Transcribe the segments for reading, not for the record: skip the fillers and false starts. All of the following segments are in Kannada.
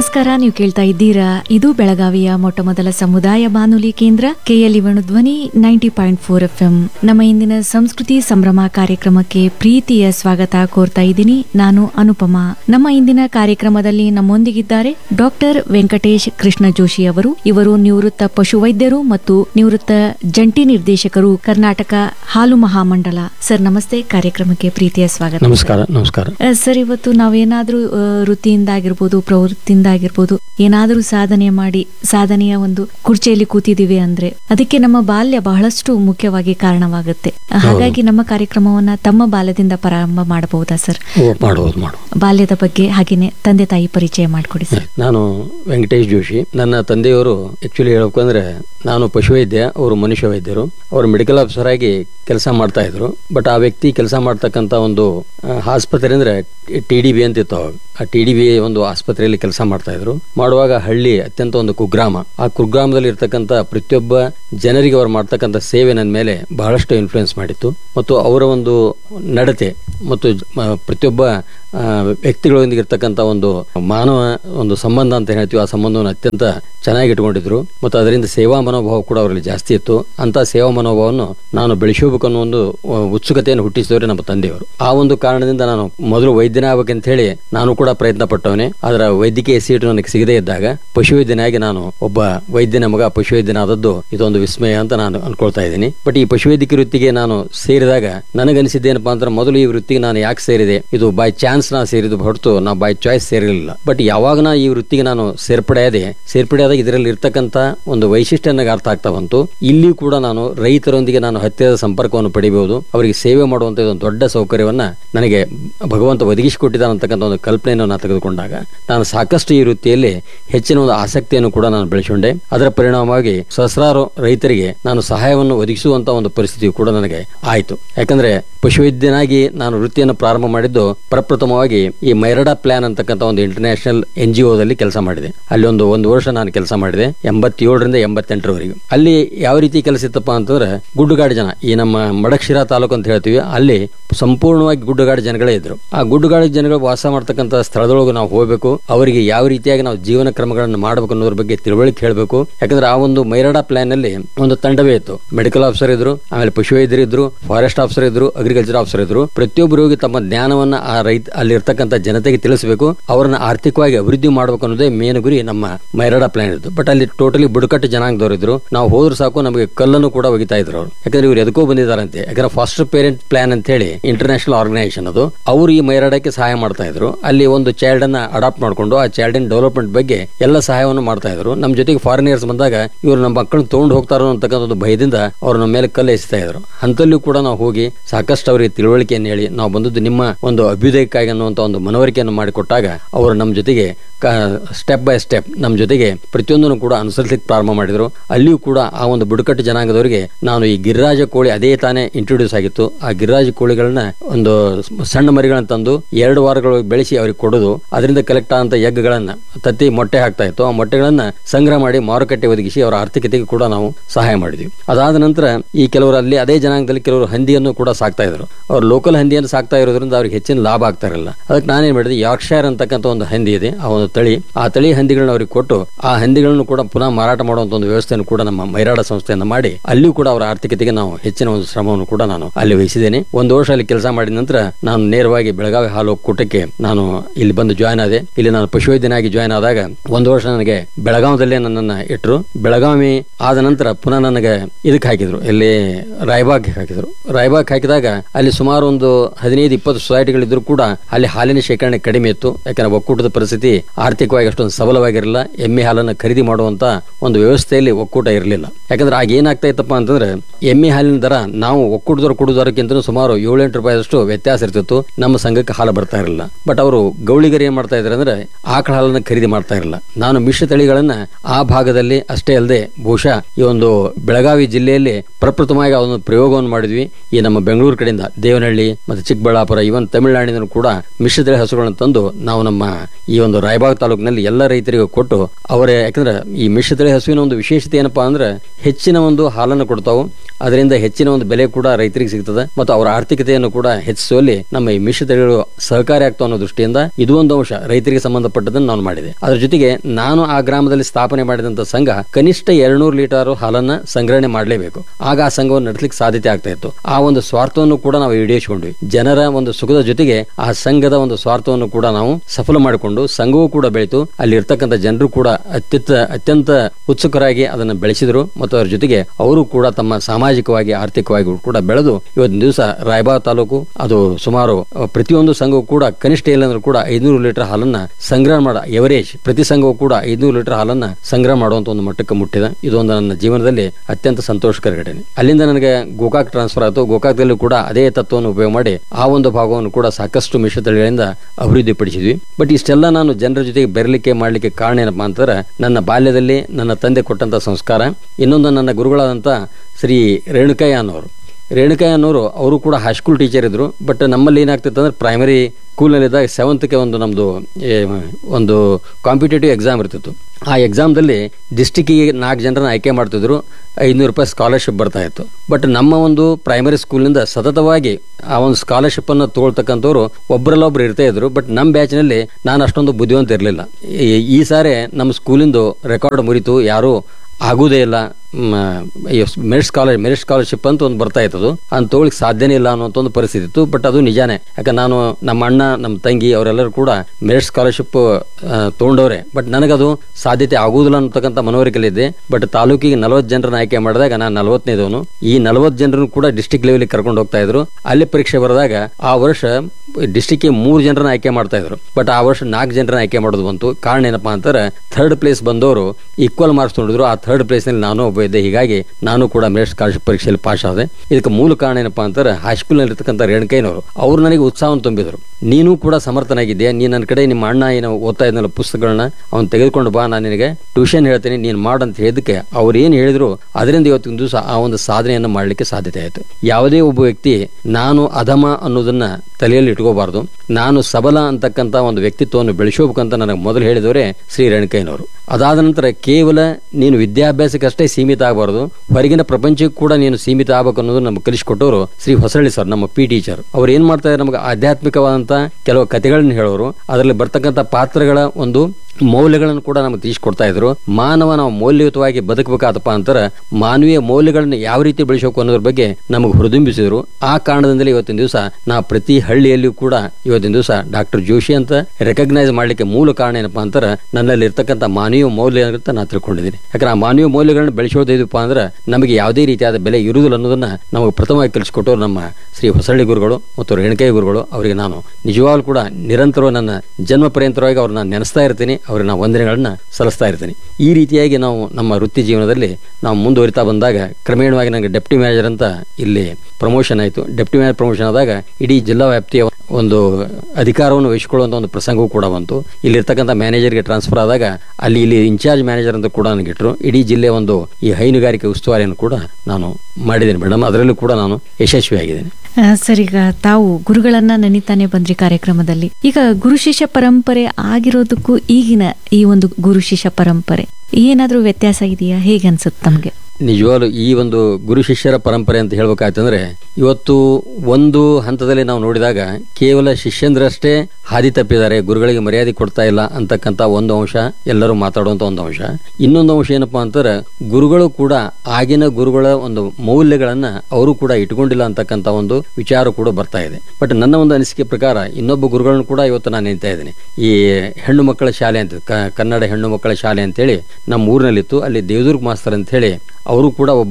ನಮಸ್ಕಾರ. ನೀವು ಕೇಳ್ತಾ ಇದ್ದೀರಾ, ಇದು ಬೆಳಗಾವಿಯ ಮೊಟ್ಟ ಮೊದಲ ಸಮುದಾಯ ಬಾನುಲಿ ಕೇಂದ್ರ KLE ಧ್ವನಿ 90.4 FM. ನಮ್ಮ ಇಂದಿನ ಸಂಸ್ಕೃತಿ ಸಂಭ್ರಮ ಕಾರ್ಯಕ್ರಮಕ್ಕೆ ಪ್ರೀತಿಯ ಸ್ವಾಗತ ಕೋರ್ತಾ ಇದ್ದೀನಿ. ನಾನು ಅನುಪಮಾ. ನಮ್ಮ ಇಂದಿನ ಕಾರ್ಯಕ್ರಮದಲ್ಲಿ ನಮ್ಮೊಂದಿಗಿದ್ದಾರೆ ಡಾಕ್ಟರ್ ವೆಂಕಟೇಶ್ ಕೃಷ್ಣ ಜೋಶಿ ಅವರು. ಇವರು ನಿವೃತ್ತ ಪಶುವೈದ್ಯರು ಮತ್ತು ನಿವೃತ್ತ ಜಂಟಿ ನಿರ್ದೇಶಕರು, ಕರ್ನಾಟಕ ಹಾಲು ಮಹಾಮಂಡಲ. ಸರ್ ನಮಸ್ತೆ, ಕಾರ್ಯಕ್ರಮಕ್ಕೆ ಪ್ರೀತಿಯ ಸ್ವಾಗತ. ನಮಸ್ಕಾರ. ನಮಸ್ಕಾರ ಸರ್, ಇವತ್ತು ನಾವೇನಾದ್ರೂ ವೃತ್ತಿಯಿಂದ ಆಗಿರ್ಬೋದು, ಪ್ರವೃತ್ತಿಯಿಂದ ಆಗಿರ್ಬೋದು, ಏನಾದರೂ ಸಾಧನೆ ಮಾಡಿ ಸಾಧನೆಯ ಒಂದು ಕುರ್ಚಿಯಲ್ಲಿ ಕೂತಿದೀವಿ ಅಂದ್ರೆ ಅದಕ್ಕೆ ನಮ್ಮ ಬಾಲ್ಯ ಬಹಳಷ್ಟು ಮುಖ್ಯವಾಗಿ ಕಾರಣವಾಗುತ್ತೆ. ಹಾಗಾಗಿ ನಮ್ಮ ಕಾರ್ಯಕ್ರಮವನ್ನ ತಮ್ಮ ಬಾಲ್ಯದಿಂದ ಪ್ರಾರಂಭ ಮಾಡಬಹುದಾ ಸರ್? ಬಾಲ್ಯದ ಬಗ್ಗೆ ಹಾಗೇನೆ ತಂದೆ ತಾಯಿ ಪರಿಚಯ ಮಾಡಿಕೊಡಿ ಸರ್. ನಾನು ವೆಂಕಟೇಶ್ ಜೋಶಿ. ನನ್ನ ತಂದೆಯವರು ಆಕ್ಚುಲಿ ಹೇಳ್ಬೇಕಂದ್ರೆ ನಾನು ಪಶುವೈದ್ಯ, ಅವರು ಮನುಷ್ಯ ವೈದ್ಯರು. ಅವರು ಮೆಡಿಕಲ್ ಆಫೀಸರ್ ಆಗಿ ಕೆಲಸ ಮಾಡ್ತಾ ಇದ್ರು. ಬಟ್ ಆ ವ್ಯಕ್ತಿ ಕೆಲಸ ಮಾಡ್ತಕ್ಕಂತ ಒಂದು ಆಸ್ಪತ್ರೆ ಅಂದ್ರೆ TDB ಅಂತ ಇತ್ತು ಅವಾಗ. ಆ TDB ಒಂದು ಆಸ್ಪತ್ರೆಯಲ್ಲಿ ಕೆಲಸ ಮಾಡ್ತಾ ಇದ್ರು. ಮಾಡುವಾಗ ಹಳ್ಳಿ ಅತ್ಯಂತ ಒಂದು ಕುಗ್ರಾಮ. ಆ ಕುಗ್ರಾಮದಲ್ಲಿ ಇರ್ತಕ್ಕಂಥ ಪ್ರತಿಯೊಬ್ಬ ಜನರಿಗೆ ಅವರು ಮಾಡ್ತಕ್ಕಂಥ ಸೇವೆ ನನ್ನ ಮೇಲೆ ಬಹಳಷ್ಟು ಇನ್ಫ್ಲೂಯೆನ್ಸ್ ಮಾಡಿತ್ತು. ಮತ್ತು ಅವರ ಒಂದು ನಡತೆ ಮತ್ತು ಪ್ರತಿಯೊಬ್ಬ ವ್ಯಕ್ತಿಗಳೊಂದಿಗೆ ಇರ್ತಕ್ಕಂಥ ಒಂದು ಮಾನವ ಒಂದು ಸಂಬಂಧ ಅಂತ ಹೇಳ್ತೀವಿ, ಆ ಸಂಬಂಧವನ್ನು ಅತ್ಯಂತ ಚೆನ್ನಾಗಿ ಇಟ್ಕೊಂಡಿದ್ರು. ಮತ್ತು ಅದರಿಂದ ಸೇವಾ ಮನೋಭಾವ ಕೂಡ ಅವರಲ್ಲಿ ಜಾಸ್ತಿ ಇತ್ತು. ಅಂತ ಸೇವಾ ಮನೋಭಾವವನ್ನು ನಾನು ಬೆಳೆಸಬೇಕು ಅನ್ನೋ ಒಂದು ಉತ್ಸುಕತೆಯನ್ನು ಹುಟ್ಟಿಸಿದವರೇ ನಮ್ಮ ತಂದೆಯವರು. ಆ ಒಂದು ಕಾರಣದಿಂದ ನಾನು ಮೊದಲು ವೈದ್ಯನಾಗಬೇಕಂತ ಹೇಳಿ ನಾನು ಕೂಡ ಪ್ರಯತ್ನ ಪಟ್ಟವನೇ. ಅದರ ವೈದ್ಯಕೀಯ ಸೀಟು ನನಗೆ ಸಿಗದೇ ಇದ್ದಾಗ ಪಶುವೈದ್ಯನಾಗಿ ನಾನು ಒಬ್ಬ ವೈದ್ಯನ ಮಗ ಪಶುವೈದ್ಯನಾದದ್ದು ಇದೊಂದು ವಿಸ್ಮಯ ಅಂತ ನಾನು ಅನ್ಕೊಳ್ತಾ ಇದ್ದೀನಿ. ಬಟ್ ಈ ಪಶುವೈದ್ಯಕೀಯ ವೃತ್ತಿಗೆ ನಾನು ಸೇರಿದಾಗ ನನಗನಿಸಿದ್ದೇನಪ್ಪಾ ಅಂದ್ರೆ, ಮೊದಲು ಈ ವೃತ್ತಿಗೆ ನಾನು ಯಾಕೆ ಸೇರಿದೆ, ಇದು ಬೈ ಚಾನ್ಸ್ ನಾ ಸೇರಿದ್ದು ಹೊರತು ನಾ ಬೈ ಚಾಯ್ಸ್ ಸೇರಿರಲಿಲ್ಲ. ಬಟ್ ಯಾವಾಗ ನಾ ಈ ವೃತ್ತಿಗೆ ನಾನು ಸೇರ್ಪಡೆಯಾದಾಗ ಇದರಲ್ಲಿ ಇರ್ತಕ್ಕಂಥ ಒಂದು ವೈಶಿಷ್ಟ್ಯ ನನಗೆ ಅರ್ಥ ಆಗ್ತಾ ಬಂತು. ಇಲ್ಲಿಯೂ ಕೂಡ ನಾನು ರೈತರೊಂದಿಗೆ ನಾನು ಹತ್ತಿರದ ಸಂಪರ್ಕವನ್ನು ಪಡಿಬಹುದು, ಅವರಿಗೆ ಸೇವೆ ಮಾಡುವಂತ ಒಂದು ದೊಡ್ಡ ಸೌಕರ್ಯವನ್ನ ನನಗೆ ಭಗವಂತ ಒದಗಿಸಿಕೊಟ್ಟಿದ್ದಾನೆ ಅಂತಕ್ಕಂಥ ಒಂದು ಕಲ್ಪನೆಯನ್ನು ನಾನು ತೆಗೆದುಕೊಂಡಾಗ ನಾನು ಸಾಕಷ್ಟು ಈ ವೃತ್ತಿಯಲ್ಲಿ ಹೆಚ್ಚಿನ ಒಂದು ಆಸಕ್ತಿಯನ್ನು ಕೂಡ ನಾನು ಬೆಳೆಸಿಕೊಂಡೆ. ಅದರ ಪರಿಣಾಮವಾಗಿ ಸಹಸ್ರಾರು ರೈತರಿಗೆ ನಾನು ಸಹಾಯವನ್ನು ಒದಗಿಸುವಂತ ಒಂದು ಪರಿಸ್ಥಿತಿಯು ಕೂಡ ನನಗೆ ಆಯಿತು. ಯಾಕಂದ್ರೆ ಪಶುವೈದ್ಯನಾಗಿ ನಾನು ವೃತ್ತಿಯನ್ನು ಪ್ರಾರಂಭ ಮಾಡಿದ್ದು ಪ್ರಪ್ರಥಮವಾಗಿ ಈ ಮೈರಡಾ ಪ್ಲಾನ್ ಅಂತಕ್ಕಂಥ ಒಂದು ಇಂಟರ್ನ್ಯಾಷನಲ್ NGOದಲ್ಲಿ ಕೆಲಸ ಮಾಡಿದೆ. ಅಲ್ಲಿ ಒಂದು ವರ್ಷ ನಾನು ಕೆಲಸ ಮಾಡಿದೆ, 87ರಿಂದ 88ರವರೆಗೂ. ಅಲ್ಲಿ ಯಾವ ರೀತಿ ಕೆಲಸ ಇತ್ತಪ್ಪ ಅಂತಂದ್ರೆ, ಗುಡ್ಡಗಾಡು ಜನ, ಈ ನಮ್ಮ ಮಡಕ್ಷಿರಾ ತಾಲೂಕು ಅಂತ ಹೇಳ್ತೀವಿ, ಅಲ್ಲಿ ಸಂಪೂರ್ಣವಾಗಿ ಗುಡ್ಡಗಾಡು ಜನಗಳೇ ಇದ್ರು. ಆ ಗುಡ್ಡಗಾಡು ಜನಗಳು ವಾಸ ಮಾಡ್ತಕ್ಕಂಥ ಸ್ಥಳದೊಳಗೆ ನಾವು ಹೋಗ್ಬೇಕು, ಅವರಿಗೆ ಯಾವ ರೀತಿಯಾಗಿ ನಾವು ಜೀವನ ಕ್ರಮಗಳನ್ನು ಮಾಡಬೇಕು ಅನ್ನೋದ್ರ ಬಗ್ಗೆ ತಿಳುವಳಿಕೆ ಹೇಳಬೇಕು. ಯಾಕಂದ್ರೆ ಆ ಒಂದು ಮೈರಡಾ ಪ್ಲಾನ್ ನಲ್ಲಿ ಒಂದು ತಂಡವೇ ಇತ್ತು. ಮೆಡಿಕಲ್ ಆಫೀಸರ್ ಇದ್ರು, ಆಮೇಲೆ ಪಶುವೈದ್ಯರು ಇದ್ರು, ಫಾರೆಸ್ಟ್ ಆಫೀಸರ್ ಇದ್ರು, ಅಗ್ರಿಕಲ್ಚರ್ ಆಫೀಸರ್ ಇದ್ರು. ಪ್ರತಿಯೊಬ್ಬರು ಹೋಗಿ ತಮ್ಮ ಜ್ಞಾನವನ್ನ ಆ ಅಲ್ಲಿ ಇರ್ತಕ್ಕಂಥ ಜನತೆಗೆ ತಿಳಿಸಬೇಕು, ಅವರನ್ನ ಆರ್ಥಿಕವಾಗಿ ಅಭಿವೃದ್ಧಿ ಮಾಡಬೇಕು ಅನ್ನೋದೇ ಮೇನ್ ಗುರಿ ನಮ್ಮ ಮೈರಡಾ ಪ್ಲಾನ್ ಇತ್ತು. ಬಟ್ ಅಲ್ಲಿ ಟೋಟಲಿ ಬುಡಕಟ್ಟು ಜನಾಂಗದವರು ಇದ್ರು. ನಾವು ಹೋದ್ರು ಸಾಕು ನಮಗೆ ಕಲ್ಲನ್ನು ಕೂಡ ಒಗಿತಾ ಇದ್ರು ಅವರು. ಯಾಕಂದ್ರೆ ಇವ್ರು ಎದಕ್ಕೋ ಬಂದಿದ್ದಾರಂತೆ. ಯಾಕಂದ್ರೆ ಫಾಸ್ಟರ್ ಪೇರೆಂಟ್ ಪ್ಲಾನ್ ಅಂತ ಹೇಳಿ ಇಂಟರ್ನ್ಯಾಷನಲ್ ಆರ್ಗನೈಸೇಷನ್ ಅದು, ಅವರು ಈ ಮೈರಡಾಕ್ಕೆ ಸಹಾಯ ಮಾಡ್ತಾ ಇದ್ರು. ಅಲ್ಲಿ ಒಂದು ಚೈಲ್ಡ್ ಅನ್ನ ಅಡಾಪ್ಟ್ ಮಾಡ್ಕೊಂಡು ಆ ಚೈಲ್ಡ್ ಇನ್ ಡೆವಲಪ್ಮೆಂಟ್ ಬಗ್ಗೆ ಎಲ್ಲ ಸಹಾಯವನ್ನು ಮಾಡ್ತಾ ಇದ್ರು. ನಮ್ಮ ಜೊತೆಗೆ ಫಾರಿನಿಯರ್ಸ್ ಬಂದಾಗ ಇವರು ನಮ್ಮ ಮಕ್ಕಳನ್ನ ತಗೊಂಡು ಹೋಗ್ತಾರೋ ಅಂತಕ್ಕಂಥ ಒಂದು ಭಯದಿಂದ ಅವರು ನಮ್ಮ ಮೇಲೆ ಕಲ್ಲು ಎಸಿತಾ ಇದ್ರು. ಅಂತಲ್ಲೂ ಕೂಡ ನಾವು ಹೋಗಿ ಸಾಕಷ್ಟು ಅವರಿಗೆ ತಿಳುವಳಿಕೆಯನ್ನು ಹೇಳಿ, ನಾವು ಬಂದದ್ದು ನಿಮ್ಮ ಒಂದು ಅಭ್ಯುದಯಕ್ಕಾಗಿ ಅನ್ನುವಂತ ಒಂದು ಮನವರಿಕೆಯನ್ನು ಮಾಡಿಕೊಟ್ಟಾಗ ಅವರು ನಮ್ಮ ಜೊತೆಗೆ ಸ್ಟೆಪ್ ಬೈ ಸ್ಟೆಪ್ ನಮ್ಮ ಜೊತೆಗೆ ಪ್ರತಿಯೊಂದನ್ನು ಕೂಡ ಅನುಸರಿಸಲಿಕ್ಕೆ ಪ್ರಾರಂಭ ಮಾಡಿದ್ರು. ಅಲ್ಲಿಯೂ ಕೂಡ ಆ ಒಂದು ಬುಡಕಟ್ಟು ಜನಾಂಗದವರಿಗೆ ನಾನು ಈ ಗಿರಿರಾಜ ಕೋಳಿ ಅದೇ ತಾನೇ ಇಂಟ್ರೊಡ್ಯೂಸ್ ಆಗಿತ್ತು. ಆ ಗಿರಿರಾಜ ಕೋಳಿಗಳನ್ನ ಒಂದು ಸಣ್ಣ ಮರಿಗಳನ್ನ ತಂದು 2 ವಾರಗಳು ಬೆಳೆಸಿ ಅವ್ರಿಗೆ ಕೊಡೋದು, ಅದರಿಂದ ಕಲೆಕ್ಟ್ ಆದಂತ ಎಗ್ಗಳನ್ನ ತತ್ತಿ ಮೊಟ್ಟೆ ಹಾಕ್ತಾ ಇತ್ತು. ಆ ಮೊಟ್ಟೆಗಳನ್ನ ಸಂಗ್ರಹ ಮಾಡಿ ಮಾರುಕಟ್ಟೆ ಒದಗಿಸಿ ಅವರ ಆರ್ಥಿಕತೆಗೆ ಕೂಡ ನಾವು ಸಹಾಯ ಮಾಡಿದ್ವಿ. ಅದಾದ ನಂತರ ಈ ಕೆಲವರು ಅಲ್ಲಿ ಅದೇ ಜನಾಂಗದಲ್ಲಿ ಕೆಲವರು ಹಂದಿಯನ್ನು ಕೂಡ ಸಾಕ್ತಾ ಇದ್ರು. ಅವ್ರು ಲೋಕಲ್ ಹಂದಿಯನ್ನು ಸಾಕ್ತಾ ಇರೋದ್ರಿಂದ ಅವ್ರಿಗೆ ಹೆಚ್ಚಿನ ಲಾಭ ಆಗ್ತಾ ಇರಲಿಲ್ಲ. ಅದಕ್ಕೆ ನಾನೇನ್ ಮಾಡಿದೆ, ಯಾರ್ಕ್ಷೈರ್ ಅಂತಕ್ಕಂಥ ಒಂದು ಹಂದಿ ಇದೆ, ಆ ಒಂದು ತಳಿ, ಆ ತಳಿ ಹಂದಿಗಳನ್ನ ಅವ್ರಿಗೆ ಕೊಟ್ಟು ಆ ಹಂದಿಗಳನ್ನು ಕೂಡ ಪುನಃ ಮಾರಾಟ ಮಾಡುವಂತ ಒಂದು ವ್ಯವಸ್ಥೆಯನ್ನು ಕೂಡ ನಮ್ಮ ಮೈರಾಡ ಸಂಸ್ಥೆಯಿಂದ ಮಾಡಿ ಅಲ್ಲಿಯೂ ಕೂಡ ಅವರ ಆರ್ಥಿಕತೆಗೆ ನಾವು ಹೆಚ್ಚಿನ ಒಂದು ಶ್ರಮವನ್ನು ಕೂಡ ನಾನು ಅಲ್ಲಿ ವಹಿಸಿದ್ದೇನೆ. 1 ವರ್ಷ ಅಲ್ಲಿ ಕೆಲಸ ಮಾಡಿದ ನಂತರ ನಾನು ನೇರವಾಗಿ ಬೆಳಗಾವಿ ಹಾಲು ಒಕ್ಕೂಟಕ್ಕೆ ನಾನು ಇಲ್ಲಿ ಬಂದು ಜಾಯ್ನ್ ಆದೆ. ಇಲ್ಲಿ ನಾನು ಪಶುವೈದ್ಯನಾಗಿ ಜಾಯ್ನ್ ಆದಾಗ 1 ವರ್ಷ ನನಗೆ ಬೆಳಗಾವದಲ್ಲೇ ನನ್ನನ್ನ ಇಟ್ಟರು. ಬೆಳಗಾವಿ ಆದ ನಂತರ ಪುನಃ ನನಗೆ ಇದಕ್ಕೆ ಹಾಕಿದ್ರು, ಇಲ್ಲಿ ರಾಯಬಾಗ್ ಹಾಕಿದ್ರು. ರಾಯಬಾಗ್ ಹಾಕಿದಾಗ ಅಲ್ಲಿ ಸುಮಾರು ಒಂದು 15-20 ಸೊಸೈಟಿಗಳಿದ್ರು ಕೂಡ ಅಲ್ಲಿ ಹಾಲಿನ ಶೇಖರಣೆ ಕಡಿಮೆ ಇತ್ತು. ಯಾಕಂದ್ರೆ ಒಕ್ಕೂಟದ ಪರಿಸ್ಥಿತಿ ಆರ್ಥಿಕವಾಗಿ ಅಷ್ಟೊಂದು ಸಬಲವಾಗಿರಲಿಲ್ಲ. ಎಮ್ಮೆ ಹಾಲನ್ನು ಖರೀದಿ ಮಾಡುವಂತ ಒಂದು ವ್ಯವಸ್ಥೆಯಲ್ಲಿ ಒಕ್ಕೂಟ ಇರಲಿಲ್ಲ. ಯಾಕಂದ್ರೆ ಆಗ ಏನಾಗ್ತಾ ಇತ್ತಪ್ಪ ಅಂತಂದ್ರೆ, ಎಮ್ಮೆ ಹಾಲಿನ ದರ ನಾವು ಒಕ್ಕೂಟದವರು ಕೊಡುವುದಕ್ಕಿಂತ ಸುಮಾರು 7-8 ರೂಪಾಯಿಯಷ್ಟು ವ್ಯತ್ಯಾಸ ಇರ್ತಿತ್ತು. ನಮ್ಮ ಸಂಘಕ್ಕೆ ಹಾಲು ಬರ್ತಾ ಇರಲಿಲ್ಲ. ಬಟ್ ಅವರು ಗೌಳಿಗರು ಏನ್ ಮಾಡ್ತಾ ಇದ್ದಾರೆ ಅಂದ್ರೆ ಆಕಳ ಹಾಲನ್ನು ಖರೀದಿ ಮಾಡ್ತಾ ಇರಲಿಲ್ಲ. ನಾನು ಮಿಶ್ರ ತಳಿಗಳನ್ನ ಆ ಭಾಗದಲ್ಲಿ ಅಷ್ಟೇ ಅಲ್ಲದೆ ಬಹುಶಃ ಈ ಒಂದು ಬೆಳಗಾವಿ ಜಿಲ್ಲೆಯಲ್ಲಿ ಪ್ರಪ್ರಥಮವಾಗಿ ಅದೊಂದು ಪ್ರಯೋಗವನ್ನು ಮಾಡಿದ್ವಿ. ಈ ನಮ್ಮ ಬೆಂಗಳೂರು ಕಡೆಯಿಂದ ದೇವನಹಳ್ಳಿ ಮತ್ತೆ ಚಿಕ್ಕಬಳ್ಳಾಪುರ, ಇವನ್ ತಮಿಳುನಾಡಿನ ಕೂಡ ಮಿಶ್ರತಳಿ ಹಸುಗಳನ್ನು ತಂದು ನಾವು ನಮ್ಮ ಈ ಒಂದು ರಾಯಬಾಗ್ ರಾಯಬಾಗ್ ತಾಲೂಕಿನಲ್ಲಿ ಎಲ್ಲ ರೈತರಿಗೂ ಕೊಟ್ಟು ಅವರ, ಯಾಕಂದ್ರೆ ಈ ಮಿಶ್ರತಳಿ ಹಸುವಿನ ಒಂದು ವಿಶೇಷತೆ ಏನಪ್ಪಾ ಅಂದ್ರೆ ಹೆಚ್ಚಿನ ಒಂದು ಹಾಲನ್ನು ಕೊಡ್ತಾವು, ಅದರಿಂದ ಹೆಚ್ಚಿನ ಒಂದು ಬೆಲೆ ಕೂಡ ರೈತರಿಗೆ ಸಿಗ್ತದೆ ಮತ್ತು ಅವರ ಆರ್ಥಿಕತೆಯನ್ನು ಕೂಡ ಹೆಚ್ಚಿಸುವಲ್ಲಿ ನಮ್ಮ ಈ ಮಿಶ್ರತಳಿಗಳು ಸಹಕಾರಿ ಆಗ್ತಾವ ಅನ್ನೋ ದೃಷ್ಟಿಯಿಂದ ಇದು ಒಂದು ಅಂಶ ರೈತರಿಗೆ ಸಂಬಂಧಪಟ್ಟದನ್ನು ನಾನು ಮಾಡಿದೆ. ಅದರ ಜೊತೆಗೆ ನಾನು ಆ ಗ್ರಾಮದಲ್ಲಿ ಸ್ಥಾಪನೆ ಮಾಡಿದಂತ ಸಂಘ ಕನಿಷ್ಠ 200 ಲೀಟರ್ ಹಾಲನ್ನ ಸಂಗ್ರಹಣೆ ಮಾಡಲೇಬೇಕು. ಆಗ ಆ ಸಂಘವನ್ನು ನಡೆಸಲಿಕ್ಕೆ ಸಾಧ್ಯತೆ ಆಗ್ತಾ ಇತ್ತು. ಆ ಒಂದು ಸ್ವಾರ್ಥವನ್ನು ಕೂಡ ನಾವು ಈಡೇರಿಸಿಕೊಂಡ್ವಿ. ಜನರ ಒಂದು ಸುಖದ ಜೊತೆಗೆ ಆ ಸಂಘದ ಒಂದು ಸ್ವಾರ್ಥವನ್ನು ಕೂಡ ನಾವು ಸಫಲ ಮಾಡಿಕೊಂಡು ಸಂಘವೂ ಕೂಡ ಬೆಳೆಯಿತು. ಅಲ್ಲಿ ಇರ್ತಕ್ಕಂಥ ಜನರು ಕೂಡ ಅತ್ಯಂತ ಉತ್ಸುಕರಾಗಿ ಅದನ್ನು ಬೆಳೆಸಿದ್ರು ಮತ್ತು ಅದರ ಜೊತೆಗೆ ಅವರು ಕೂಡ ತಮ್ಮ ಸಾಮಾಜಿಕವಾಗಿ ಆರ್ಥಿಕವಾಗಿ ಕೂಡ ಬೆಳೆದು ಇವತ್ತಿನ ದಿವಸ ರಾಯಬಾಗ್ ತಾಲೂಕು ಅದು ಸುಮಾರು ಪ್ರತಿಯೊಂದು ಸಂಘವು ಕೂಡ ಕನಿಷ್ಠ ಇಲ್ಲಂದ್ರೂ ಕೂಡ 500 ಲೀಟರ್ ಹಾಲನ್ನ ಸಂಗ್ರಹ ಮಾಡ ಎವರೇಜ್ ಪ್ರತಿ ಸಂಘವು ಕೂಡ 500 ಲೀಟರ್ ಹಾಲನ್ನ ಸಂಗ್ರಹ ಮಾಡುವಂತ ಒಂದು ಮಟ್ಟಕ್ಕೆ ಮುಟ್ಟಿದೆ. ಇದೊಂದು ನನ್ನ ಜೀವನದಲ್ಲಿ ಅತ್ಯಂತ ಸಂತೋಷಕರ ಘಟನೆ. ಅಲ್ಲಿಂದ ನನಗೆ ಗೋಕಾಕ್ ಟ್ರಾನ್ಸ್ಫರ್ ಆಯಿತು. ಗೋಕಾಕ್ದಲ್ಲೂ ಕೂಡ ಅದೇ ತತ್ವವನ್ನು ಉಪಯೋಗ ಮಾಡಿ ಆ ಒಂದು ಭಾಗವನ್ನು ಕೂಡ ಸಾಕಷ್ಟು ಮಿಶ್ರತಳಿಗಳಿಂದ ಅಭಿವೃದ್ಧಿಪಡಿಸಿದ್ವಿ. ಬಟ್ ಇಷ್ಟೆಲ್ಲ ನಾನು ಜನರ ಜೊತೆಗೆ ಬೆರಲಿಕ್ಕೆ ಮಾಡಲಿಕ್ಕೆ ಕಾರಣ ಏನಪ್ಪಾ ಅಂತಂದ್ರೆ ನನ್ನ ಬಾಲ್ಯದಲ್ಲಿ ನನ್ನ ತಂದೆ ಕೊಟ್ಟಂತ ಸಂಸ್ಕಾರ, ಇನ್ನೊಂದು ನನ್ನ ಗುರುಗಳಾದಂಥ ಶ್ರೀ ರೇಣುಕಯ್ಯ ಅನ್ನೋರು ಅವರು ಕೂಡ ಹೈಸ್ಕೂಲ್ ಟೀಚರ್ ಇದ್ರು. ಬಟ್ ನಮ್ಮಲ್ಲಿ ಏನಾಗ್ತಿತ್ತು ಅಂದ್ರೆ ಪ್ರೈಮರಿ ಸ್ಕೂಲ್ನಲ್ಲಿದ್ದಾಗ 7th ನಮ್ಮದು ಒಂದು ಕಾಂಪಿಟೇಟಿವ್ ಎಕ್ಸಾಮ್ ಇರ್ತಿತ್ತು. ಆ ಎಕ್ಸಾಮ್ದಲ್ಲಿ ಡಿಸ್ಟಿಕ್ಕಿಗೆ 4 ಜನರನ್ನ ಆಯ್ಕೆ ಮಾಡ್ತಿದ್ರು, 500 ರೂಪಾಯಿ ಸ್ಕಾಲರ್ಶಿಪ್ ಬರ್ತಾ ಇತ್ತು. ಬಟ್ ನಮ್ಮ ಒಂದು ಪ್ರೈಮರಿ ಸ್ಕೂಲ್ನಿಂದ ಸತತವಾಗಿ ಆ ಒಂದು ಸ್ಕಾಲರ್ಶಿಪ್ ಅನ್ನು ತಗೊಳ್ತಕ್ಕಂಥವ್ರು ಒಬ್ಬರಲ್ಲೊಬ್ರು ಇರ್ತಾ ಇದ್ರು. ಬಟ್ ನಮ್ಮ ಬ್ಯಾಚ್ನಲ್ಲಿ ನಾನು ಅಷ್ಟೊಂದು ಬುದ್ಧಿವಂತ ಇರಲಿಲ್ಲ. ಈ ಸಾರಿ ನಮ್ಮ ಸ್ಕೂಲಿಂದು ರೆಕಾರ್ಡ್ ಮುರಿತು, ಯಾರು ಆಗುವುದೇ ಇಲ್ಲ, ಮೆರಿಟ್ ಸ್ಕಾಲರ್ಶಿಪ್ ಅಂತ ಒಂದು ಬರ್ತಾ ಇತ್ತು, ಅದನ್ನ ತಗೊಳ್ಳಿಕ್ಕೆ ಸಾಧ್ಯನೇ ಇಲ್ಲ ಅನ್ನೋಂಥ ಒಂದು ಪರಿಸ್ಥಿತಿ ಇತ್ತು. ಬಟ್ ಅದು ನಿಜಾನೇ. ಯಾಕಂದ್ರೆ ನಾನು, ನಮ್ಮ ಅಣ್ಣ, ನಮ್ಮ ತಂಗಿ ಅವರೆಲ್ಲರೂ ಕೂಡ ಮೆರಿಟ್ ಸ್ಕಾಲರ್ಶಿಪ್ ತಗೊಂಡವ್ರೆ. ಬಟ್ ನನಗದು ಸಾಧ್ಯತೆ ಆಗುವುದಿಲ್ಲ ಅನ್ನತಕ್ಕಂಥ ಮನವರಿಕೆಯಲ್ಲಿದ್ದೆ. ಬಟ್ ತಾಲೂಕಿಗೆ 40 ಜನರನ್ನ ಆಯ್ಕೆ ಮಾಡಿದಾಗ ನಾನು 40ನೇದವನು. ಈ 40 ಜನರನ್ನು ಕೂಡ ಡಿಸ್ಟಿಕ್ ಲೆವೆಲ್ಗೆ ಕರ್ಕೊಂಡು ಹೋಗ್ತಾ ಇದ್ರು. ಅಲ್ಲಿ ಪರೀಕ್ಷೆ ಬರೆದಾಗ ಆ ವರ್ಷ ಡಿಸ್ಟಿಕ್ಗೆ 3 ಜನರನ್ನ ಆಯ್ಕೆ ಮಾಡ್ತಾ ಇದ್ರು. ಬಟ್ ಆ ವರ್ಷ 4 ಜನರನ್ನ ಆಯ್ಕೆ ಮಾಡೋದು ಬಂತು. ಕಾರಣ ಏನಪ್ಪಾ ಅಂತಾರೆ, 3rd ಪ್ಲೇಸ್ ಬಂದವರು ಈಕ್ವಲ್ ಮಾರ್ಕ್ಸ್ ನೋಡಿದ್ರು. ಆ 3rd ಪ್ಲೇಸ್ನಲ್ಲಿ ನಾನು ಒಬ್ಬ ಇದ್ದೆ. ಹೀಗಾಗಿ ನಾನು ಕೂಡ ಮೆರಿಟ್ ಸ್ಕಾಲರ್ಶಿಪ್ ಪರೀಕ್ಷೆಯಲ್ಲಿ ಪಾಸ್ ಆದೆ. ಇದಕ್ಕೆ ಮೂಲ ಕಾರಣ ಏನಪ್ಪಾ ಅಂತಾರೆ, ಹೈಸ್ಕೂಲ್ನಲ್ಲಿ ಇರ್ತಕ್ಕಂಥ ರೇಣುಕಯ್ಯನವರು ಅವರು ನನಗೆ ಉತ್ಸಾಹವನ್ನು ತುಂಬಿದ್ರು. ನೀನು ಕೂಡ ಸಮರ್ಥನಾಗಿದ್ದೆ, ನೀನು ನನ್ನ ಕಡೆ ನಿಮ್ಮ ಅಣ್ಣ ಏನು ಓದ್ತಾ ಇದ್ನಲ್ಲ ಪುಸ್ತಕಗಳನ್ನ ಅವ್ನು ತೆಗೆದುಕೊಂಡು ಬಾ, ನಾನು ನಿನಗೆ ಟ್ಯೂಷನ್ ಹೇಳ್ತೀನಿ, ನೀನು ಮಾಡಂತ ಹೇಳಿದಕ್ಕೆ ಅವ್ರು ಏನು ಹೇಳಿದ್ರು ಅದರಿಂದ ಇವತ್ತಿನ ದಿವಸ ಆ ಒಂದು ಸಾಧನೆಯನ್ನು ಮಾಡಲಿಕ್ಕೆ ಸಾಧ್ಯತೆ ಆಯಿತು. ಯಾವುದೇ ಒಬ್ಬ ವ್ಯಕ್ತಿ ನಾನು ಅಧಮ ಅನ್ನೋದನ್ನ ತಲೆಯಲ್ಲಿ ಇಟ್ಕೋಬಾರ್ದು, ನಾನು ಸಬಲ ಅಂತಕ್ಕಂಥ ಒಂದು ವ್ಯಕ್ತಿತ್ವವನ್ನು ಬೆಳೆಸೋಬೇಕಂತ ನನಗೆ ಮೊದಲು ಹೇಳಿದವರೇ ಶ್ರೀ ರೇಣುಕಯ್ಯನವರು. ಅದಾದ ನಂತರ ಕೇವಲ ನೀನು ವಿದ್ಯಾಭ್ಯಾಸಕ್ಕಷ್ಟೇ ಸೀಮಿತ ಆಗಬಾರ್ದು, ಹೊರಗಿನ ಪ್ರಪಂಚಕ್ಕೂ ಕೂಡ ನೀನು ಸೀಮಿತ ಆಗಬೇಕು ಅನ್ನೋದು ನಮ್ಗೆ ಕಲಿಸಿಕೊಟ್ಟವರು ಶ್ರೀ ಹೊಸಳ್ಳಿ ಸರ್, ನಮ್ಮ ಪಿ ಟೀಚರ್. ಅವ್ರು ಏನ್ ಮಾಡ್ತಾ ಇದ್ದಾರೆ, ನಮಗೆ ಆಧ್ಯಾತ್ಮಿಕವಾದಂತ ಕೆಲವು ಕಥೆಗಳನ್ನ ಹೇಳೋರು. ಅದರಲ್ಲಿ ಬರ್ತಕ್ಕಂಥ ಪಾತ್ರಗಳ ಒಂದು ಮೌಲ್ಯಗಳನ್ನು ಕೂಡ ನಮಗೆ ತಿಳಿಸಿಕೊಡ್ತಾ ಇದ್ರು. ಮಾನವ ನಾವು ಮೌಲ್ಯಯುತವಾಗಿ ಬದುಕಬೇಕಾದಪ್ಪ ಅಂತಾರೆ ಮಾನವೀಯ ಮೌಲ್ಯಗಳನ್ನು ಯಾವ ರೀತಿ ಬೆಳೆಸಬೇಕು ಅನ್ನೋದ್ರ ಬಗ್ಗೆ ನಮಗೆ ಹುರಿದುಂಬಿಸಿದ್ರು. ಆ ಕಾರಣದಿಂದಲೇ ಇವತ್ತಿನ ದಿವಸ ನಾ ಪ್ರತಿ ಹಳ್ಳಿಯಲ್ಲಿಯೂ ಕೂಡ ಇವತ್ತಿನ ದಿವಸ ಡಾಕ್ಟರ್ ಜೋಶಿ ಅಂತ ರೆಕಗ್ನೈಸ್ ಮಾಡ್ಲಿಕ್ಕೆ ಮೂಲ ಕಾರಣ ಏನಪ್ಪಾ ಅಂತಾರೆ, ನನ್ನಲ್ಲಿ ಇರ್ತಕ್ಕಂಥ ಮಾನವೀಯ ಮೌಲ್ಯ ಅಂತ ನಾ ತಿಳ್ಕೊಂಡಿದ್ದೀನಿ. ಯಾಕಂದ್ರೆ ಆ ಮಾನವೀಯ ಮೌಲ್ಯಗಳನ್ನ ಬೆಳೆಸೋದಿದಪ್ಪ ಅಂದ್ರೆ ನಮಗೆ ಯಾವುದೇ ರೀತಿಯಾದ ಬೆಲೆ ಇರುವುದಿಲ್ಲ ಅನ್ನೋದನ್ನ ನಮಗೆ ಪ್ರಥಮವಾಗಿ ಕಲಿಸಿಕೊಟ್ಟರು ನಮ್ಮ ಶ್ರೀ ಹೊಸಳ್ಳಿ ಗುರುಗಳು ಮತ್ತು ರೇಣುಕಯ್ಯ ಗುರುಗಳು. ಅವರಿಗೆ ನಾನು ನಿಜವಾಗ್ಲೂ ಕೂಡ ನಿರಂತರವಾಗಿ ನನ್ನ ಜನ್ಮ ಪರ್ಯಂತರವಾಗಿ ಅವ್ರನ್ನ ನೆನೆಸ್ತಾ ಇರ್ತೀನಿ, ಅವ್ರಿಗೆ ನಾವು ವಂದನೆಗಳನ್ನ ಸಲ್ಲಿಸ್ತಾ ಇರ್ತೀನಿ. ಈ ರೀತಿಯಾಗಿ ನಾವು ನಮ್ಮ ವೃತ್ತಿ ಜೀವನದಲ್ಲಿ ನಾವು ಮುಂದುವರಿತಾ ಬಂದಾಗ ಕ್ರಮೇಣವಾಗಿ ನನಗೆ ಡೆಪ್ಟಿ ಮ್ಯಾನೇಜರ್ ಅಂತ ಇಲ್ಲಿ ಪ್ರಮೋಷನ್ ಆಯಿತು. ಡೆಪ್ಟಿ ಮ್ಯಾನೇಜರ್ ಪ್ರಮೋಷನ್ ಆದಾಗ ಇಡೀ ಜಿಲ್ಲಾ ವ್ಯಾಪ್ತಿಯ ಒಂದು ಅಧಿಕಾರವನ್ನು ವಹಿಸಿಕೊಳ್ಳುವಂತ ಒಂದು ಪ್ರಸಂಗವೂ ಕೂಡ ಬಂತು. ಇಲ್ಲಿರ್ತಕ್ಕಂಥ ಮ್ಯಾನೇಜರ್ಗೆ ಟ್ರಾನ್ಸ್ಫರ್ ಆದಾಗ ಇಲ್ಲಿ ಇನ್ಚಾರ್ಜ್ ಮ್ಯಾನೇಜರ್ ಅಂತ ಕೂಡ ನನಗಿಟ್ರು. ಇಡೀ ಜಿಲ್ಲೆ ಒಂದು ಈ ಹೈನುಗಾರಿಕೆ ಉಸ್ತುವಾರಿಯನ್ನು ಕೂಡ ನಾನು ಮಾಡಿದ್ದೇನೆ ಮೇಡಮ್. ಅದರಲ್ಲೂ ಕೂಡ ನಾನು ಯಶಸ್ವಿಯಾಗಿದ್ದೇನೆ. ಸರ್, ಈಗ ತಾವು ಗುರುಗಳನ್ನ ನೆನಿತಾನೆ ಬಂದ್ರಿ ಕಾರ್ಯಕ್ರಮದಲ್ಲಿ. ಈಗ ಗುರು ಶಿಷ್ಯ ಪರಂಪರೆ ಆಗಿರೋದಕ್ಕೂ ಈಗಿನ ಈ ಒಂದು ಗುರು ಶಿಷ್ಯ ಪರಂಪರೆ ಏನಾದ್ರೂ ವ್ಯತ್ಯಾಸ ಇದೆಯಾ? ಹೇಗೆ ಅನ್ಸುತ್ತೆ ತಮ್ಗೆ? ನಿಜವಾಗ್ಲು ಈ ಒಂದು ಗುರು ಶಿಷ್ಯರ ಪರಂಪರೆ ಅಂತ ಹೇಳ್ಬೇಕಾಯ್ತಂದ್ರೆ, ಇವತ್ತು ಒಂದು ಹಂತದಲ್ಲಿ ನಾವು ನೋಡಿದಾಗ ಕೇವಲ ಶಿಷ್ಯಂದ್ರಷ್ಟೇ ಹಾದಿ ತಪ್ಪಿದ್ದಾರೆ, ಗುರುಗಳಿಗೆ ಮರ್ಯಾದೆ ಕೊಡ್ತಾ ಇಲ್ಲ ಅಂತಕ್ಕಂಥ ಒಂದು ಅಂಶ ಎಲ್ಲರೂ ಮಾತಾಡುವಂತ ಒಂದು ಅಂಶ. ಇನ್ನೊಂದು ಅಂಶ ಏನಪ್ಪಾ ಅಂತಾರೆ, ಗುರುಗಳು ಕೂಡ ಆಗಿನ ಗುರುಗಳ ಒಂದು ಮೌಲ್ಯಗಳನ್ನ ಅವರು ಕೂಡ ಇಟ್ಕೊಂಡಿಲ್ಲ ಅಂತಕ್ಕಂಥ ಒಂದು ವಿಚಾರ ಕೂಡ ಬರ್ತಾ ಇದೆ. ಬಟ್ ನನ್ನ ಒಂದು ಅನಿಸಿಕೆ ಪ್ರಕಾರ ಇನ್ನೊಬ್ಬ ಗುರುಗಳನ್ನು ಕೂಡ ಇವತ್ತು ನಾನು ನೆನ್ತಾ ಇದ್ದೀನಿ. ಈ ಹೆಣ್ಣು ಮಕ್ಕಳ ಶಾಲೆ ಅಂತ, ಕನ್ನಡ ಹೆಣ್ಣು ಮಕ್ಕಳ ಶಾಲೆ ಅಂತೇಳಿ ನಮ್ಮ ಊರಿನಲ್ಲಿತ್ತು. ಅಲ್ಲಿ ದೇವದುರ್ಗ ಮಾಸ್ತರ್ ಅಂತ ಹೇಳಿ ಅವರು ಕೂಡ ಒಬ್ಬ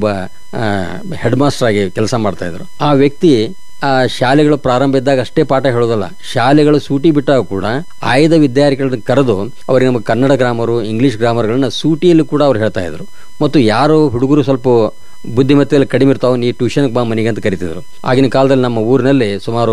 ಹೆಡ್ ಮಾಸ್ಟರ್ ಆಗಿ ಕೆಲಸ ಮಾಡ್ತಾ ಇದ್ರು. ಆ ವ್ಯಕ್ತಿ ಆ ಶಾಲೆಗಳು ಪ್ರಾರಂಭ ಇದ್ದಾಗ ಅಷ್ಟೇ ಪಾಠ ಹೇಳೋದಲ್ಲ, ಶಾಲೆಗಳು ಸೂಟಿ ಬಿಟ್ಟಾಗ ಕೂಡ ಆಯ್ದ ವಿದ್ಯಾರ್ಥಿಗಳನ್ನ ಕರೆದು ಅವರಿಗೆ ನಮ್ಮ ಕನ್ನಡ ಗ್ರಾಮರು, ಇಂಗ್ಲಿಷ್ ಗ್ರಾಮರ್ಗಳನ್ನ ಸೂಟಿಯಲ್ಲಿ ಕೂಡ ಅವ್ರು ಹೇಳ್ತಾ ಇದ್ರು. ಮತ್ತು ಯಾರು ಹುಡುಗರು ಸ್ವಲ್ಪ ಬುದ್ಧಿಮತ್ತೆಯಲ್ಲಿ ಕಡಿಮೆ ಇರ್ತಾವೆ, ನೀ ಟ್ಯೂಷನ್ಗೆ ಬಾ ಮನೆಗೆ ಅಂತ ಕರಿತಿದ್ರು. ಆಗಿನ ಕಾಲದಲ್ಲಿ ನಮ್ಮ ಊರಿನಲ್ಲಿ ಸುಮಾರು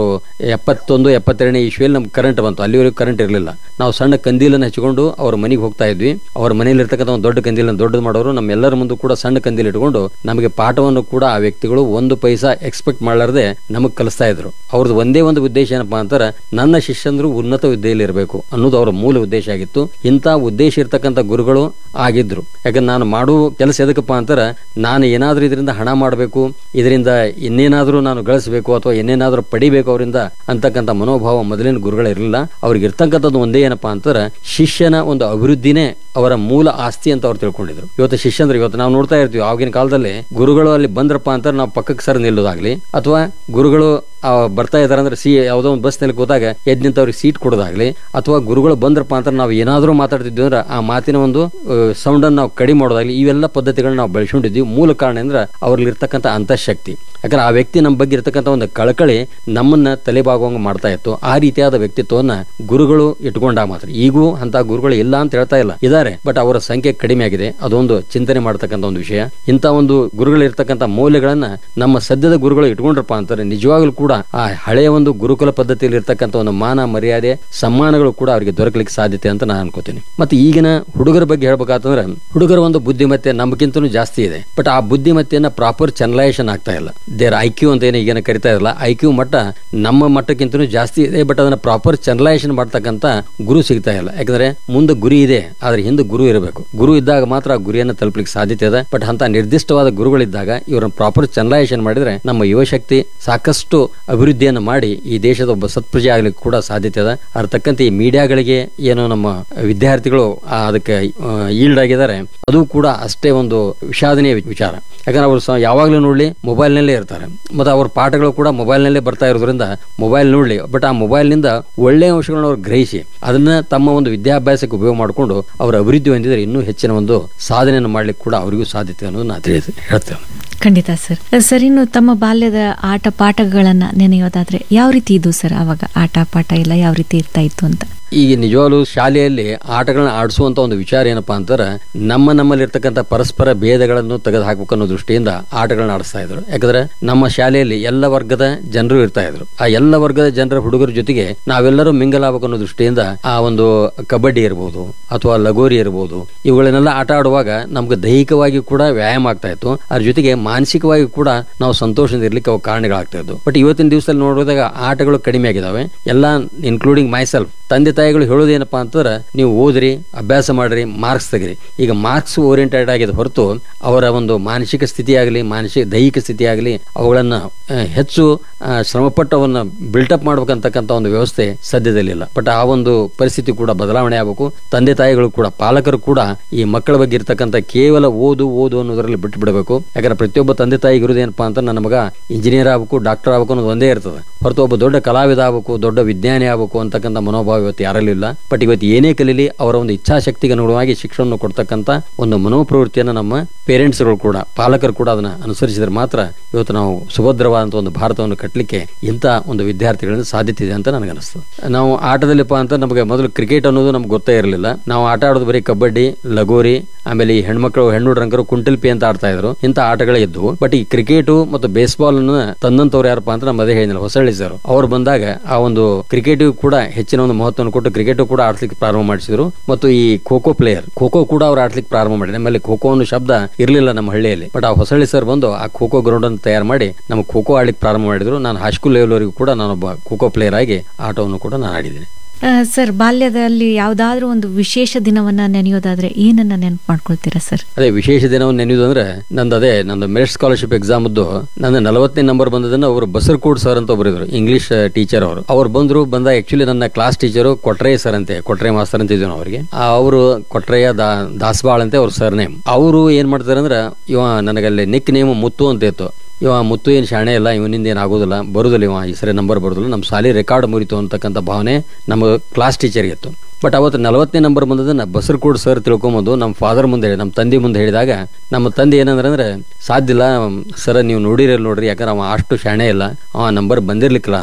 71-72ನೇ ಇಸ್ವಿಯಲ್ಲಿ ನಮ್ಗೆ ಕರೆಂಟ್ ಬಂತು. ಅಲ್ಲಿವರೆಗೂ ಕರೆಂಟ್ ಇರಲಿಲ್ಲ. ನಾವು ಸಣ್ಣ ಕಂದೀಲನ್ನು ಹಚ್ಕೊಂಡು ಅವ್ರ ಮನೆಗೆ ಹೋಗ್ತಾ ಇದ್ವಿ. ಅವ್ರ ಮನೆಯಲ್ಲಿ ಇರ್ತಕ್ಕಂಥ ಒಂದು ದೊಡ್ಡ ಕಂದೀಲನ್ನು ದೊಡ್ಡದು ಮಾಡೋರು ನಮ್ಮೆಲ್ಲರ ಮುಂದೆ ಕೂಡ ಸಣ್ಣ ಕಂದೀಲ್ ಇಟ್ಕೊಂಡು ನಮಗೆ ಪಾಠವನ್ನು ಕೂಡ ಆ ವ್ಯಕ್ತಿಗಳು 1 ಪೈಸಾ ಎಕ್ಸ್ಪೆಕ್ಟ್ ಮಾಡಲಾರದೆ ನಮಗೆ ಕಲಿಸ್ತಾ ಇದ್ರು. ಅವ್ರದ್ದು ಒಂದೇ ಒಂದು ಉದ್ದೇಶ ಏನಪ್ಪಾ ಅಂತಾರೆ, ನನ್ನ ಶಿಷ್ಯಂದ್ರು ಉನ್ನತ ವಿದ್ಯೆಯಲ್ಲಿ ಇರಬೇಕು ಅನ್ನೋದು ಅವರ ಮೂಲ ಉದ್ದೇಶ ಆಗಿತ್ತು. ಇಂಥ ಉದ್ದೇಶ ಇರ್ತಕ್ಕಂಥ ಗುರುಗಳು ಆಗಿದ್ರು. ಯಾಕಂದ್ರೆ ನಾನು ಮಾಡುವ ಕೆಲಸ ಎದಕ್ಕಪ್ಪ ಅಂತಾರೆ, ನಾನು ಏನಾದ್ರೂ ಇದರಿಂದ ಹಣ ಮಾಡಬೇಕು, ಇದರಿಂದ ಇನ್ನೇನಾದ್ರೂ ನಾನು ಗಳಿಸಬೇಕು ಅಥವಾ ಇನ್ನೇನಾದ್ರೂ ಪಡಿಬೇಕು ಅವರಿಂದ ಅಂತಕ್ಕಂಥ ಮನೋಭಾವ ಮೊದಲಿನ ಗುರುಗಳಿರಲಿಲ್ಲ. ಅವ್ರಿಗೆ ಇರ್ತಕ್ಕಂಥದ್ದು ಒಂದೇ ಏನಪ್ಪಾ ಅಂತಾರೆ, ಶಿಷ್ಯನ ಒಂದು ಅಭಿವೃದ್ಧಿನೇ ಅವರ ಮೂಲ ಆಸ್ತಿ ಅಂತ ಅವ್ರು ತಿಳ್ಕೊಂಡಿದ್ರು. ಇವತ್ತು ಶಿಷ್ಯಂದ್ರೆ ಇವತ್ತು ನಾವು ನೋಡ್ತಾ ಇರ್ತೀವಿ, ಆಗಿನ ಕಾಲದಲ್ಲಿ ಗುರುಗಳು ಅಲ್ಲಿ ಬಂದ್ರಪ್ಪ ಅಂತಾರೆ ನಾವು ಪಕ್ಕಕ್ಕೆ ಸರ್ ನಿಲ್ಲೋದಾಗ್ಲಿ, ಅಥವಾ ಗುರುಗಳು ಬರ್ತಾ ಇದಾರೆ ಅಂದ್ರೆ ಯಾವುದೋ ಒಂದು ಬಸ್ ನಲ್ಲಿ ಕೂತಾಗ ಎದ್ ನಿಂತವ್ರಿಗೆ ಸೀಟ್ ಕೊಡೋದಾಗ್ಲಿ, ಅಥವಾ ಗುರುಗಳು ಬಂದ್ರಪ್ಪ ಅಂತ ನಾವು ಏನಾದ್ರೂ ಮಾತಾಡ್ತಿದ್ವಿ ಅಂದ್ರೆ ಆ ಮಾತಿನ ಒಂದು ಸೌಂಡ್ ಅನ್ನು ನಾವು ಕಡಿಮೆ ಮಾಡೋದಾಗ್ಲಿ, ಇವೆಲ್ಲ ಪದ್ಧತಿಗಳನ್ನ ನಾವು ಬೆಳೆಸ್ಕೊಂಡಿದ್ವಿ. ಮೂಲ ಕಾರಣ ಅಂದ್ರೆ ಅವ್ರಲ್ಲಿ ಇರ್ತಕ್ಕಂಥ ಅಂತಃಶಕ್ತಿ. ಯಾಕಂದ್ರೆ ಆ ವ್ಯಕ್ತಿ ನಮ್ಮ ಬಗ್ಗೆ ಇರ್ತಕ್ಕಂಥ ಒಂದು ಕಳಕಳಿ ನಮ್ಮನ್ನ ತಲೆಬಾಗುವಂಗ ಮಾಡ್ತಾ ಇತ್ತು. ಆ ರೀತಿಯಾದ ವ್ಯಕ್ತಿತ್ವವನ್ನ ಗುರುಗಳು ಇಟ್ಕೊಂಡಾಗ ಮಾತ್ರ. ಈಗೂ ಅಂತ ಗುರುಗಳು ಇಲ್ಲ ಅಂತ ಹೇಳ್ತಾ ಇಲ್ಲ, ಇದಾರೆ, ಬಟ್ ಅವರ ಸಂಖ್ಯೆ ಕಡಿಮೆ ಆಗಿದೆ. ಅದೊಂದು ಚಿಂತನೆ ಮಾಡತಕ್ಕಂಥ ಒಂದು ವಿಷಯ. ಇಂಥ ಒಂದು ಗುರುಗಳು ಇರ್ತಕ್ಕಂಥ ಮೌಲ್ಯಗಳನ್ನ ನಮ್ಮ ಸದ್ಯದ ಗುರುಗಳು ಇಟ್ಕೊಂಡ್ರಪ್ಪ ಅಂತಾರೆ, ನಿಜವಾಗ್ಲೂ ಕೂಡ ಆ ಹಳೆಯ ಒಂದು ಗುರುಕುಲ ಪದ್ಧತಿಯಲ್ಲಿ ಇರ್ತಕ್ಕಂಥ ಒಂದು ಮಾನ ಮರ್ಯಾದೆ ಸಮ್ಮಾನಗಳು ಕೂಡ ಅವರಿಗೆ ದೊರಕಲಿಕ್ಕೆ ಸಾಧ್ಯತೆ ಅಂತ ನಾನು ಅನ್ಕೋತೀನಿ. ಮತ್ತೆ ಈಗಿನ ಹುಡುಗರ ಬಗ್ಗೆ ಹೇಳ್ಬೇಕಂತಂದ್ರೆ, ಹುಡುಗರ ಒಂದು ಬುದ್ಧಿಮತ್ತೆ ನಮ್ಗಿಂತನೂ ಜಾಸ್ತಿ ಇದೆ, ಬಟ್ ಆ ಬುದ್ಧಿಮತ್ತೆಯನ್ನ ಪ್ರಾಪರ್ ಚನಲೈಸೇಷನ್ ಆಗ್ತಾ ಇಲ್ಲ. ದೇರ್ ಐಕ್ಯೂ ಅಂತ ಏನು ಈಗೇನ ಕರಿತಾ ಇರಲ್ಲ, ಐಕ್ಯೂ ಮಟ್ಟ ನಮ್ಮ ಮಟ್ಟಕ್ಕಿಂತನೂ ಜಾಸ್ತಿ ಇದೆ, ಬಟ್ ಅದನ್ನ ಪ್ರಾಪರ್ ಚನಲೈಸೇಷನ್ ಮಾಡ್ತಕ್ಕಂಥ ಗುರು ಸಿಗ್ತಾ ಇಲ್ಲ. ಯಾಕಂದ್ರೆ ಮುಂದೆ ಗುರಿ ಇದೆ, ಆದ್ರೆ ಹಿಂದೆ ಗುರು ಇರಬೇಕು. ಗುರು ಇದ್ದಾಗ ಮಾತ್ರ ಆ ಗುರಿಯನ್ನು ತಲುಪಲಿಕ್ಕೆ ಸಾಧ್ಯತೆ ಇದೆ. ಬಟ್ ಅಂತ ನಿರ್ದಿಷ್ಟವಾದ ಗುರುಗಳಿದ್ದಾಗ ಇವರನ್ನ ಪ್ರಾಪರ್ ಚನಲೈಸೇಷನ್ ಮಾಡಿದ್ರೆ ನಮ್ಮ ಯುವಶಕ್ತಿ ಸಾಕಷ್ಟು ಅಭಿವೃದ್ಧಿಯನ್ನು ಮಾಡಿ ಈ ದೇಶದ ಒಬ್ಬ ಸತ್ಪ್ರಜೆ ಆಗ್ಲಿಕ್ಕೆ ಕೂಡ ಸಾಧ್ಯತೆ ಇದೆ. ಅದ್ರ ತಕ್ಕಂತೆ ಈ ಮೀಡಿಯಾಗಳಿಗೆ ಏನು ನಮ್ಮ ವಿದ್ಯಾರ್ಥಿಗಳು ಅದಕ್ಕೆ ಈಲ್ಡ್ ಆಗಿದ್ದಾರೆ, ಅದು ಕೂಡ ಅಷ್ಟೇ ಒಂದು ವಿಷಾದನೀಯ ವಿಚಾರ. ಯಾಕಂದ್ರೆ ಅವರು ಯಾವಾಗ್ಲೂ ನೋಡ್ಲಿ ಮೊಬೈಲ್ ನಲ್ಲೇ ಇರ್ತಾರೆ, ಮತ್ತೆ ಅವ್ರ ಪಾಠಗಳು ಕೂಡ ಮೊಬೈಲ್ ನಲ್ಲೇ ಬರ್ತಾ ಇರೋದ್ರಿಂದ ಮೊಬೈಲ್ ನೋಡ್ಲಿ, ಬಟ್ ಆ ಮೊಬೈಲ್ ನಿಂದ ಒಳ್ಳೆಯ ಅಂಶಗಳನ್ನ ಅವ್ರು ಗ್ರಹಿಸಿ ಅದನ್ನ ತಮ್ಮ ಒಂದು ವಿದ್ಯಾಭ್ಯಾಸಕ್ಕೆ ಉಪಯೋಗ ಮಾಡಿಕೊಂಡು ಅವರ ಅಭಿವೃದ್ಧಿ ಹೊಂದಿದ್ರೆ ಇನ್ನೂ ಹೆಚ್ಚಿನ ಒಂದು ಸಾಧನೆಯನ್ನು ಮಾಡ್ಲಿಕ್ಕೆ ಕೂಡ ಅವರಿಗೂ ಸಾಧ್ಯತೆ ಅನ್ನೋದು ನಾನು ಹೇಳ್ತೇವೆ. ಖಂಡಿತ ಸರ್. ಸರ್, ಇನ್ನು ತಮ್ಮ ಬಾಲ್ಯದ ಆಟ ಪಾಠಗಳನ್ನ ನೆನೆಯೋದಾದ್ರೆ ಯಾವ ರೀತಿ ಇದು ಸರ್? ಅವಾಗ ಆಟ ಪಾಠ ಎಲ್ಲ ಯಾವ ರೀತಿ ಇರ್ತಾ ಇತ್ತು ಅಂತ? ಈಗ ನಿಜವಾಗ್ಲೂ ಶಾಲೆಯಲ್ಲಿ ಆಟಗಳನ್ನ ಆಡಿಸುವಂತ ಒಂದು ವಿಚಾರ ಏನಪ್ಪಾ ಅಂತಾರೆ, ನಮ್ಮಲ್ಲಿರ್ತಕ್ಕಂಥ ಪರಸ್ಪರ ಭೇದಗಳನ್ನು ತೆಗೆದು ಹಾಕಬೇಕು ಅನ್ನೋ ದೃಷ್ಟಿಯಿಂದ ಆಟಗಳನ್ನ ಆಡಿಸ್ತಾ ಇದ್ರು. ಯಾಕಂದ್ರೆ ನಮ್ಮ ಶಾಲೆಯಲ್ಲಿ ಎಲ್ಲ ವರ್ಗದ ಜನರು ಇರ್ತಾ ಇದ್ರು. ಆ ಎಲ್ಲ ವರ್ಗದ ಜನರ ಹುಡುಗರ ಜೊತೆಗೆ ನಾವೆಲ್ಲರೂ ಮಿಂಗಲ್ ಆಗ್ಬೇಕು ಅನ್ನೋ ದೃಷ್ಟಿಯಿಂದ ಆ ಒಂದು ಕಬಡ್ಡಿ ಇರ್ಬೋದು ಅಥವಾ ಲಗೋರಿ ಇರ್ಬೋದು, ಇವುಗಳನ್ನೆಲ್ಲ ಆಟ ಆಡುವಾಗ ನಮ್ಗೆ ದೈಹಿಕವಾಗಿ ಕೂಡ ವ್ಯಾಯಾಮ ಆಗ್ತಾ ಇತ್ತು, ಅದ್ರ ಜೊತೆಗೆ ಮಾನಸಿಕವಾಗಿ ಕೂಡ ನಾವು ಸಂತೋಷದಿಂದ ಇರ್ಲಿಕ್ಕೆ ಅವು ಕಾರಣಗಳಾಗ್ತಾ ಇದ್ವು. ಬಟ್ ಇವತ್ತಿನ ದಿವಸದಲ್ಲಿ ನೋಡಿದಾಗ ಆಟಗಳು ಕಡಿಮೆ ಆಗಿದಾವೆ. ಎಲ್ಲ ಇನ್ಕ್ಲೂಡಿಂಗ್ ಮೈ ಸೆಲ್ಫ್. ತಂದೆ ತಾಯಿಗಳು ಹೇಳೋದೇನಪ್ಪಾ ಅಂತಂದ್ರೆ, ನೀವು ಓದ್ರಿ, ಅಭ್ಯಾಸ ಮಾಡ್ರಿ, ಮಾರ್ಕ್ಸ್ ತೆಗಿರಿ. ಈಗ ಮಾರ್ಕ್ಸ್ ಓರಿಯೆಂಟೆಡ್ ಆಗಿದೆ ಹೊರತು ಅವರ ಒಂದು ಮಾನಸಿಕ ಸ್ಥಿತಿ ಆಗಲಿ ದೈಹಿಕ ಸ್ಥಿತಿ ಆಗಲಿ ಅವುಗಳನ್ನ ಹೆಚ್ಚು ಶ್ರಮಪಟ್ಟವನ್ನ ಬಿಲ್ಟಪ್ ಮಾಡ್ಬೇಕಂತಕ್ಕಂಥ ಒಂದು ವ್ಯವಸ್ಥೆ ಸದ್ಯದಲ್ಲಿಲ್ಲ. ಬಟ್ ಆ ಒಂದು ಪರಿಸ್ಥಿತಿ ಕೂಡ ಬದಲಾವಣೆ ಆಗಬೇಕು. ತಂದೆ ತಾಯಿಗಳು ಕೂಡ, ಪಾಲಕರು ಕೂಡ ಈ ಮಕ್ಕಳ ಬಗ್ಗೆ ಇರ್ತಕ್ಕಂಥ ಕೇವಲ ಓದು ಅನ್ನೋದ್ರಲ್ಲಿ ಬಿಟ್ಟು ಬಿಡಬೇಕು. ಯಾಕಂದ್ರೆ ಪ್ರತಿಯೊಬ್ಬ ತಂದೆ ತಾಯಿಗೆ ಇರೋದೇನಪ್ಪಾ ಅಂತ ನನ್ನ ಮಗ ಇಂಜಿನಿಯರ್ ಆಗ್ಬೇಕು, ಡಾಕ್ಟರ್ ಆಗ್ಬೇಕು ಅನ್ನೋದು ಒಂದೇ ಇರ್ತದೆ ಹೊರತು ಒಬ್ಬ ದೊಡ್ಡ ಕಲಾವಿದ ಆಗ್ಬೇಕು, ದೊಡ್ಡ ವಿಜ್ಞಾನಿ ಆಗ್ಬೇಕು ಅಂತಕ್ಕಂಥ ಮನೋಭಾವ ಇವತ್ತು ಯಾರಲ್ಲಿಲ್ಲ. ಬಟ್ ಇವತ್ತು ಏನೇ ಕಲೀಲಿ ಅವರ ಒಂದು ಇಚ್ಛಾಶಕ್ತಿಗೆ ಅನುಗುಣವಾಗಿ ಶಿಕ್ಷಣ ಕೊಡ್ತಕ್ಕಂಥ ಒಂದು ಮನೋಪ್ರವೃತ್ತಿಯನ್ನು ನಮ್ಮ ಪೇರೆಂಟ್ಸ್ಗಳು ಕೂಡ, ಪಾಲಕರು ಕೂಡ ಅದನ್ನ ಅನುಸರಿಸಿದ್ರೆ ಮಾತ್ರ ಇವತ್ತು ನಾವು ಸುಭದ್ರವಾದಂತಹ ಒಂದು ಭಾರತವನ್ನು ಕಟ್ಟಲಿಕ್ಕೆ ಇಂಥ ಒಂದು ವಿದ್ಯಾರ್ಥಿಗಳಿಂದ ಸಾಧ್ಯತೆ ಇದೆ ಅಂತ ನನಗನ್ನಿಸ್ತದೆ. ನಾವು ಆಟದಲ್ಲಿಪ್ಪ ಅಂತ ನಮಗೆ ಮೊದಲು ಕ್ರಿಕೆಟ್ ಅನ್ನೋದು ನಮ್ಗೆ ಗೊತ್ತೇ ಇರಲಿಲ್ಲ. ನಾವು ಆಟ ಆಡೋದು ಬರೀ ಕಬಡ್ಡಿ, ಲಗೋರಿ, ಆಮೇಲೆ ಈ ಹೆಣ್ಣು ರಂಕರು ಕುಂಟಲ್ಪಿ ಅಂತ ಆಡ್ತಾ ಇದ್ರು. ಇಂಥ ಆಟಗಳೇ ಇದ್ವು. ಬಟ್ ಈ ಕ್ರಿಕೆಟ್ ಮತ್ತು ಬೇಸ್ಬಾಲ್ ಅನ್ನು ತಂದಂತವ್ರು ಯಾರಪ್ಪ ಅಂತ ನಮ್ಮ ಅದೇ ಹೇಳಿದ್ರು, ಹೊಸಳ್ಳಿ ಸರ್. ಅವ್ರು ಬಂದಾಗ ಆ ಒಂದು ಕ್ರಿಕೆಟ್ ಕೂಡ ಹೆಚ್ಚಿನ ಒಂದು ಮಹತ್ವವನ್ನು ಕೊಟ್ಟು ಕ್ರಿಕೆಟ್ ಕೂಡ ಆಡ್ಲಿಕ್ಕೆ ಪ್ರಾರಂಭ ಮಾಡಿಸಿದ್ರು. ಮತ್ತು ಈ ಖೋಖೋ ಕೂಡ ಅವ್ರು ಆಡ್ಲಿಕ್ಕೆ ಪ್ರಾರಂಭ ಮಾಡಿದ್ರು. ಆಮೇಲೆ ಖೋಖೋ ಅನ್ನೋ ಶಬ್ದ ಇರಲಿಲ್ಲ ನಮ್ಮ ಹಳ್ಳಿಯಲ್ಲಿ. ಬಟ್ ಆ ಹೊಸಳ್ಳಿ ಸರ್ ಬಂದು ಆ ಖೋಖೋ ಗ್ರೌಂಡ್ ಅನ್ನು ತಯಾರು ಮಾಡಿ ನಮಗೆ ಖೋಖೋ ಆಡ್ಲಿಕ್ಕೆ ಪ್ರಾರಂಭ ಮಾಡಿದ್ರು. ನಾನು ಹೈಸ್ಕೂಲ್ ಲೆವೆಲ್ ವರೆಗೂ ಕೂಡ ನಾನೊಬ್ಬ ಖೋಖೋ ಪ್ಲೇಯರ್ ಆಗಿ ಆಟವನ್ನು ಕೂಡ ನಾನು ಆಡಿದ್ದೀನಿ. ಸರ್, ಬಾಲ್ಯದಲ್ಲಿ ಯಾವ್ದಾದ್ರು ಒಂದು ವಿಶೇಷ ದಿನವನ್ನ ನೆನೆಯೋದಾದ್ರೆ ಏನನ್ನ ನೆನಪು ಮಾಡ್ಕೊಳ್ತೀರಾ ಸರ್? ಅದೇ ವಿಶೇಷ ದಿನವನ್ನು ನೆನೆಯೋದು ಅಂದ್ರೆ ನಂದು ಮೆರಿಟ್ ಸ್ಕಾಲರ್ಶಿಪ್ ಎಕ್ಸಾಮ್ ನನ್ನ 40ನೇ ನಂಬರ್ ಬಂದದನ್ನ ಅವರು ಬಸರ್ಕೋಡ್ ಸರ್ ಅಂತ ಒಬ್ಬರು ಇದ್ರು, ಇಂಗ್ಲಿಷ್ ಟೀಚರ್. ಅವ್ರು ಬಂದಾಗ ಆಕ್ಚುಲಿ ನನ್ನ ಕ್ಲಾಸ್ ಟೀಚರು ಕೊಟ್ರೆ ಸರ್ ಅಂತೆ, ಕೊಟ್ರೆ ಮಾಸ್ತರ್ ಅಂತ ಇದ್ವಿ ನಾವು ಅವರಿಗೆ. ಅವರು ಕೊಟ್ರೆಯ ದಾಸಬಾಳ್ ಅಂತ ಅವ್ರ ಸರ್ ನೇಮ್. ಅವರು ಏನ್ ಮಾಡ್ತಾರೆ ಅಂದ್ರೆ, ಇವ ನನಗಲ್ಲಿ ನಿಕ್ ನೇಮ್ ಮುತ್ತು ಅಂತ ಇತ್ತು. ಇವ ಮುತ್ತು ಏನು ಶಾಣೆ ಇಲ್ಲ, ಇವನಿಂದ ಏನು ಆಗೋದಿಲ್ಲ, ಬರುದಿಲ್ಲ, ಇವ ಈ ಸರಿ ನಂಬರ್ ಬರುದಿಲ್ಲ, ನಮ್ಮ ಶಾಲೆ ರೆಕಾರ್ಡ್ ಮುರಿತು ಅಂತಕ್ಕಂಥ ಭಾವನೆ ನಮ್ಮ ಕ್ಲಾಸ್ ಟೀಚರ್ಗೆ ಇತ್ತು. ಬಟ್ ಅವತ್ತು 40ನೇ ನಂಬರ್ ಬಂದದನ್ನ ಬಸರ್ಕೋಡ್ ಸರ್ ತಿಳ್ಕೊಂಬಂದು ನಮ್ಮ ಫಾದರ್ ಮುಂದೆ ಹೇಳಿ, ನಮ್ಮ ತಂದೆ ಮುಂದೆ ಹೇಳಿದಾಗ ನಮ್ಮ ತಂದೆ ಏನಂದ್ರೆ ಸಾಧ್ಯ ಇಲ್ಲ ಸರ್, ನೀವು ನೋಡ್ರಿ, ಯಾಕಂದ್ರೆ ಅವ ಅಷ್ಟು ಶಾಣೆ ಇಲ್ಲ, ಅವ ನಂಬರ್ ಬಂದಿರ್ಲಿಕ್ಕಿಲ್ಲ ಅಂದ್ರು.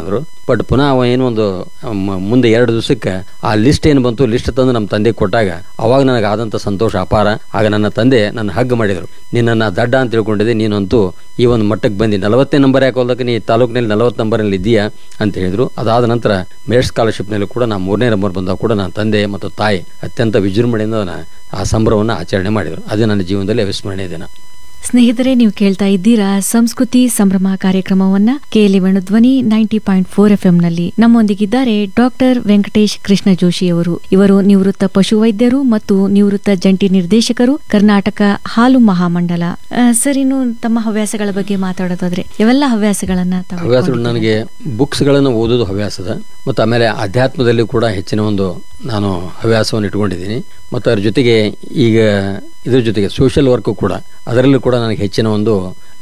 ಬಟ್ ಪುನಃ ಅವ ಏನು ಒಂದು ಮುಂದೆ 2 ದಿವಸಕ್ಕೆ ಆ ಲಿಸ್ಟ್ ಏನು ಬಂತು, ಲಿಸ್ಟ್ ತಂದು ನಮ್ಮ ತಂದೆಗೆ ಕೊಟ್ಟಾಗ ಅವಾಗ ನನಗೆ ಆದಂಥ ಸಂತೋಷ ಅಪಾರ. ಆಗ ನನ್ನ ತಂದೆ ನನ್ನ ಹಗ್ ಮಾಡಿದರು, ನಿನ್ನನ್ನು ದಡ್ಡ ಅಂತ ತಿಳ್ಕೊಂಡಿದ್ದೆ, ನೀನಂತೂ ಈ ಒಂದು ಮಟ್ಟಕ್ಕೆ ಬಂದು 40ನೇ ನಂಬರ್ ಯಾಕೆ ಹೋದಕ್ಕೆ ನೀ ತಾಲೂಕಿನಲ್ಲಿ 40 ನಂಬರ್ನಲ್ಲಿ ಇದೆಯಾ ಅಂತ ಹೇಳಿದ್ರು. ಅದಾದ ನಂತರ ಮೆರಿಟ್ ಸ್ಕಾಲರ್ಶಿಪ್ನಲ್ಲಿ ಕೂಡ ನಾನು 3ನೇ ನಂಬರ್ ಬಂದಾಗ ಕೂಡ ನನ್ನ ತಂದೆ ಮತ್ತು ತಾಯಿ ಅತ್ಯಂತ ವಿಜೃಂಭಣೆಯಿಂದ ಆ ಸಂಭ್ರಮವನ್ನು ಆಚರಣೆ ಮಾಡಿದರು. ಅದು ನನ್ನ ಜೀವನದಲ್ಲಿ ಅವಿಸ್ಮರಣೀಯ ದಿನ. ಸ್ನೇಹಿತರೆ, ನೀವು ಕೇಳ್ತಾ ಇದ್ದೀರಾ ಸಂಸ್ಕೃತಿ ಸಂಭ್ರಮ ಕಾರ್ಯಕ್ರಮವನ್ನ KLE ಧ್ವನಿ 90.4 FM ನಲ್ಲಿ. ನಮ್ಮೊಂದಿಗಿದ್ದಾರೆ ಡಾಕ್ಟರ್ ವೆಂಕಟೇಶ್ ಕೃಷ್ಣ ಜೋಶಿ ಅವರು. ಇವರು ನಿವೃತ್ತ ಪಶುವೈದ್ಯರು ಮತ್ತು ನಿವೃತ್ತ ಜಂಟಿ ನಿರ್ದೇಶಕರು, ಕರ್ನಾಟಕ ಹಾಲು ಮಹಾಮಂಡಲ. ಸರ್, ಇನ್ನು ತಮ್ಮ ಹವ್ಯಾಸಗಳ ಬಗ್ಗೆ ಮಾತಾಡೋದಾದ್ರೆ ಯಾವೆಲ್ಲ ಹವ್ಯಾಸಗಳು? ನನಗೆ ಬುಕ್ಸ್ ಗಳನ್ನು ಓದೋದು ಹವ್ಯಾಸದ, ಮತ್ತು ಆಮೇಲೆ ಅಧ್ಯಾತ್ಮದಲ್ಲಿ ಕೂಡ ಹೆಚ್ಚಿನ ಒಂದು ನಾನು ಹವ್ಯಾಸವನ್ನು ಇಟ್ಕೊಂಡಿದ್ದೀನಿ. ಮತ್ತು ಅದ್ರ ಜೊತೆಗೆ ಈಗ ಇದ್ರ ಜೊತೆಗೆ ಸೋಷಿಯಲ್ ವರ್ಕ್ ಕೂಡ, ಅದರಲ್ಲೂ ಕೂಡ ನನಗೆ ಹೆಚ್ಚಿನ ಒಂದು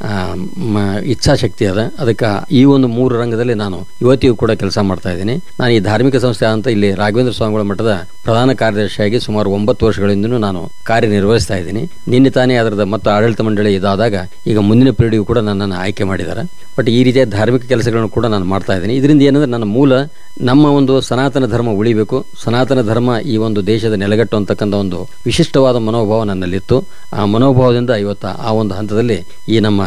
ಇಚ್ಛಾಶಕ್ತಿ ಅದ. ಅದಕ್ಕೆ ಈ ಒಂದು 3 ರಂಗದಲ್ಲಿ ನಾನು ಇವತ್ತಿಗೂ ಕೂಡ ಕೆಲಸ ಮಾಡ್ತಾ ಇದ್ದೀನಿ. ನಾನು ಈ ಧಾರ್ಮಿಕ ಸಂಸ್ಥೆ ಅಂತ ಇಲ್ಲಿ ರಾಘವೇಂದ್ರ ಸ್ವಾಮಿಗಳ ಮಠದ ಪ್ರಧಾನ ಕಾರ್ಯದರ್ಶಿಯಾಗಿ ಸುಮಾರು 9 ವರ್ಷಗಳಿಂದನೂ ನಾನು ಕಾರ್ಯನಿರ್ವಹಿಸ್ತಾ ಇದ್ದೀನಿ. ನಿನ್ನೆ ತಾನೇ ಅದರದ ಮತ್ತು ಆಡಳಿತ ಮಂಡಳಿ ಇದಾದಾಗ ಈಗ ಮುಂದಿನ ಪೀಳಿಗೆಗೂ ಕೂಡ ನನ್ನನ್ನು ಆಯ್ಕೆ ಮಾಡಿದ್ದಾರೆ. ಬಟ್ ಈ ರೀತಿಯ ಧಾರ್ಮಿಕ ಕೆಲಸಗಳನ್ನು ಕೂಡ ನಾನು ಮಾಡ್ತಾ ಇದ್ದೀನಿ. ಇದರಿಂದ ಏನಂದ್ರೆ ನನ್ನ ಮೂಲ ನಮ್ಮ ಒಂದು ಸನಾತನ ಧರ್ಮ ಉಳಿಬೇಕು, ಸನಾತನ ಧರ್ಮ ಈ ಒಂದು ದೇಶದ ನೆಲೆಗಟ್ಟು ಅಂತಕ್ಕಂಥ ಒಂದು ವಿಶಿಷ್ಟವಾದ ಮನೋಭಾವ ನನ್ನಲ್ಲಿತ್ತು. ಆ ಮನೋಭಾವದಿಂದ ಇವತ್ತು ಆ ಒಂದು ಹಂತದಲ್ಲಿ ಈ ನಮ್ಮ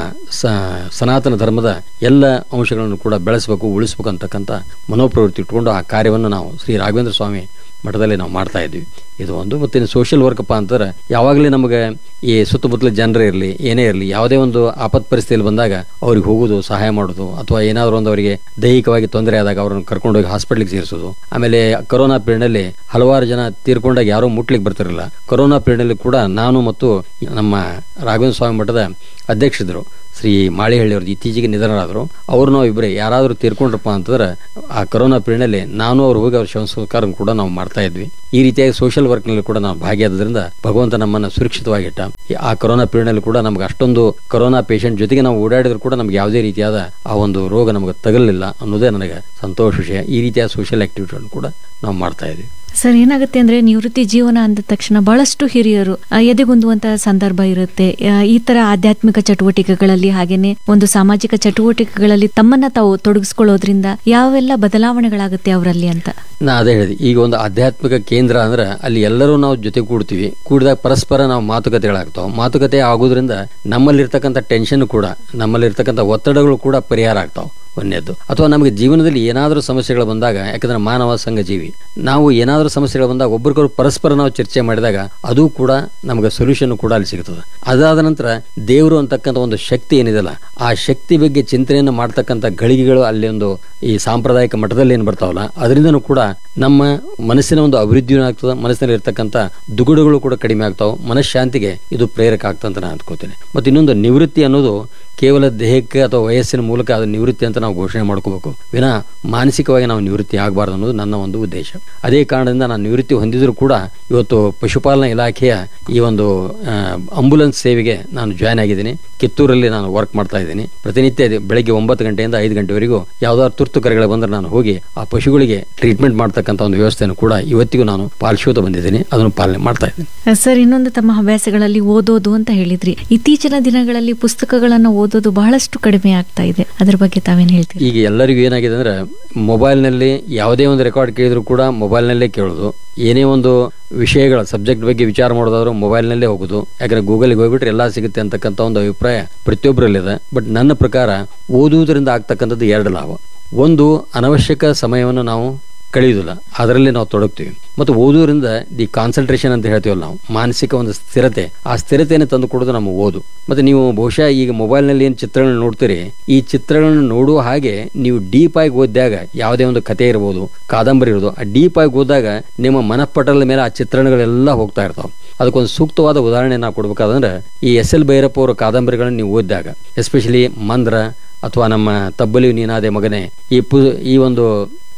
ಸನಾತನ ಧರ್ಮದ ಎಲ್ಲ ಅಂಶಗಳನ್ನು ಕೂಡ ಬೆಳೆಸಬೇಕು, ಉಳಿಸಬೇಕು ಅಂತಕ್ಕಂಥ ಮನೋಪ್ರವೃತ್ತಿ ಇಟ್ಕೊಂಡು ಆ ಕಾರ್ಯವನ್ನು ನಾವು ಶ್ರೀ ರಾಘವೇಂದ್ರ ಸ್ವಾಮಿ ಮಠದಲ್ಲಿ ನಾವು ಮಾಡ್ತಾ ಇದ್ವಿ. ಇದು ಒಂದು. ಮತ್ತು ಸೋಷಿಯಲ್ ವರ್ಕಪ್ಪ ಅಂತಾರೆ, ಯಾವಾಗಲೇ ನಮಗೆ ಈ ಸುತ್ತಮುತ್ತಲ ಜನರೇ ಇರಲಿ ಏನೇ ಇರಲಿ, ಯಾವುದೇ ಒಂದು ಆಪತ್ ಪರಿಸ್ಥಿತಿಯಲ್ಲಿ ಬಂದಾಗ ಅವ್ರಿಗೆ ಹೋಗೋದು, ಸಹಾಯ ಮಾಡೋದು, ಅಥವಾ ಏನಾದರೂ ಒಂದು ಅವರಿಗೆ ದೈಹಿಕವಾಗಿ ತೊಂದರೆ ಆದಾಗ ಅವರನ್ನು ಕರ್ಕೊಂಡೋಗಿ ಹಾಸ್ಪಿಟ್ಲಿಗೆ ಸೇರಿಸೋದು. ಆಮೇಲೆ ಕೊರೋನಾ ಪೀರಿಯಡ್ನಲ್ಲಿ ಹಲವಾರು ಜನ ತೀರ್ಕೊಂಡಾಗ ಯಾರೂ ಮುಟ್ಲಿಕ್ಕೆ ಬರ್ತಿರಲಿಲ್ಲ. ಕೊರೋನಾ ಪೀರಿಯಡ್ನಲ್ಲಿ ಕೂಡ ನಾನು ಮತ್ತು ನಮ್ಮ ರಾಘವೇಂದ್ರ ಸ್ವಾಮಿ ಮಠದ ಅಧ್ಯಕ್ಷರು ಶ್ರೀ ಮಾಳಿಹಳ್ಳಿಯವ್ರದ್ದು ಇತ್ತೀಚೆಗೆ ನಿಧನರಾದರು. ಅವರು ನಾವು ಇಬ್ಬರೇ ಯಾರಾದರೂ ತೀರ್ಕೊಂಡ್ರಪ್ಪ ಅಂತಂದ್ರೆ ಆ ಕೊರೋನಾ ಪೀರಿಯಡ್ನಲ್ಲಿ ನಾನು ಅವ್ರು ಹೋಗಿ ಅವ್ರ ಶವ ಸಂಸ್ಕಾರ ಕೂಡ ನಾವು ಮಾಡ್ತಾ ಇದ್ವಿ. ಈ ರೀತಿಯಾಗಿ ಸೋಷಿಯಲ್ ವರ್ಕ್ನಲ್ಲಿ ಕೂಡ ನಾವು ಭಾಗಿಯಾದ್ರಿಂದ ಭಗವಂತ ನಮ್ಮನ್ನು ಸುರಕ್ಷಿತವಾಗಿಟ್ಟ. ಆ ಕೊರೋನಾ ಪೀರಿಯಡ್ನಲ್ಲಿ ಕೂಡ ನಮ್ಗೆ ಅಷ್ಟೊಂದು ಕೊರೋನಾ ಪೇಷಂಟ್ ಜೊತೆಗೆ ನಾವು ಓಡಾಡಿದ್ರು ಕೂಡ ನಮ್ಗೆ ಯಾವುದೇ ರೀತಿಯಾದ ಆ ಒಂದು ರೋಗ ನಮಗೆ ತಗಲಿಲ್ಲ ಅನ್ನೋದೇ ನನಗೆ ಸಂತೋಷ ವಿಷಯ. ಈ ರೀತಿಯ ಸೋಷಿಯಲ್ ಆಕ್ಟಿವಿಟಿಗಳನ್ನು ಕೂಡ ನಾವು ಮಾಡ್ತಾ ಇದ್ವಿ. ಸರ್, ಏನಾಗುತ್ತೆ ಅಂದ್ರೆ ನಿವೃತ್ತಿ ಜೀವನ ಅಂದ ತಕ್ಷಣ ಬಹಳಷ್ಟು ಹಿರಿಯರು ಎದೆಗುಂದುವಂತಹ ಸಂದರ್ಭ ಇರುತ್ತೆ. ಈ ತರ ಆಧ್ಯಾತ್ಮಿಕ ಚಟುವಟಿಕೆಗಳಲ್ಲಿ ಹಾಗೇನೆ ಒಂದು ಸಾಮಾಜಿಕ ಚಟುವಟಿಕೆಗಳಲ್ಲಿ ತಮ್ಮನ್ನ ತಾವು ತೊಡಗಿಸ್ಕೊಳ್ಳೋದ್ರಿಂದ ಯಾವೆಲ್ಲ ಬದಲಾವಣೆಗಳಾಗುತ್ತೆ ಅವರಲ್ಲಿ ಅಂತ ನಾ ಅದೇ ಹೇಳಿದೆ. ಈಗ ಒಂದು ಆಧ್ಯಾತ್ಮಿಕ ಕೇಂದ್ರ ಅಂದ್ರೆ ಅಲ್ಲಿ ಎಲ್ಲರೂ ನಾವು ಜೊತೆ ಕೂಡ್ತೀವಿ. ಕೂಡಿದಾಗ ಪರಸ್ಪರ ನಾವು ಮಾತುಕತೆಗಳಾಗ್ತಾವ. ಮಾತುಕತೆ ಆಗೋದ್ರಿಂದ ನಮ್ಮಲ್ಲಿರ್ತಕ್ಕಂಥ ಟೆನ್ಷನ್ ಕೂಡ, ನಮ್ಮಲ್ಲಿರ್ತಕ್ಕಂಥ ಒತ್ತಡಗಳು ಕೂಡ ಪರಿಹಾರ ಆಗ್ತಾವ. ಒಂದೇದ್ದು. ಅಥವಾ ನಮಗೆ ಜೀವನದಲ್ಲಿ ಏನಾದರೂ ಸಮಸ್ಯೆಗಳು ಬಂದಾಗ, ಯಾಕಂದ್ರೆ ಮಾನವ ಸಂಘಜೀವಿ, ನಾವು ಏನಾದರೂ ಸಮಸ್ಯೆಗಳು ಬಂದಾಗ ಒಬ್ರಿಗೊಬ್ರು ಪರಸ್ಪರ ನಾವು ಚರ್ಚೆ ಮಾಡಿದಾಗ ಅದು ಕೂಡ ನಮಗೆ ಸೊಲ್ಯೂಷನ್ ಕೂಡ ಅಲ್ಲಿ ಸಿಗ್ತದೆ. ಅದಾದ ನಂತರ ದೇವರು ಅಂತಕ್ಕಂಥ ಒಂದು ಶಕ್ತಿ ಏನಿದೆಲ್ಲ, ಆ ಶಕ್ತಿ ಬಗ್ಗೆ ಚಿಂತನೆಯನ್ನು ಮಾಡ್ತಕ್ಕಂಥ ಗಳಿಗೆಗಳು ಅಲ್ಲಿ ಒಂದು ಈ ಸಾಂಪ್ರದಾಯಿಕ ಮಠದಲ್ಲಿ ಏನು ಬರ್ತಾವಲ್ಲ, ಅದರಿಂದನೂ ಕೂಡ ನಮ್ಮ ಮನಸ್ಸಿನ ಒಂದು ಅಭಿವೃದ್ಧಿಯೂ ಆಗ್ತದೆ. ಮನಸ್ಸಿನಲ್ಲಿ ಇರ್ತಕ್ಕಂಥ ದುಗುಡುಗಳು ಕೂಡ ಕಡಿಮೆ ಆಗ್ತಾವೆ. ಮನಃಶಾಂತಿಗೆ ಇದು ಪ್ರೇರಕ ಆಗ್ತಂತ ನಾನು ಅಂದ್ಕೋತೇನೆ. ಮತ್ತು ಇನ್ನೊಂದು, ನಿವೃತ್ತಿ ಅನ್ನೋದು ಕೇವಲ ದೇಹಕ್ಕೆ ಅಥವಾ ವಯಸ್ಸಿನ ಮೂಲಕ ಅದು ನಿವೃತ್ತಿ ಅಂತ ನಾವು ಘೋಷಣೆ ಮಾಡ್ಕೋಬೇಕು, ವಿನಾ ಮಾನಸಿಕವಾಗಿ ನಾವು ನಿವೃತ್ತಿ ಆಗಬಾರ್ದು ಅನ್ನೋದು ನನ್ನ ಒಂದು ಉದ್ದೇಶ. ಅದೇ ಕಾರಣದಿಂದ ನಾನು ನಿವೃತ್ತಿ ಹೊಂದಿದ್ರು ಕೂಡ ಇವತ್ತು ಪಶುಪಾಲನಾ ಇಲಾಖೆಯ ಈ ಒಂದು ಆಂಬುಲೆನ್ಸ್ ಸೇವೆಗೆ ನಾನು ಜಾಯ್ನ್ ಆಗಿದ್ದೀನಿ. ಕಿತ್ತೂರಲ್ಲಿ ನಾನು ವರ್ಕ್ ಮಾಡ್ತಾ ಇದ್ದೀನಿ. ಪ್ರತಿನಿತ್ಯ ಬೆಳಗ್ಗೆ 9 ಗಂಟೆಯಿಂದ 5 ಗಂಟೆವರೆಗೂ ಯಾವ್ದಾದ್ರು ತುರ್ತು ಕರೆಗಳು ಬಂದ್ರೆ ನಾನು ಹೋಗಿ ಆ ಪಶುಗಳಿಗೆ ಟ್ರೀಟ್ಮೆಂಟ್ ಮಾಡ್ತಕ್ಕಂಥ ಒಂದು ವ್ಯವಸ್ಥೆಯನ್ನು ಕೂಡ ಇವತ್ತಿಗೂ ನಾನು ಪಾಲಿಸೋದು ಬಂದಿದ್ದೀನಿ, ಅದನ್ನು ಪಾಲನೆ ಮಾಡ್ತಾ ಇದ್ದೀನಿ. ಸರ್, ಇನ್ನೊಂದು ತಮ್ಮ ಹವ್ಯಾಸಗಳಲ್ಲಿ ಓದೋದು ಅಂತ ಹೇಳಿದ್ರಿ. ಇತ್ತೀಚಿನ ದಿನಗಳಲ್ಲಿ ಪುಸ್ತಕಗಳನ್ನು ಓದೋದು ಬಹಳಷ್ಟು ಕಡಿಮೆ ಆಗ್ತಾ ಇದೆ, ಅದ್ರ ಬಗ್ಗೆ ತಾವೇನು ಹೇಳ್ತೀರಿ? ಈಗ ಎಲ್ಲರಿಗೂ ಏನಾಗಿದೆ ಅಂದ್ರೆ, ಮೊಬೈಲ್ನಲ್ಲಿ ಯಾವುದೇ ಒಂದು ರೆಕಾರ್ಡ್ ಕೇಳಿದ್ರು ಕೂಡ ಮೊಬೈಲ್ನಲ್ಲೇ ಕೇಳೋದು. ಏನೇ ಒಂದು ವಿಷಯಗಳ ಸಬ್ಜೆಕ್ಟ್ ಬಗ್ಗೆ ವಿಚಾರ ಮಾಡೋದಾದ್ರೂ ಮೊಬೈಲ್ನಲ್ಲೇ ಹೋಗೋದು. ಯಾಕಂದ್ರೆ ಗೂಗಲ್ಗೆ ಹೋಗ್ಬಿಟ್ರೆ ಎಲ್ಲ ಸಿಗುತ್ತೆ ಅಂತಕ್ಕಂಥ ಒಂದು ಅಭಿಪ್ರಾಯ ಪ್ರತಿಯೊಬ್ಬರಲ್ಲಿದೆ. ಬಟ್ ನನ್ನ ಪ್ರಕಾರ ಓದುವುದರಿಂದ ಆಗ್ತಕ್ಕಂಥದ್ದು 2 ಲಾಭ. ಒಂದು, ಅನವಶ್ಯಕ ಸಮಯವನ್ನು ನಾವು ಕಳೆಯುವುದಿಲ್ಲ, ಅದರಲ್ಲಿ ನಾವು ತೊಡಗ್ತೀವಿ. ಮತ್ತು ಓದೋದ್ರಿಂದ ದಿ ಕಾನ್ಸಂಟ್ರೇಷನ್ ಅಂತ ಹೇಳ್ತೀವಲ್ಲ ನಾವು, ಮಾನಸಿಕ ಒಂದು ಸ್ಥಿರತೆ, ಆ ಸ್ಥಿರತೆಯನ್ನು ತಂದು ಕೊಡೋದು ನಮ್ಮ ಓದು. ಮತ್ತೆ ನೀವು ಬಹುಶಃ ಈಗ ಮೊಬೈಲ್ನಲ್ಲಿ ಏನು ಚಿತ್ರಗಳನ್ನು ನೋಡ್ತೀರಿ, ಈ ಚಿತ್ರಗಳನ್ನು ನೋಡುವ ಹಾಗೆ ನೀವು ಡೀಪ್ ಆಗಿ ಓದಿದಾಗ, ಯಾವುದೇ ಒಂದು ಕಥೆ ಇರ್ಬೋದು, ಕಾದಂಬರಿ ಇರ್ಬೋದು, ಆ ಡೀಪ್ ಆಗಿ ಓದಿದಾಗ ನಿಮ್ಮ ಮನಪಟಲದ ಮೇಲೆ ಆ ಚಿತ್ರಣಗಳೆಲ್ಲ ಹೋಗ್ತಾ ಇರ್ತಾವೆ. ಅದಕ್ಕೊಂದು ಸೂಕ್ತವಾದ ಉದಾಹರಣೆ ನಾವು ಕೊಡ್ಬೇಕಾದ್ರೆ, ಈ SL ಭೈರಪ್ಪ ಅವರ ಕಾದಂಬರಿಗಳನ್ನು ನೀವು ಓದಿದಾಗ, ಎಸ್ಪೆಷಲಿ ಮಂದ್ರ ಅಥವಾ ನಮ್ಮ ತಬ್ಬಲಿ ನೀನಾದೆ ಮಗನೇ, ಈ ಒಂದು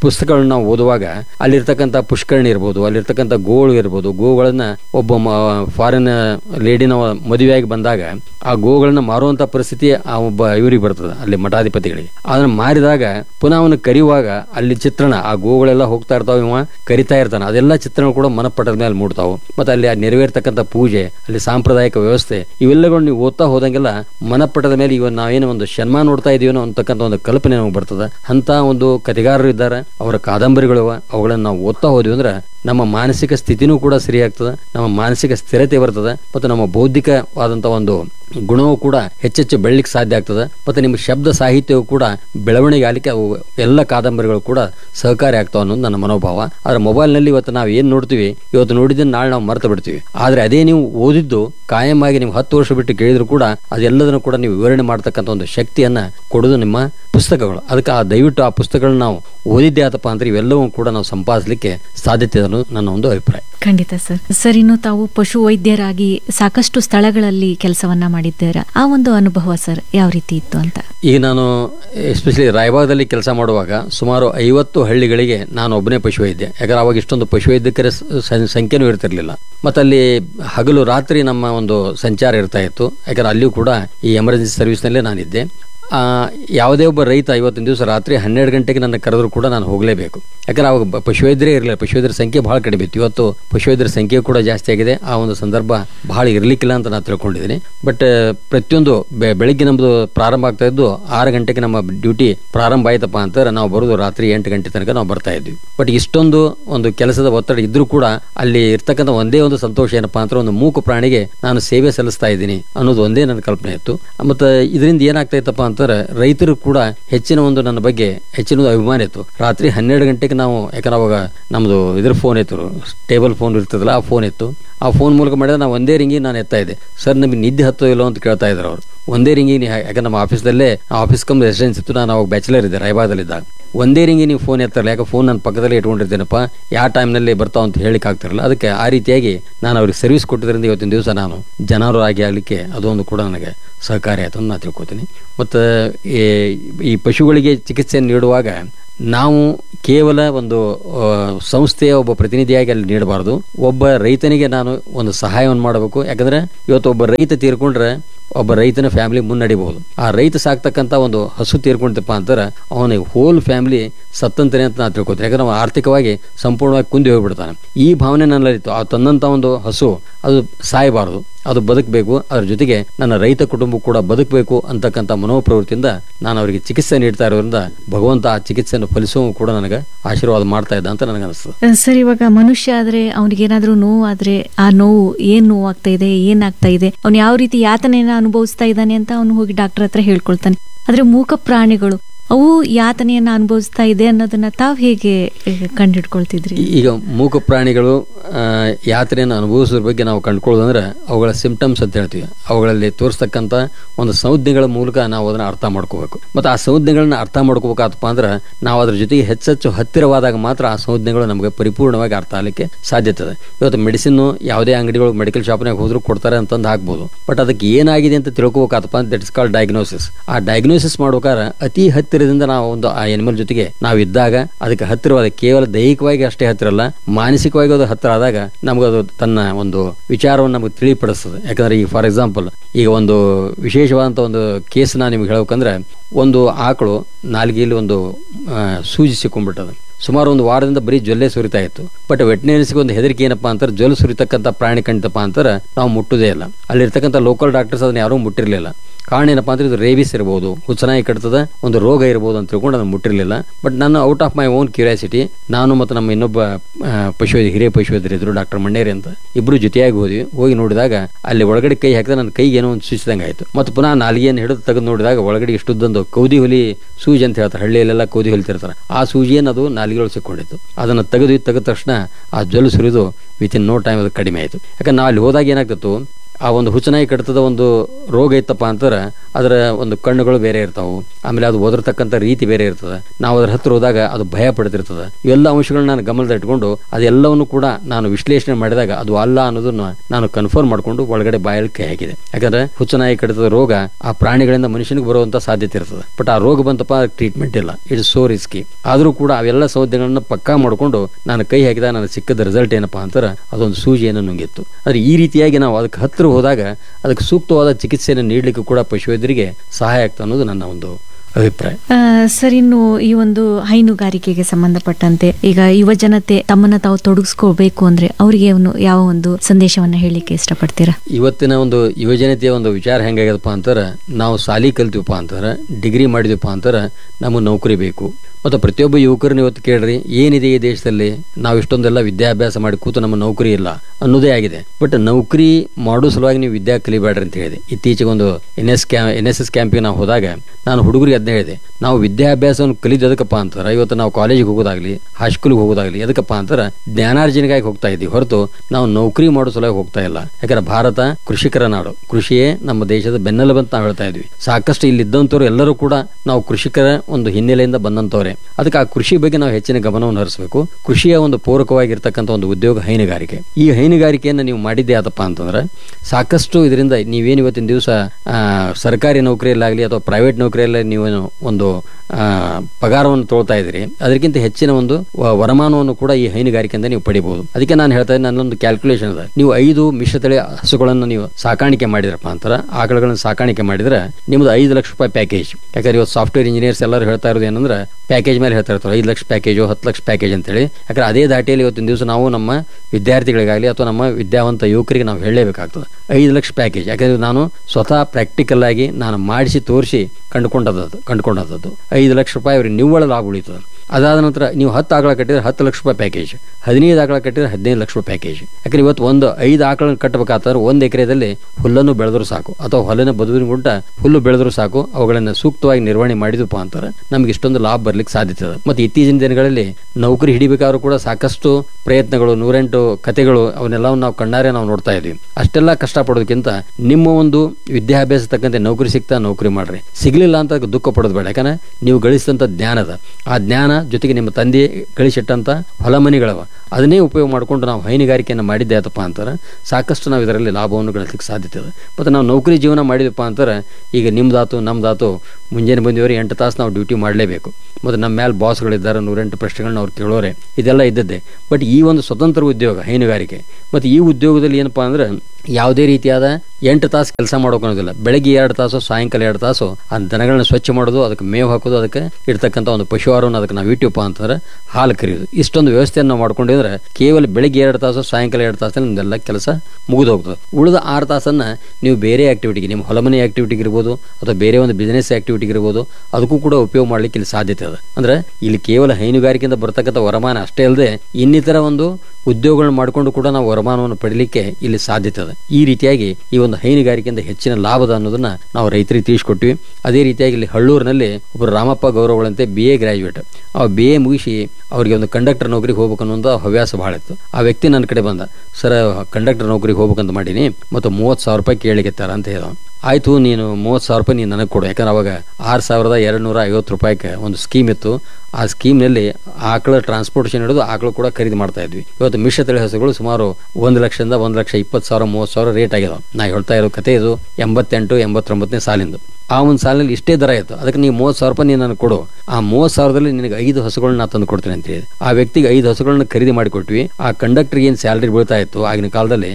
ಪುಸ್ತಕಗಳನ್ನ ನಾವು ಓದುವಾಗ ಅಲ್ಲಿರ್ತಕ್ಕಂಥ ಪುಷ್ಕರಣಿ ಇರ್ಬೋದು, ಅಲ್ಲಿರ್ತಕ್ಕಂಥ ಗೋಗಳು ಇರ್ಬೋದು, ಗೋಗಳನ್ನ ಒಬ್ಬ ಫಾರಿನ್ ಲೇಡಿನ ಮದುವೆಯಾಗಿ ಬಂದಾಗ ಆ ಗೋಗಳನ್ನ ಮಾರುವಂತ ಪರಿಸ್ಥಿತಿ ಆ ಒಬ್ಬ ಇವರಿಗೆ ಬರ್ತದೆ, ಅಲ್ಲಿ ಮಠಾಧಿಪತಿಗಳಿಗೆ. ಅದನ್ನ ಮಾರಿದಾಗ ಪುನಃ ಅವನು ಕರಿಯುವಾಗ ಅಲ್ಲಿ ಚಿತ್ರಣ, ಆ ಗೋಗಳೆಲ್ಲ ಹೋಗ್ತಾ ಇರ್ತಾವ, ಇವ ಕರಿತಾ ಇರ್ತಾನೆ, ಅದೆಲ್ಲ ಚಿತ್ರಣ ಕೂಡ ಮನಪಟ್ಟದ ಮೇಲೆ ಮೂಡ್ತಾವು. ಮತ್ತೆ ಅಲ್ಲಿ ನೆರವೇರ್ತಕ್ಕಂಥ ಪೂಜೆ, ಅಲ್ಲಿ ಸಾಂಪ್ರದಾಯಿಕ ವ್ಯವಸ್ಥೆ, ಇವೆಲ್ಲಗಳು ನೀವು ಓದ್ತಾ ಹೋದಂಗೆಲ್ಲ ಮನಪಟ್ಟದ ಮೇಲೆ ಇವ ನಾವೇನು ಒಂದು ಶನ್ಮ ನೋಡ್ತಾ ಇದೀವೋ ಅಂತಕ್ಕಂಥ ಒಂದು ಕಲ್ಪನೆ ನಮಗೆ ಬರ್ತದೆ. ಅಂತ ಒಂದು ಕಥೆಗಾರರು ಇದ್ದಾರೆ, ಅವರ ಕಾದಂಬರಿಗಳು, ಅವುಗಳನ್ನು ನಾವು ಓದ್ತಾ ಹೋದ್ವಿ ಅಂದ್ರೆ ನಮ್ಮ ಮಾನಸಿಕ ಸ್ಥಿತಿನೂ ಕೂಡ ಸರಿಯಾಗ್ತದೆ, ನಮ್ಮ ಮಾನಸಿಕ ಸ್ಥಿರತೆ ಬರ್ತದೆ, ಮತ್ತು ನಮ್ಮ ಬೌದ್ಧಿಕವಾದಂಥ ಒಂದು ಗುಣವೂ ಕೂಡ ಹೆಚ್ಚೆಚ್ಚು ಬೆಳಲಿಕ್ಕೆ ಸಾಧ್ಯ ಆಗ್ತದೆ. ಮತ್ತೆ ನಿಮ್ಮ ಶಬ್ದ ಸಾಹಿತ್ಯವೂ ಕೂಡ ಬೆಳವಣಿಗೆ ಆಗಲಿಕ್ಕೆ ಅವು ಎಲ್ಲ ಕಾದಂಬರಿಗಳು ಕೂಡ ಸಹಕಾರಿ ಆಗ್ತಾವ ಅನ್ನೋದು ನನ್ನ ಮನೋಭಾವ. ಆದ್ರೆ ಮೊಬೈಲ್ನಲ್ಲಿ ಇವತ್ತು ನಾವು ಏನು ನೋಡ್ತೀವಿ, ಇವತ್ತು ನೋಡಿದ್ದನ್ನು ನಾಳೆ ನಾವು ಮರೆತು ಬಿಡ್ತೀವಿ. ಆದ್ರೆ ಅದೇ ನೀವು ಓದಿದ್ದು ಕಾಯಂ ಆಗಿ ನೀವು 10 ವರ್ಷ ಬಿಟ್ಟು ಕೇಳಿದ್ರು ಕೂಡ ಅದೆಲ್ಲದನ್ನು ಕೂಡ ನೀವು ವಿವರಣೆ ಮಾಡ್ತಕ್ಕಂಥ ಒಂದು ಶಕ್ತಿಯನ್ನ ಕೊಡೋದು ನಿಮ್ಮ ಪುಸ್ತಕಗಳು. ಅದಕ್ಕೆ ದಯವಿಟ್ಟು ಆ ಪುಸ್ತಕಗಳನ್ನ ನಾವು ಓದಿದ್ದೇ ಆತಪ್ಪ ಅಂದ್ರೆ ಇವೆಲ್ಲವೂ ಕೂಡ ನಾವು ಸಂಪಾದಿಸಲಿಕ್ಕೆ ಸಾಧ್ಯತೆ ಇದೆ ಅನ್ನೋದು ನನ್ನ ಒಂದು ಅಭಿಪ್ರಾಯ. ಖಂಡಿತ ಸರ್. ಸರ್, ಇನ್ನು ತಾವು ಪಶು ವೈದ್ಯರಾಗಿ ಸಾಕಷ್ಟು ಸ್ಥಳಗಳಲ್ಲಿ ಕೆಲಸವನ್ನ ಮಾಡಿದ್ದೀರಾ. ಆ ಒಂದು ಅನುಭವ ಸರ್ ಯಾವ ರೀತಿ ಇತ್ತು ಅಂತ? ಈಗ ನಾನು ಎಸ್ಪೆಷಲಿ ರಾಯಬಾಗದಲ್ಲಿ ಕೆಲಸ ಮಾಡುವಾಗ ಸುಮಾರು 50 ಹಳ್ಳಿಗಳಿಗೆ ನಾನು ಒಬ್ಬನೇ ಪಶುವೈದ್ಯ. ಯಾಕಂದ್ರೆ ಅವಾಗ ಇಷ್ಟೊಂದು ಪಶುವೈದ್ಯಕರ ಸಂಖ್ಯೆನೂ ಇರ್ತಿರ್ಲಿಲ್ಲ. ಮತ್ತೆ ಅಲ್ಲಿ ಹಗಲು ರಾತ್ರಿ ನಮ್ಮ ಒಂದು ಸಂಚಾರ ಇರ್ತಾ ಇತ್ತು. ಯಾಕಂದ್ರೆ ಅಲ್ಲಿಯೂ ಕೂಡ ಈ ಎಮರ್ಜೆನ್ಸಿ ಸರ್ವಿಸ್ನಲ್ಲೇ ನಾನಿದ್ದೆ. ಯಾವುದೇ ಒಬ್ಬ ರೈತ ಇವತ್ತಿನ ದಿವಸ ರಾತ್ರಿ 12 ಗಂಟೆಗೆ ನನ್ನ ಕರೆದ್ರು ಕೂಡ ನಾನು ಹೋಗಲೇಬೇಕು. ಯಾಕಂದ್ರೆ ಅವಾಗ ಪಶುವೈದ್ಯರೇ ಇರಲಿಲ್ಲ, ಪಶುವೈದ್ಯರ ಸಂಖ್ಯೆ ಬಹಳ ಕಡಿಮೆ ಇತ್ತು. ಇವತ್ತು ಪಶುವೈದ್ಯರ ಸಂಖ್ಯೆ ಕೂಡ ಜಾಸ್ತಿ ಆಗಿದೆ. ಆ ಒಂದು ಸಂದರ್ಭ ಬಹಳ ಇರಲಿಕ್ಕಿಲ್ಲ ಅಂತ ನಾನು ತಿಳ್ಕೊಂಡಿದ್ದೀನಿ. ಬಟ್ ಪ್ರತಿಯೊಂದು ಬೆಳಿಗ್ಗೆ ನಮ್ಮದು ಪ್ರಾರಂಭ ಆಗ್ತಾ ಇದ್ದು 6 ಗಂಟೆಗೆ ನಮ್ಮ ಡ್ಯೂಟಿ ಪ್ರಾರಂಭ ಆಯ್ತಪ್ಪ ಅಂತಾರೆ ನಾವು ಬರೋದು ರಾತ್ರಿ 8 ಗಂಟೆ ತನಕ ನಾವು ಬರ್ತಾ ಇದ್ವಿ. ಬಟ್ ಇಷ್ಟೊಂದು ಒಂದು ಕೆಲಸದ ಒತ್ತಡ ಇದ್ರೂ ಕೂಡ ಅಲ್ಲಿ ಇರ್ತಕ್ಕಂಥ ಒಂದೇ ಒಂದು ಸಂತೋಷ ಏನಪ್ಪಾ ಅಂದ್ರೆ ಒಂದು ಮೂಕ ಪ್ರಾಣಿಗೆ ನಾನು ಸೇವೆ ಸಲ್ಲಿಸ್ತಾ ಇದ್ದೀನಿ ಅನ್ನೋದು ಒಂದೇ ನನ್ನ ಕಲ್ಪನೆ ಇತ್ತು. ಮತ್ತೆ ಇದರಿಂದ ಏನಾಗ್ತಾ ಇತ್ತಪ್ಪ ಅಂತಾರೆ ರೈತರು ಕೂಡ ಹೆಚ್ಚಿನ ಒಂದು ನನ್ನ ಬಗ್ಗೆ ಹೆಚ್ಚಿನ ಅಭಿಮಾನ ಇತ್ತು. ರಾತ್ರಿ 12 ಗಂಟೆಗೆ ನಾವು, ಯಾಕಂದ್ರೆ ಅವಾಗ ನಮ್ದು ಇದ್ರ ಫೋನ್ ಇತ್ತು, ಟೇಬಲ್ ಫೋನ್ ಇರ್ತದಲ್ಲ, ಆ ಫೋನ್ ಇತ್ತು. ಆ ಫೋನ್ ಮೂಲಕ ಮಾಡಿದ್ರೆ ನಾವು ಒಂದೇ ರಿಂಗಿ ನಾನು ಎತ್ತಾ ಇದ್ದೆ. ಸರ್ ನಮಗೆ ನಿದ್ದೆ ಹತ್ತೋ ಇಲ್ಲೋ ಅಂತ ಕೇಳ್ತಾ ಇದ್ರು ಅವರು. ಒಂದೇ ರಿಂಗಿ, ಯಾಕಂದ್ರೆ ನಮ್ಮ ಆಫೀಸ್ದಲ್ಲೇ ಆಫೀಸ್ ಕಮ್ ರೆಸಿಡೆನ್ಸ್ ಇತ್ತು, ನಾನು ಅವಾಗ ಬ್ಯಾಚುಲರ್ ಇದ್ದೆ ರಾಯಬಾಗದಲ್ಲಿದ್ದಾಗ. ಒಂದೇ ರಿಂಗಿ ನೀವು ಫೋನ್ ಎತ್ತರಲ್ಲ, ಯಾಕೆ ಫೋನ್ ನನ್ನ ಪಕ್ಕದಲ್ಲೇ ಇಟ್ಕೊಂಡಿರ್ತೇನಪ್ಪ, ಯಾವ ಟೈಮ್ನಲ್ಲಿ ಬರ್ತಾವ ಅಂತ ಹೇಳಿಕ್ ಆಗ್ತಿರಲ್ಲ. ಅದಕ್ಕೆ ಆ ರೀತಿಯಾಗಿ ನಾನು ಅವ್ರಿಗೆ ಸರ್ವಿಸ್ ಕೊಟ್ಟಿದ್ರಿಂದ ಇವತ್ತಿನ ದಿವಸ ನಾನು ಜನರಾಗಿ ಆಗಲಿಕ್ಕೆ ಅದೊಂದು ಕೂಡ ನನಗೆ ಸಹಕಾರಿ ಆಯ್ತು ಅಂತ ನಾನು ತಿಳ್ಕೊತೀನಿ. ಮತ್ತು ಈ ಪಶುಗಳಿಗೆ ಚಿಕಿತ್ಸೆಯನ್ನು ನೀಡುವಾಗ ನಾವು ಕೇವಲ ಒಂದು ಸಂಸ್ಥೆಯ ಒಬ್ಬ ಪ್ರತಿನಿಧಿಯಾಗಿ ಅಲ್ಲಿ ನೀಡಬಾರ್ದು, ಒಬ್ಬ ರೈತನಿಗೆ ನಾನು ಒಂದು ಸಹಾಯವನ್ನು ಮಾಡಬೇಕು. ಯಾಕಂದ್ರೆ ಇವತ್ತು ಒಬ್ಬ ರೈತ ತೀರ್ಕೊಂಡ್ರೆ ಒಬ್ಬ ರೈತನ ಫ್ಯಾಮಿಲಿ ಮುನ್ನಡಿಬಹುದು. ಆ ರೈತ ಸಾಕ್ತಕ್ಕಂಥ ಒಂದು ಹಸು ತೀರ್ಕೊಂಡಿದ್ದಪ್ಪ ಅಂತಾರೆ ಅವನಿಗೆ ಹೋಲ್ ಫ್ಯಾಮಿಲಿ ಸತ್ತಂತಾನೆ ಅಂತ ನಾನು ತಿಳ್ಕೊತೀನಿ. ಯಾಕಂದ್ರೆ ಅವನು ಆರ್ಥಿಕವಾಗಿ ಸಂಪೂರ್ಣವಾಗಿ ಕುಂದಿ ಹೋಗ್ಬಿಡ್ತಾನೆ. ಈ ಭಾವನೆ ನನ್ನಲ್ಲಿತ್ತು. ಆ ತಂದಂಥ ಒಂದು ಹಸು ಅದು ಸಾಯಬಾರದು, ಅದು ಬದುಕಬೇಕು, ಅದ್ರ ಜೊತೆಗೆ ನನ್ನ ರೈತ ಕುಟುಂಬ ಕೂಡ ಬದುಕಬೇಕು ಅಂತಕ್ಕಂಥ ಮನೋಪ್ರವೃತ್ತಿಯಿಂದ ನಾನು ಅವರಿಗೆ ಚಿಕಿತ್ಸೆ ನೀಡ್ತಾ ಇರೋದ್ರಿಂದ ಭಗವಂತ ಆ ಚಿಕಿತ್ಸೆಯನ್ನು ಫಲಿಸುವ ಕೂಡ ನನಗೆ ಆಶೀರ್ವಾದ ಮಾಡ್ತಾ ಇದ್ದ ಅಂತ ನನಗೆ ಅನಿಸ್ತದೆ. ಸರ್, ಇವಾಗ ಮನುಷ್ಯ ಆದ್ರೆ ಅವ್ನಿಗೇನಾದ್ರೂ ನೋವು ಆದ್ರೆ ಆ ನೋವು ಏನ್ ನೋವು ಆಗ್ತಾ ಇದೆ, ಏನಾಗ್ತಾ ಇದೆ, ಅವ್ನು ಯಾವ ರೀತಿ ಯಾತನೆಯನ್ನ ಅನುಭವಿಸ್ತಾ ಇದ್ದಾನೆ ಅಂತ ಅವನು ಹೋಗಿ ಡಾಕ್ಟರ್ ಹತ್ರ ಹೇಳ್ಕೊಳ್ತಾನೆ. ಆದ್ರೆ ಮೂಕ ಪ್ರಾಣಿಗಳು ಅವು ಯಾತನೆಯನ್ನ ಅನುಭವಿಸ್ತಾ ಇದೆ ಅನ್ನೋದನ್ನ ತಾವ್ ಹೇಗೆ ಕಂಡುಹಿಡ್ಕೊಳ್ತಿದ್ರಿ? ಈಗ ಮೂಕ ಪ್ರಾಣಿಗಳು ಯಾತನೆಯನ್ನು ಅನುಭವಿಸೋದ್ರ ಬಗ್ಗೆ ನಾವು ಕಂಡುಕೊಳ್ಳೋದಂದ್ರೆ ಅವುಗಳ ಸಿಂಪ್ಟಮ್ಸ್ ಅಂತ ಹೇಳ್ತೀವಿ. ಅವುಗಳಲ್ಲಿ ತೋರಿಸ್ತಕ್ಕಂಥ ಒಂದು ಸಂಜ್ಞೆಗಳ ಮೂಲಕ ನಾವು ಅದನ್ನ ಅರ್ಥ ಮಾಡ್ಕೋಬೇಕು. ಮತ್ತು ಆ ಸಂಜ್ಞೆಗಳನ್ನ ಅರ್ಥ ಮಾಡ್ಕೋಬೇಕಾತಪ್ಪ ಅಂದ್ರೆ ನಾವು ಅದ್ರ ಜೊತೆಗೆ ಹೆಚ್ಚೆಚ್ಚು ಹತ್ತಿರವಾದಾಗ ಮಾತ್ರ ಆ ಸಂಜ್ಞೆಗಳು ನಮಗೆ ಪರಿಪೂರ್ಣವಾಗಿ ಅರ್ಥ ಆಗಲಿಕ್ಕೆ ಸಾಧ್ಯತೆ ಇದೆ. ಇವತ್ತು ಮೆಡಿಸಿನ್ ಯಾವುದೇ ಅಂಗಡಿಗಳು ಮೆಡಿಕಲ್ ಶಾಪ್ನಾಗ ಹೋದ್ರೂ ಕೊಡ್ತಾರೆ ಅಂತಂದು ಹಾಕ್ಬೋದು. ಬಟ್ ಅದಕ್ಕೆ ಏನಾಗಿದೆ ಅಂತ ತಿಳ್ಕೋಬೇಕಾತಪ್ಪ ಅಂತ ದಟ್ ಇಸ್ ಕಾಲ್ಡ್ ಡಯಾಗ್ನೋಸಿಸ್. ಆ ಡಯಾಗ್ನೋಸಿಸ್ ಮಾಡ್ಬೇಕಾದ್ರೆ ಅತಿ ಹತ್ತಿರದಿಂದ ನಾವು ಒಂದು ಆ ಎನಿಮಲ್ ಜೊತೆಗೆ ನಾವು ಇದ್ದಾಗ ಅದಕ್ಕೆ ಹತ್ತಿರವಾದ, ಕೇವಲ ದೈಹಿಕವಾಗಿ ಅಷ್ಟೇ ಹತ್ತಿರ ಅಲ್ಲ, ಮಾನಸಿಕವಾಗಿ ಅದು ಹತ್ತಿರ ಆದಾಗ ನಮಗದು ತನ್ನ ಒಂದು ವಿಚಾರವನ್ನು ನಮಗೆ ತಿಳಿಪಡಿಸ್ತದೆ. ಯಾಕಂದ್ರೆ ಈಗ ಫಾರ್ ಎಕ್ಸಾಂಪಲ್ ಈಗ ಒಂದು ವಿಶೇಷವಾದಂಥ ಒಂದು ಕೇಸ್ ನಾನು ನಿಮ್ಗೆ ಹೇಳ್ಬೇಕಂದ್ರೆ, ಒಂದು ಆಕಳು ನಾಲ್ಗೆಯಲ್ಲಿ ಒಂದು ಸೂಜಿ ಸಿಕ್ಕೊಂಡ್ಬಿಟ್ಟದ. ಸುಮಾರು ಒಂದು ವಾರದಿಂದ ಬರೀ ಜೊಲ್ಲೆ ಸುರಿತಾ ಇತ್ತು. ಬಟ್ ವೆಟನರಿಸ್ಗೆ ಒಂದು ಹೆದರಿಕೆ ಏನಪ್ಪಾ ಅಂತಾರೆ, ಜೊಲ್ಲು ಸುರಿತಕ್ಕಂಥ ಪ್ರಾಣಿ ಕಂಡಿತಪ್ಪ ಅಂತಾರೆ ನಾವು ಮುಟ್ಟುದೇ ಇಲ್ಲ. ಅಲ್ಲಿರ್ತಕ್ಕಂಥ ಲೋಕಲ್ ಡಾಕ್ಟರ್ಸ್ ಅದನ್ನ ಯಾರೂ ಮುಟ್ಟಿರಲಿಲ್ಲ. ಕಾರಣ ಏನಪ್ಪಾ ಅಂದ್ರೆ ಇದು ರೇಬಿಸ್ ಇರ್ಬೋದು, ಹುಚ್ಚನಾಯಿ ಕಟ್ತದ ಒಂದು ರೋಗ ಇರ್ಬೋದು ಅಂತ ತಿಳ್ಕೊಂಡು ಅದನ್ನು ಮುಟ್ಟಿರಲಿಲ್ಲ. ಬಟ್ ನಾನು out of my own curiosity ನಾನು ಮತ್ತು ನಮ್ಮ ಇನ್ನೊಬ್ಬ ಹಿರಿಯ ಪಶುವೈದ್ಯರು ಇದ್ರು, ಡಾಕ್ಟರ್ ಮಣ್ಣೇರಿ ಅಂತ, ಇಬ್ರು ಜೊತೆಯಾಗಿ ಹೋಗಿ ನೋಡಿದಾಗ ಅಲ್ಲಿ ಒಳಗಡೆ ಕೈ ಹಾಕಿದ್ರೆ ನನ್ನ ಕೈಗೆ ಏನೋ ಒಂದು ಸೂಚಿದಂಗೆ ಆಯ್ತು. ಮತ್ತು ಪುನಃ ನಾಲಿಗೆಯನ್ನು ಹಿಡಿದು ತೆಗೆದು ನೋಡಿದಾಗ ಒಳಗಡೆ ಇಷ್ಟೊಂದು ಕೌದಿ ಹುಲಿ ಸೂಜಿ ಅಂತ ಹೇಳ್ತಾರೆ, ಹಳ್ಳಿಯಲ್ಲೆಲ್ಲ ಕೌದಿ ಹೊಲಿತಿರ್ತಾರೆ, ಆ ಸೂಜಿಯನ್ನು ಅದು ನಾಲಿಗೆಗಳು ಸಿಕ್ಕೊಂಡಿತ್ತು. ಅದನ್ನು ತೆಗೆದ ತಕ್ಷಣ ಆ ಜೊಲ್ಲು ಸುರಿದು ವಿತ್ ಇನ್ ನೋ ಟೈಮ್ ಅದು ಕಡಿಮೆ ಆಯಿತು. ಯಾಕಂದ್ರೆ ನಾವು ಅಲ್ಲಿ ಹೋದಾಗ ಏನಾಗ್ತಿತ್ತು, ಆ ಒಂದು ಹುಚ್ಚನಾಯಿ ಕಡಿತದ ಒಂದು ರೋಗ ಇತ್ತಪ್ಪ ಅಂತಾರೆ ಅದರ ಒಂದು ಕಣ್ಣುಗಳು ಬೇರೆ ಇರ್ತಾವು, ಆಮೇಲೆ ಅದು ಓದಿರ್ತಕ್ಕಂಥ ರೀತಿ ಬೇರೆ ಇರ್ತದೆ, ನಾವು ಅದ್ರ ಹತ್ರ ಹೋದಾಗ ಅದು ಭಯ ಪಡ್ತಿರ್ತದೆ. ಇವೆಲ್ಲ ಅಂಶಗಳನ್ನ ನಾನು ಗಮನದಲ್ಲಿ ಇಟ್ಕೊಂಡು ಅದೆಲ್ಲವನ್ನು ಕೂಡ ನಾನು ವಿಶ್ಲೇಷಣೆ ಮಾಡಿದಾಗ ಅದು ಅಲ್ಲ ಅನ್ನೋದನ್ನ ನಾನು ಕನ್ಫರ್ಮ್ ಮಾಡ್ಕೊಂಡು ಒಳಗಡೆ ಬಾಯಲ್ಲಿ ಕೈ ಹಾಕಿದೆ. ಯಾಕಂದ್ರೆ ಹುಚ್ಚನಾಯಿ ಕಡಿತದ ರೋಗ ಆ ಪ್ರಾಣಿಗಳಿಂದ ಮನುಷ್ಯನಿಗೆ ಬರುವಂತ ಸಾಧ್ಯತೆ ಇರ್ತದೆ. ಬಟ್ ಆ ರೋಗ ಬಂತಪ್ಪ ಟ್ರೀಟ್ಮೆಂಟ್ ಇಲ್ಲ, ಇಟ್ಸ್ ಸೋ ರಿಸ್ಕಿ. ಆದ್ರೂ ಕೂಡ ಅವೆಲ್ಲ ಸಂಶೋಧನೆಗಳನ್ನ ಪಕ್ಕಾ ಮಾಡಿಕೊಂಡು ನಾನು ಕೈ ಹಾಕಿದಾಗ ನನಗೆ ಸಿಕ್ಕದ ರಿಸಲ್ಟ್ ಏನಪ್ಪಾ ಅಂತಾರೆ ಅದೊಂದು ಸೂಜಿಯನ್ನು ನುಂಗಿತ್ತು. ಆದ್ರೆ ಈ ರೀತಿಯಾಗಿ ನಾವು ಅದಕ್ಕೆ ಹತ್ತಿರ ಹೋದಾಗ ಅದಕ್ಕೆ ಸೂಕ್ತವಾದ ಚಿಕಿತ್ಸೆಯನ್ನು ನೀಡಲಿಕ್ಕೆ ಕೂಡ ಪಶುವೈದ್ಯರಿಗೆ ಸಹಾಯ ಆಗ್ತಾ ಅನ್ನೋದು ನನ್ನ ಒಂದು ಅಭಿಪ್ರಾಯ. ಸರ್, ಇನ್ನು ಈ ಒಂದು ಹೈನುಗಾರಿಕೆಗೆ ಸಂಬಂಧಪಟ್ಟಂತೆ ಈಗ ಯುವ ಜನತೆ ತಮ್ಮನ್ನ ತಾವು ತೊಡಗಿಸ್ಕೋಬೇಕು ಅಂದ್ರೆ ಅವರಿಗೆ ಯಾವ ಒಂದು ಸಂದೇಶವನ್ನ ಹೇಳಲಿಕ್ಕೆ ಇಷ್ಟಪಡ್ತೀರಾ? ಇವತ್ತಿನ ಒಂದು ಯುವಜನತೆಯ ಒಂದು ವಿಚಾರ ಹೆಂಗಾಗ್ಯದಪ್ಪ ಅಂತಾರೆ, ನಾವು ಸಾಲಿ ಕಲ್ತೀವಪ್ಪ ಅಂತಾರೆ, ಡಿಗ್ರಿ ಮಾಡಿದ್ವಪ್ಪ ಅಂತಾರೆ, ನಮಗೆ ನೌಕರಿ ಬೇಕು. ಮತ್ತು ಪ್ರತಿಯೊಬ್ಬ ಯುವಕರನ್ನ ಇವತ್ತು ಕೇಳ್ರಿ, ಏನಿದೆ ಈ ದೇಶದಲ್ಲಿ, ನಾವು ಇಷ್ಟೊಂದೆಲ್ಲ ವಿದ್ಯಾಭ್ಯಾಸ ಮಾಡಿ ಕೂತು ನಮ್ಮ ನೌಕರಿ ಇಲ್ಲ ಅನ್ನೋದೇ ಆಗಿದೆ. ಬಟ್ ನೌಕರಿ ಮಾಡೋ ಸಲುವಾಗಿ ನೀವು ವಿದ್ಯಾ ಕಲಿಬೇಡ್ರಿ ಅಂತ ಹೇಳಿದೆ. ಇತ್ತೀಚೆಗೆ ಒಂದು NSS ಕ್ಯಾಂಪಿಗೆ ನಾವು ಹೋದಾಗ ನಾನು ಹುಡುಗರಿಗೆ ಅದನ್ನ ಹೇಳಿದೆ, ನಾವು ವಿದ್ಯಾಭ್ಯಾಸವನ್ನು ಕಲಿದು ಎದಕ್ಕಪ್ಪ ಅಂತಾರೆ, ಇವತ್ತು ನಾವು ಕಾಲೇಜಿಗೆ ಹೋಗೋದಾಗ್ಲಿ ಹೈಸ್ಕೂಲ್ಗೆ ಹೋಗೋದಾಗ್ಲಿ ಎದಕ್ಕಪ್ಪ ಅಂತಾರೆ ಜ್ಞಾನಾರ್ಜನೆಗಾಗಿ ಹೋಗ್ತಾ ಇದ್ದೀವಿ ಹೊರತು ನಾವು ನೌಕರಿ ಮಾಡೋ ಸಲುವಾಗಿ ಹೋಗ್ತಾ ಇಲ್ಲ. ಯಾಕಂದ್ರೆ ಭಾರತ ಕೃಷಿಕರ ನಾಡು, ಕೃಷಿಯೇ ನಮ್ಮ ದೇಶದ ಬೆನ್ನೆಲುಬು ಅಂತ ನಾವು ಹೇಳ್ತಾ ಇದ್ವಿ. ಸಾಕಷ್ಟು ಇಲ್ಲಿದ್ದಂಥವ್ರು ಎಲ್ಲರೂ ಕೂಡ ನಾವು ಕೃಷಿಕರ ಒಂದು ಹಿನ್ನೆಲೆಯಿಂದ ಬಂದಂತವ್ರೆ. ಅದಕ್ಕೆ ಆ ಕೃಷಿ ಬಗ್ಗೆ ನಾವು ಹೆಚ್ಚಿನ ಗಮನವನ್ನು ಹರಿಸಬೇಕು. ಕೃಷಿಯ ಒಂದು ಪೂರಕವಾಗಿರ್ತಕ್ಕಂಥ ಒಂದು ಉದ್ಯೋಗ ಹೈನುಗಾರಿಕೆ. ಈ ಹೈನುಗಾರಿಕೆಯನ್ನು ನೀವು ಮಾಡಿದ್ದೆ ಆತಪ್ಪ ಅಂತಂದ್ರೆ ಸಾಕಷ್ಟು ಇದರಿಂದ ನೀವೇನು ಇವತ್ತಿನ ದಿವಸ ಸರ್ಕಾರಿ ನೌಕರಿಯಲ್ಲಾಗಲಿ ಅಥವಾ ಪ್ರೈವೇಟ್ ನೌಕರಿಯಲ್ಲ ನೀವೇನು ಒಂದು ಪಗಾರವನ್ನು ತೊಳ್ತಾ ಇದ್ರಿ, ಅದಕ್ಕಿಂತ ಹೆಚ್ಚಿನ ಒಂದು ವರಮಾನವನ್ನು ಕೂಡ ಈ ಹೈನುಗಾರಿಕೆಯಿಂದ ನೀವು ಪಡಿಬಹುದು. ಅದಕ್ಕೆ ನಾನು ಹೇಳ್ತಾ ಇದ್ದೀನಿ, ನನ್ನೊಂದು ಕ್ಯಾಲ್ಕುಲೇಷನ್ ಅದ, ನೀವು 5 ಮಿಶ್ರತಳಿ ಹಸುಗಳನ್ನು ನೀವು ಸಾಕಾಣಿಕೆ ಮಾಡಿದ್ರಪ್ಪ ಅಂತಾರೆ, ಆಕಳುಗಳನ್ನು ಸಾಕಾಣಿಕೆ ಮಾಡಿದ್ರೆ ನಿಮ್ದು 5 ಲಕ್ಷ ರೂಪಾಯಿ ಪ್ಯಾಕೇಜ್. ಯಾಕಂದ್ರೆ ಇವತ್ತು ಸಾಫ್ಟ್ವೇರ್ ಇಂಜಿನಿಯರ್ಸ್ ಎಲ್ಲರೂ ಹೇಳ್ತಾ ಇರೋದು ಏನಂದ್ರೆ ಪ್ಯಾಕೇಜ್ ಮೇಲೆ ಹೇಳ್ತಾ ಇರ್ತಾರೆ, 5 ಲಕ್ಷ ಪ್ಯಾಕೇಜು 10 ಲಕ್ಷ ಪ್ಯಾಕೇಜ್ ಅಂತೇಳಿ. ಯಾಕಂದ್ರೆ ಅದೇ ದಾಟಿಯಲ್ಲಿ ಇವತ್ತಿನ ದಿವಸ ನಾವು ನಮ್ಮ ವಿದ್ಯಾರ್ಥಿಗಳಿಗಾಗಲಿ ಅಥವಾ ನಮ್ಮ ವಿದ್ಯಾವಂತ ಯುವಕರಿಗೆ ನಾವು ಹೇಳಲೇಬೇಕಾಗ್ತದೆ 5 ಲಕ್ಷ ಪ್ಯಾಕೇಜ್. ಯಾಕಂದ್ರೆ ನಾನು ಸ್ವತಃ ಪ್ರಾಕ್ಟಿಕಲ್ ಆಗಿ ನಾನು ಮಾಡಿಸಿ ತೋರಿಸಿ ಕಂಡುಕೊಂಡದ್ದು 5 ಲಕ್ಷ ರೂಪಾಯಿ ಅವ್ರಿಗೆ ನಿವ್ವಳ ಲಾಭ ಉಳಿತದೆ. ಅದಾದ ನಂತರ ನೀವು 10 ಆಕಳ ಕಟ್ಟಿದ್ರೆ 10 ಲಕ್ಷ ರೂಪಾಯಿ ಪ್ಯಾಕೇಜ್, 15 ಆಕಳ ಕಟ್ಟಿದ್ರೆ 15 ಲಕ್ಷ ರೂಪಾಯಿ ಪ್ಯಾಕೇಜ್. ಯಾಕಂದ್ರೆ ಇವತ್ತು ಒಂದು 5 ಆಕಳನ್ನು ಕಟ್ಟಬೇಕಾದ್ರೆ 1 ಎಕರೆದಲ್ಲಿ ಹುಲ್ಲನ್ನು ಬೆಳೆದ್ರು ಸಾಕು ಅಥವಾ ಹೊಲನ ಬದುವಿನಗುಂಟ ಹುಲ್ಲು ಬೆಳೆದ್ರು ಸಾಕು, ಅವುಗಳನ್ನು ಸೂಕ್ತವಾಗಿ ನಿರ್ವಹಣೆ ಮಾಡಿದಪ್ಪ ಅಂತಾರೆ ನಮ್ಗೆ ಇಷ್ಟೊಂದು ಲಾಭ ಬರ್ಲಿಕ್ಕೆ ಸಾಧ್ಯತೆ ಇದೆ. ಮತ್ತೆ ಇತ್ತೀಚಿನ ದಿನಗಳಲ್ಲಿ ನೌಕರಿ ಹಿಡಿಬೇಕಾದ್ರೂ ಕೂಡ ಸಾಕಷ್ಟು ಪ್ರಯತ್ನಗಳು, 108 ಕಥೆಗಳು ಅವನ್ನೆಲ್ಲವನ್ನು ನಾವು ಕಣ್ಣಾರೆ ನಾವು ನೋಡ್ತಾ ಇದೀವಿ. ಅಷ್ಟೆಲ್ಲ ಕಷ್ಟಪಡೋದಕ್ಕಿಂತ ನಿಮ್ಮ ಒಂದು ವಿದ್ಯಾಭ್ಯಾಸ ತಕ್ಕಂತೆ ನೌಕರಿ ಸಿಗ್ತಾ ನೌಕರಿ ಮಾಡ್ರಿ, ಸಿಗ್ಲಿಲ್ಲ ಅಂತ ದುಃಖ ಪಡೋದು ಬೇಡ. ಯಾಕಂದ್ರೆ ನೀವು ಗಳಿಸಿದಂತ ಜ್ಞಾನದ ಆ ಜ್ಞಾನ ಜೊತೆಗೆ ನಿಮ್ಮ ತಂದೆ ಗಳಿಸಿಟ್ಟಂತ ಹೊಲ ಮನೆಗಳವ ಅದನ್ನೇ ಉಪಯೋಗ ಮಾಡಿಕೊಂಡು ನಾವು ಹೈನುಗಾರಿಕೆಯನ್ನು ಮಾಡಿದ್ದೆ ಆತಪ್ಪ ಅಂತಾರೆ ಸಾಕಷ್ಟು ನಾವು ಇದರಲ್ಲಿ ಲಾಭವನ್ನು ಗಳಿಸಲಿಕ್ಕೆ ಸಾಧ್ಯತೆ ಇದೆ. ಮತ್ತು ನಾವು ನೌಕರಿ ಜೀವನ ಮಾಡಿದಪ್ಪ ಅಂತಾರೆ ಈಗ ನಿಮ್ದಾತು ನಮ್ದಾತು ಮುಂಜಾನೆ ಬಂದಿವರೆ 8 ತಾಸು ನಾವು ಡ್ಯೂಟಿ ಮಾಡಲೇಬೇಕು. ಮತ್ತು ನಮ್ಮ ಮೇಲೆ ಬಾಸ್ಗಳಿದ್ದಾರೆ, 108 ಪ್ರಶ್ನೆಗಳನ್ನ ಅವ್ರು ಕೇಳೋರೆ, ಇದೆಲ್ಲ ಇದ್ದದ್ದೇ. ಬಟ್ ಈ ಒಂದು ಸ್ವತಂತ್ರ ಉದ್ಯೋಗ ಹೈನುಗಾರಿಕೆ ಮತ್ತು ಈ ಉದ್ಯೋಗದಲ್ಲಿ ಏನಪ್ಪಾ ಅಂದ್ರೆ ಯಾವುದೇ ರೀತಿಯಾದ 8 ತಾಸು ಕೆಲಸ ಮಾಡೋಕೋದಿಲ್ಲ. ಬೆಳಗ್ಗೆ 2 ತಾಸು, ಸಾಯಂಕಾಲ 2 ತಾಸು ಆ ದನಗಳನ್ನ ಸ್ವಚ್ಛ ಮಾಡೋದು, ಅದಕ್ಕೆ ಮೇವು ಹಾಕೋದು, ಅದಕ್ಕೆ ಇರ್ತಕ್ಕಂಥ ಒಂದು ಪಶುಹಾರವನ್ನು ಅದಕ್ಕೆ ನಾವು ಇಟ್ಟಿವಪ್ಪ ಅಂತಂದ್ರೆ ಹಾಲು ಕರೆಯೋದು, ಇಷ್ಟೊಂದು ವ್ಯವಸ್ಥೆಯನ್ನು ನಾವು ಮಾಡ್ಕೊಂಡಿದ್ರೆ ಕೇವಲ ಬೆಳಗ್ಗೆ 2 ತಾಸು ಸಾಯಂಕಾಲ 2 ತಾಸಲ್ಲಿ ನಿಮ್ದೆಲ್ಲ ಕೆಲಸ ಮುಗಿದು ಹೋಗ್ತದೆ. ಉಳಿದ 6 ತಾಸನ್ನ ನೀವು ಬೇರೆ ಆಕ್ಟಿವಿಟಿಗೆ, ನಿಮ್ಮ ಹೊಲಮನೆ ಆಕ್ಟಿವಿಟಿಗೆ ಇರ್ಬೋದು ಅಥವಾ ಬೇರೆ ಒಂದು ಬಿಸ್ನೆಸ್ ಆಕ್ಟಿವಿಟಿಗೆ ಇರ್ಬೋದು, ಅದಕ್ಕೂ ಕೂಡ ಉಪಯೋಗ ಮಾಡ್ಲಿಕ್ಕೆ ಇಲ್ಲಿ ಸಾಧ್ಯತೆ ಇದೆ. ಅಂದ್ರೆ ಇಲ್ಲಿ ಕೇವಲ ಹೈನುಗಾರಿಕೆಯಿಂದ ಬರ್ತಕ್ಕಂಥ ವರಮಾನ ಅಷ್ಟೇ ಅಲ್ಲದೆ ಇನ್ನಿತರ ಒಂದು ಉದ್ಯೋಗಗಳನ್ನು ಮಾಡಿಕೊಂಡು ಕೂಡ ನಾವು ವರಮಾನವನ್ನು ಪಡೀಲಿಕ್ಕೆ ಇಲ್ಲಿ ಸಾಧ್ಯತೆ ಇದೆ. ಈ ರೀತಿಯಾಗಿ ಈ ಒಂದು ಹೈನುಗಾರಿಕೆಯಿಂದ ಹೆಚ್ಚಿನ ಲಾಭದ ಅನ್ನೋದನ್ನ ನಾವು ರೈತರಿಗೆ ತಿಳಿಸ್ಕೊಟ್ವಿ. ಅದೇ ರೀತಿಯಾಗಿ ಇಲ್ಲಿ ಹಳ್ಳೂರಿನಲ್ಲಿ ಒಬ್ಬರು ರಾಮಪ್ಪ ಗೌರವಗಳಂತೆ BA ಗ್ರಾಜ್ಯುಯೇಟ್, ಆ BA ಮುಗಿಸಿ ಅವರಿಗೆ ಒಂದು ಕಂಡಕ್ಟರ್ ನೌಕರಿಗೆ ಹೋಗ್ಬೇಕು ಅನ್ನೋ ಹವ್ಯಾಸ ಬಹಳ ಇತ್ತು. ಆ ವ್ಯಕ್ತಿ ನನ್ನ ಕಡೆ ಬಂದ, ಸರ್ ಕಂಡಕ್ಟರ್ ನೌಕರಿಗೆ ಹೋಗ್ಬೇಕಂತ ಮಾಡೀನಿ ಮತ್ತು 30,000 ರೂಪಾಯಿ ಕೇಳಿಗೆತ್ತಾರ ಅಂತ ಹೇಳಿದ. ಆಯ್ತು, ನೀನು 30,000 ರೂಪಾಯಿ ನೀನು ನನಗೆ ಕೊಡು. ಯಾಕಂದ್ರೆ ಅವಾಗ 6,250 ರೂಪಾಯಿಗೆ ಒಂದು ಸ್ಕೀಮ್ ಇತ್ತು. ಆ ಸ್ಕೀಮ್ನಲ್ಲಿ ಆಕಳ ಟ್ರಾನ್ಸ್ಪೋರ್ಟೇಷನ್ ಹಿಡಿದು ಆಕಳು ಕೂಡ ಖರೀದಿ ಮಾಡ್ತಾ ಇದ್ವಿ. ಇವತ್ತು ಮಿಶ್ರತಳಿ ಹಸುಗಳು ಸುಮಾರು 1,00,000 1,20,000 30,000 ರೇಟ್ ಆಗ್ಯದ. ನಾ ಹೇಳ್ತಾ ಇರೋ ಕತೆ ಇದು 88 89ನೇ ಸಾಲಿಂದು. ಆ ಒಂದು ಸಾಲಿನಲ್ಲಿ ಇಷ್ಟೇ ದರ ಇತ್ತು. ಅದಕ್ಕೆ ನೀವು 30,000 ರೂಪಾಯಿ ನೀನು ನನಗೆ ಕೊಡು, ಆ 30,000ದಲ್ಲಿ ನಿನಗೆ 5 ಹಸುಗಳನ್ನ ನಾ ತಂದು ಕೊಡ್ತೀನಿ ಅಂತ ಹೇಳಿ ಆ ವ್ಯಕ್ತಿಗೆ 5 ಹಸುಗಳನ್ನ ಖರೀದಿ ಮಾಡಿಕೊಟ್ವಿ. ಆ ಕಂಡಕ್ಟರ್ಗೆ ಏನು ಸ್ಯಾಲರಿ ಬೀಳ್ತಾ ಇತ್ತು ಆಗಿನ ಕಾಲದಲ್ಲಿ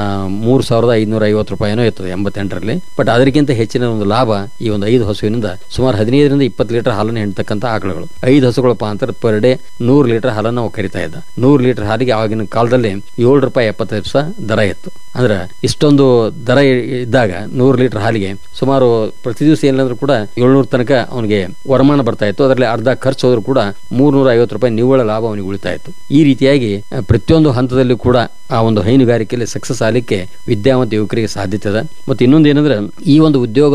3,550 ರೂಪಾಯಿನೋ ಇತ್ತು 88ರಲ್ಲಿ. ಬಟ್ ಅದಕ್ಕಿಂತ ಹೆಚ್ಚಿನ ಒಂದು ಲಾಭ ಈ ಒಂದು 5 ಹಸುವಿನಿಂದ ಸುಮಾರು 15ರಿಂದ 20 ಲೀಟರ್ ಹಾಲನ್ನು ಹೆಣ್ತಕ್ಕಂಥ ಆಕಳುಗಳು. 5 ಹಸುಗಳಪ್ಪ ಅಂತ ಪರ್ ಡೇ 100 ಲೀಟರ್ ಹಾಲನ್ನು ನಾವು ಕರಿತಾ ಇದ್ದ. 100 ಲೀಟರ್ ಹಾಲಿಗೆ ಆಗಿನ ಕಾಲದಲ್ಲಿ 7 ರೂಪಾಯಿ 75 ಪೈಸೆ ದರ ಇತ್ತು. ಅಂದ್ರೆ ಇಷ್ಟೊಂದು ದರ ಇದ್ದಾಗ 100 ಲೀಟರ್ ಹಾಲಿಗೆ ಸುಮಾರು ಪ್ರತಿ ದಿವಸ ಏನಿಲ್ಲಂದ್ರೂ ಕೂಡ 700 ತನಕ ಅವನಿಗೆ ವರಮಾನ ಬರ್ತಾ ಇತ್ತು. ಅದರಲ್ಲಿ ಅರ್ಧ ಖರ್ಚು ಹೋದ್ರೂ ಕೂಡ 350 ರೂಪಾಯಿ ನಿವ್ವಳ ಲಾಭ ಅವನಿಗೆ ಉಳಿತಾ ಇತ್ತು. ಈ ರೀತಿಯಾಗಿ ಪ್ರತಿಯೊಂದು ಹಂತದಲ್ಲಿ ಕೂಡ ಆ ಒಂದು ಹೈನುಗಾರಿಕೆಯಲ್ಲಿ ಸಕ್ಸಸ್ ಆಗಲಿಕ್ಕೆ ವಿದ್ಯಾವಂತ ಯುವಕರಿಗೆ ಸಾಧ್ಯತೆ ಇದೆ. ಮತ್ತು ಇನ್ನೊಂದು ಏನಂದ್ರೆ ಈ ಒಂದು ಉದ್ಯೋಗ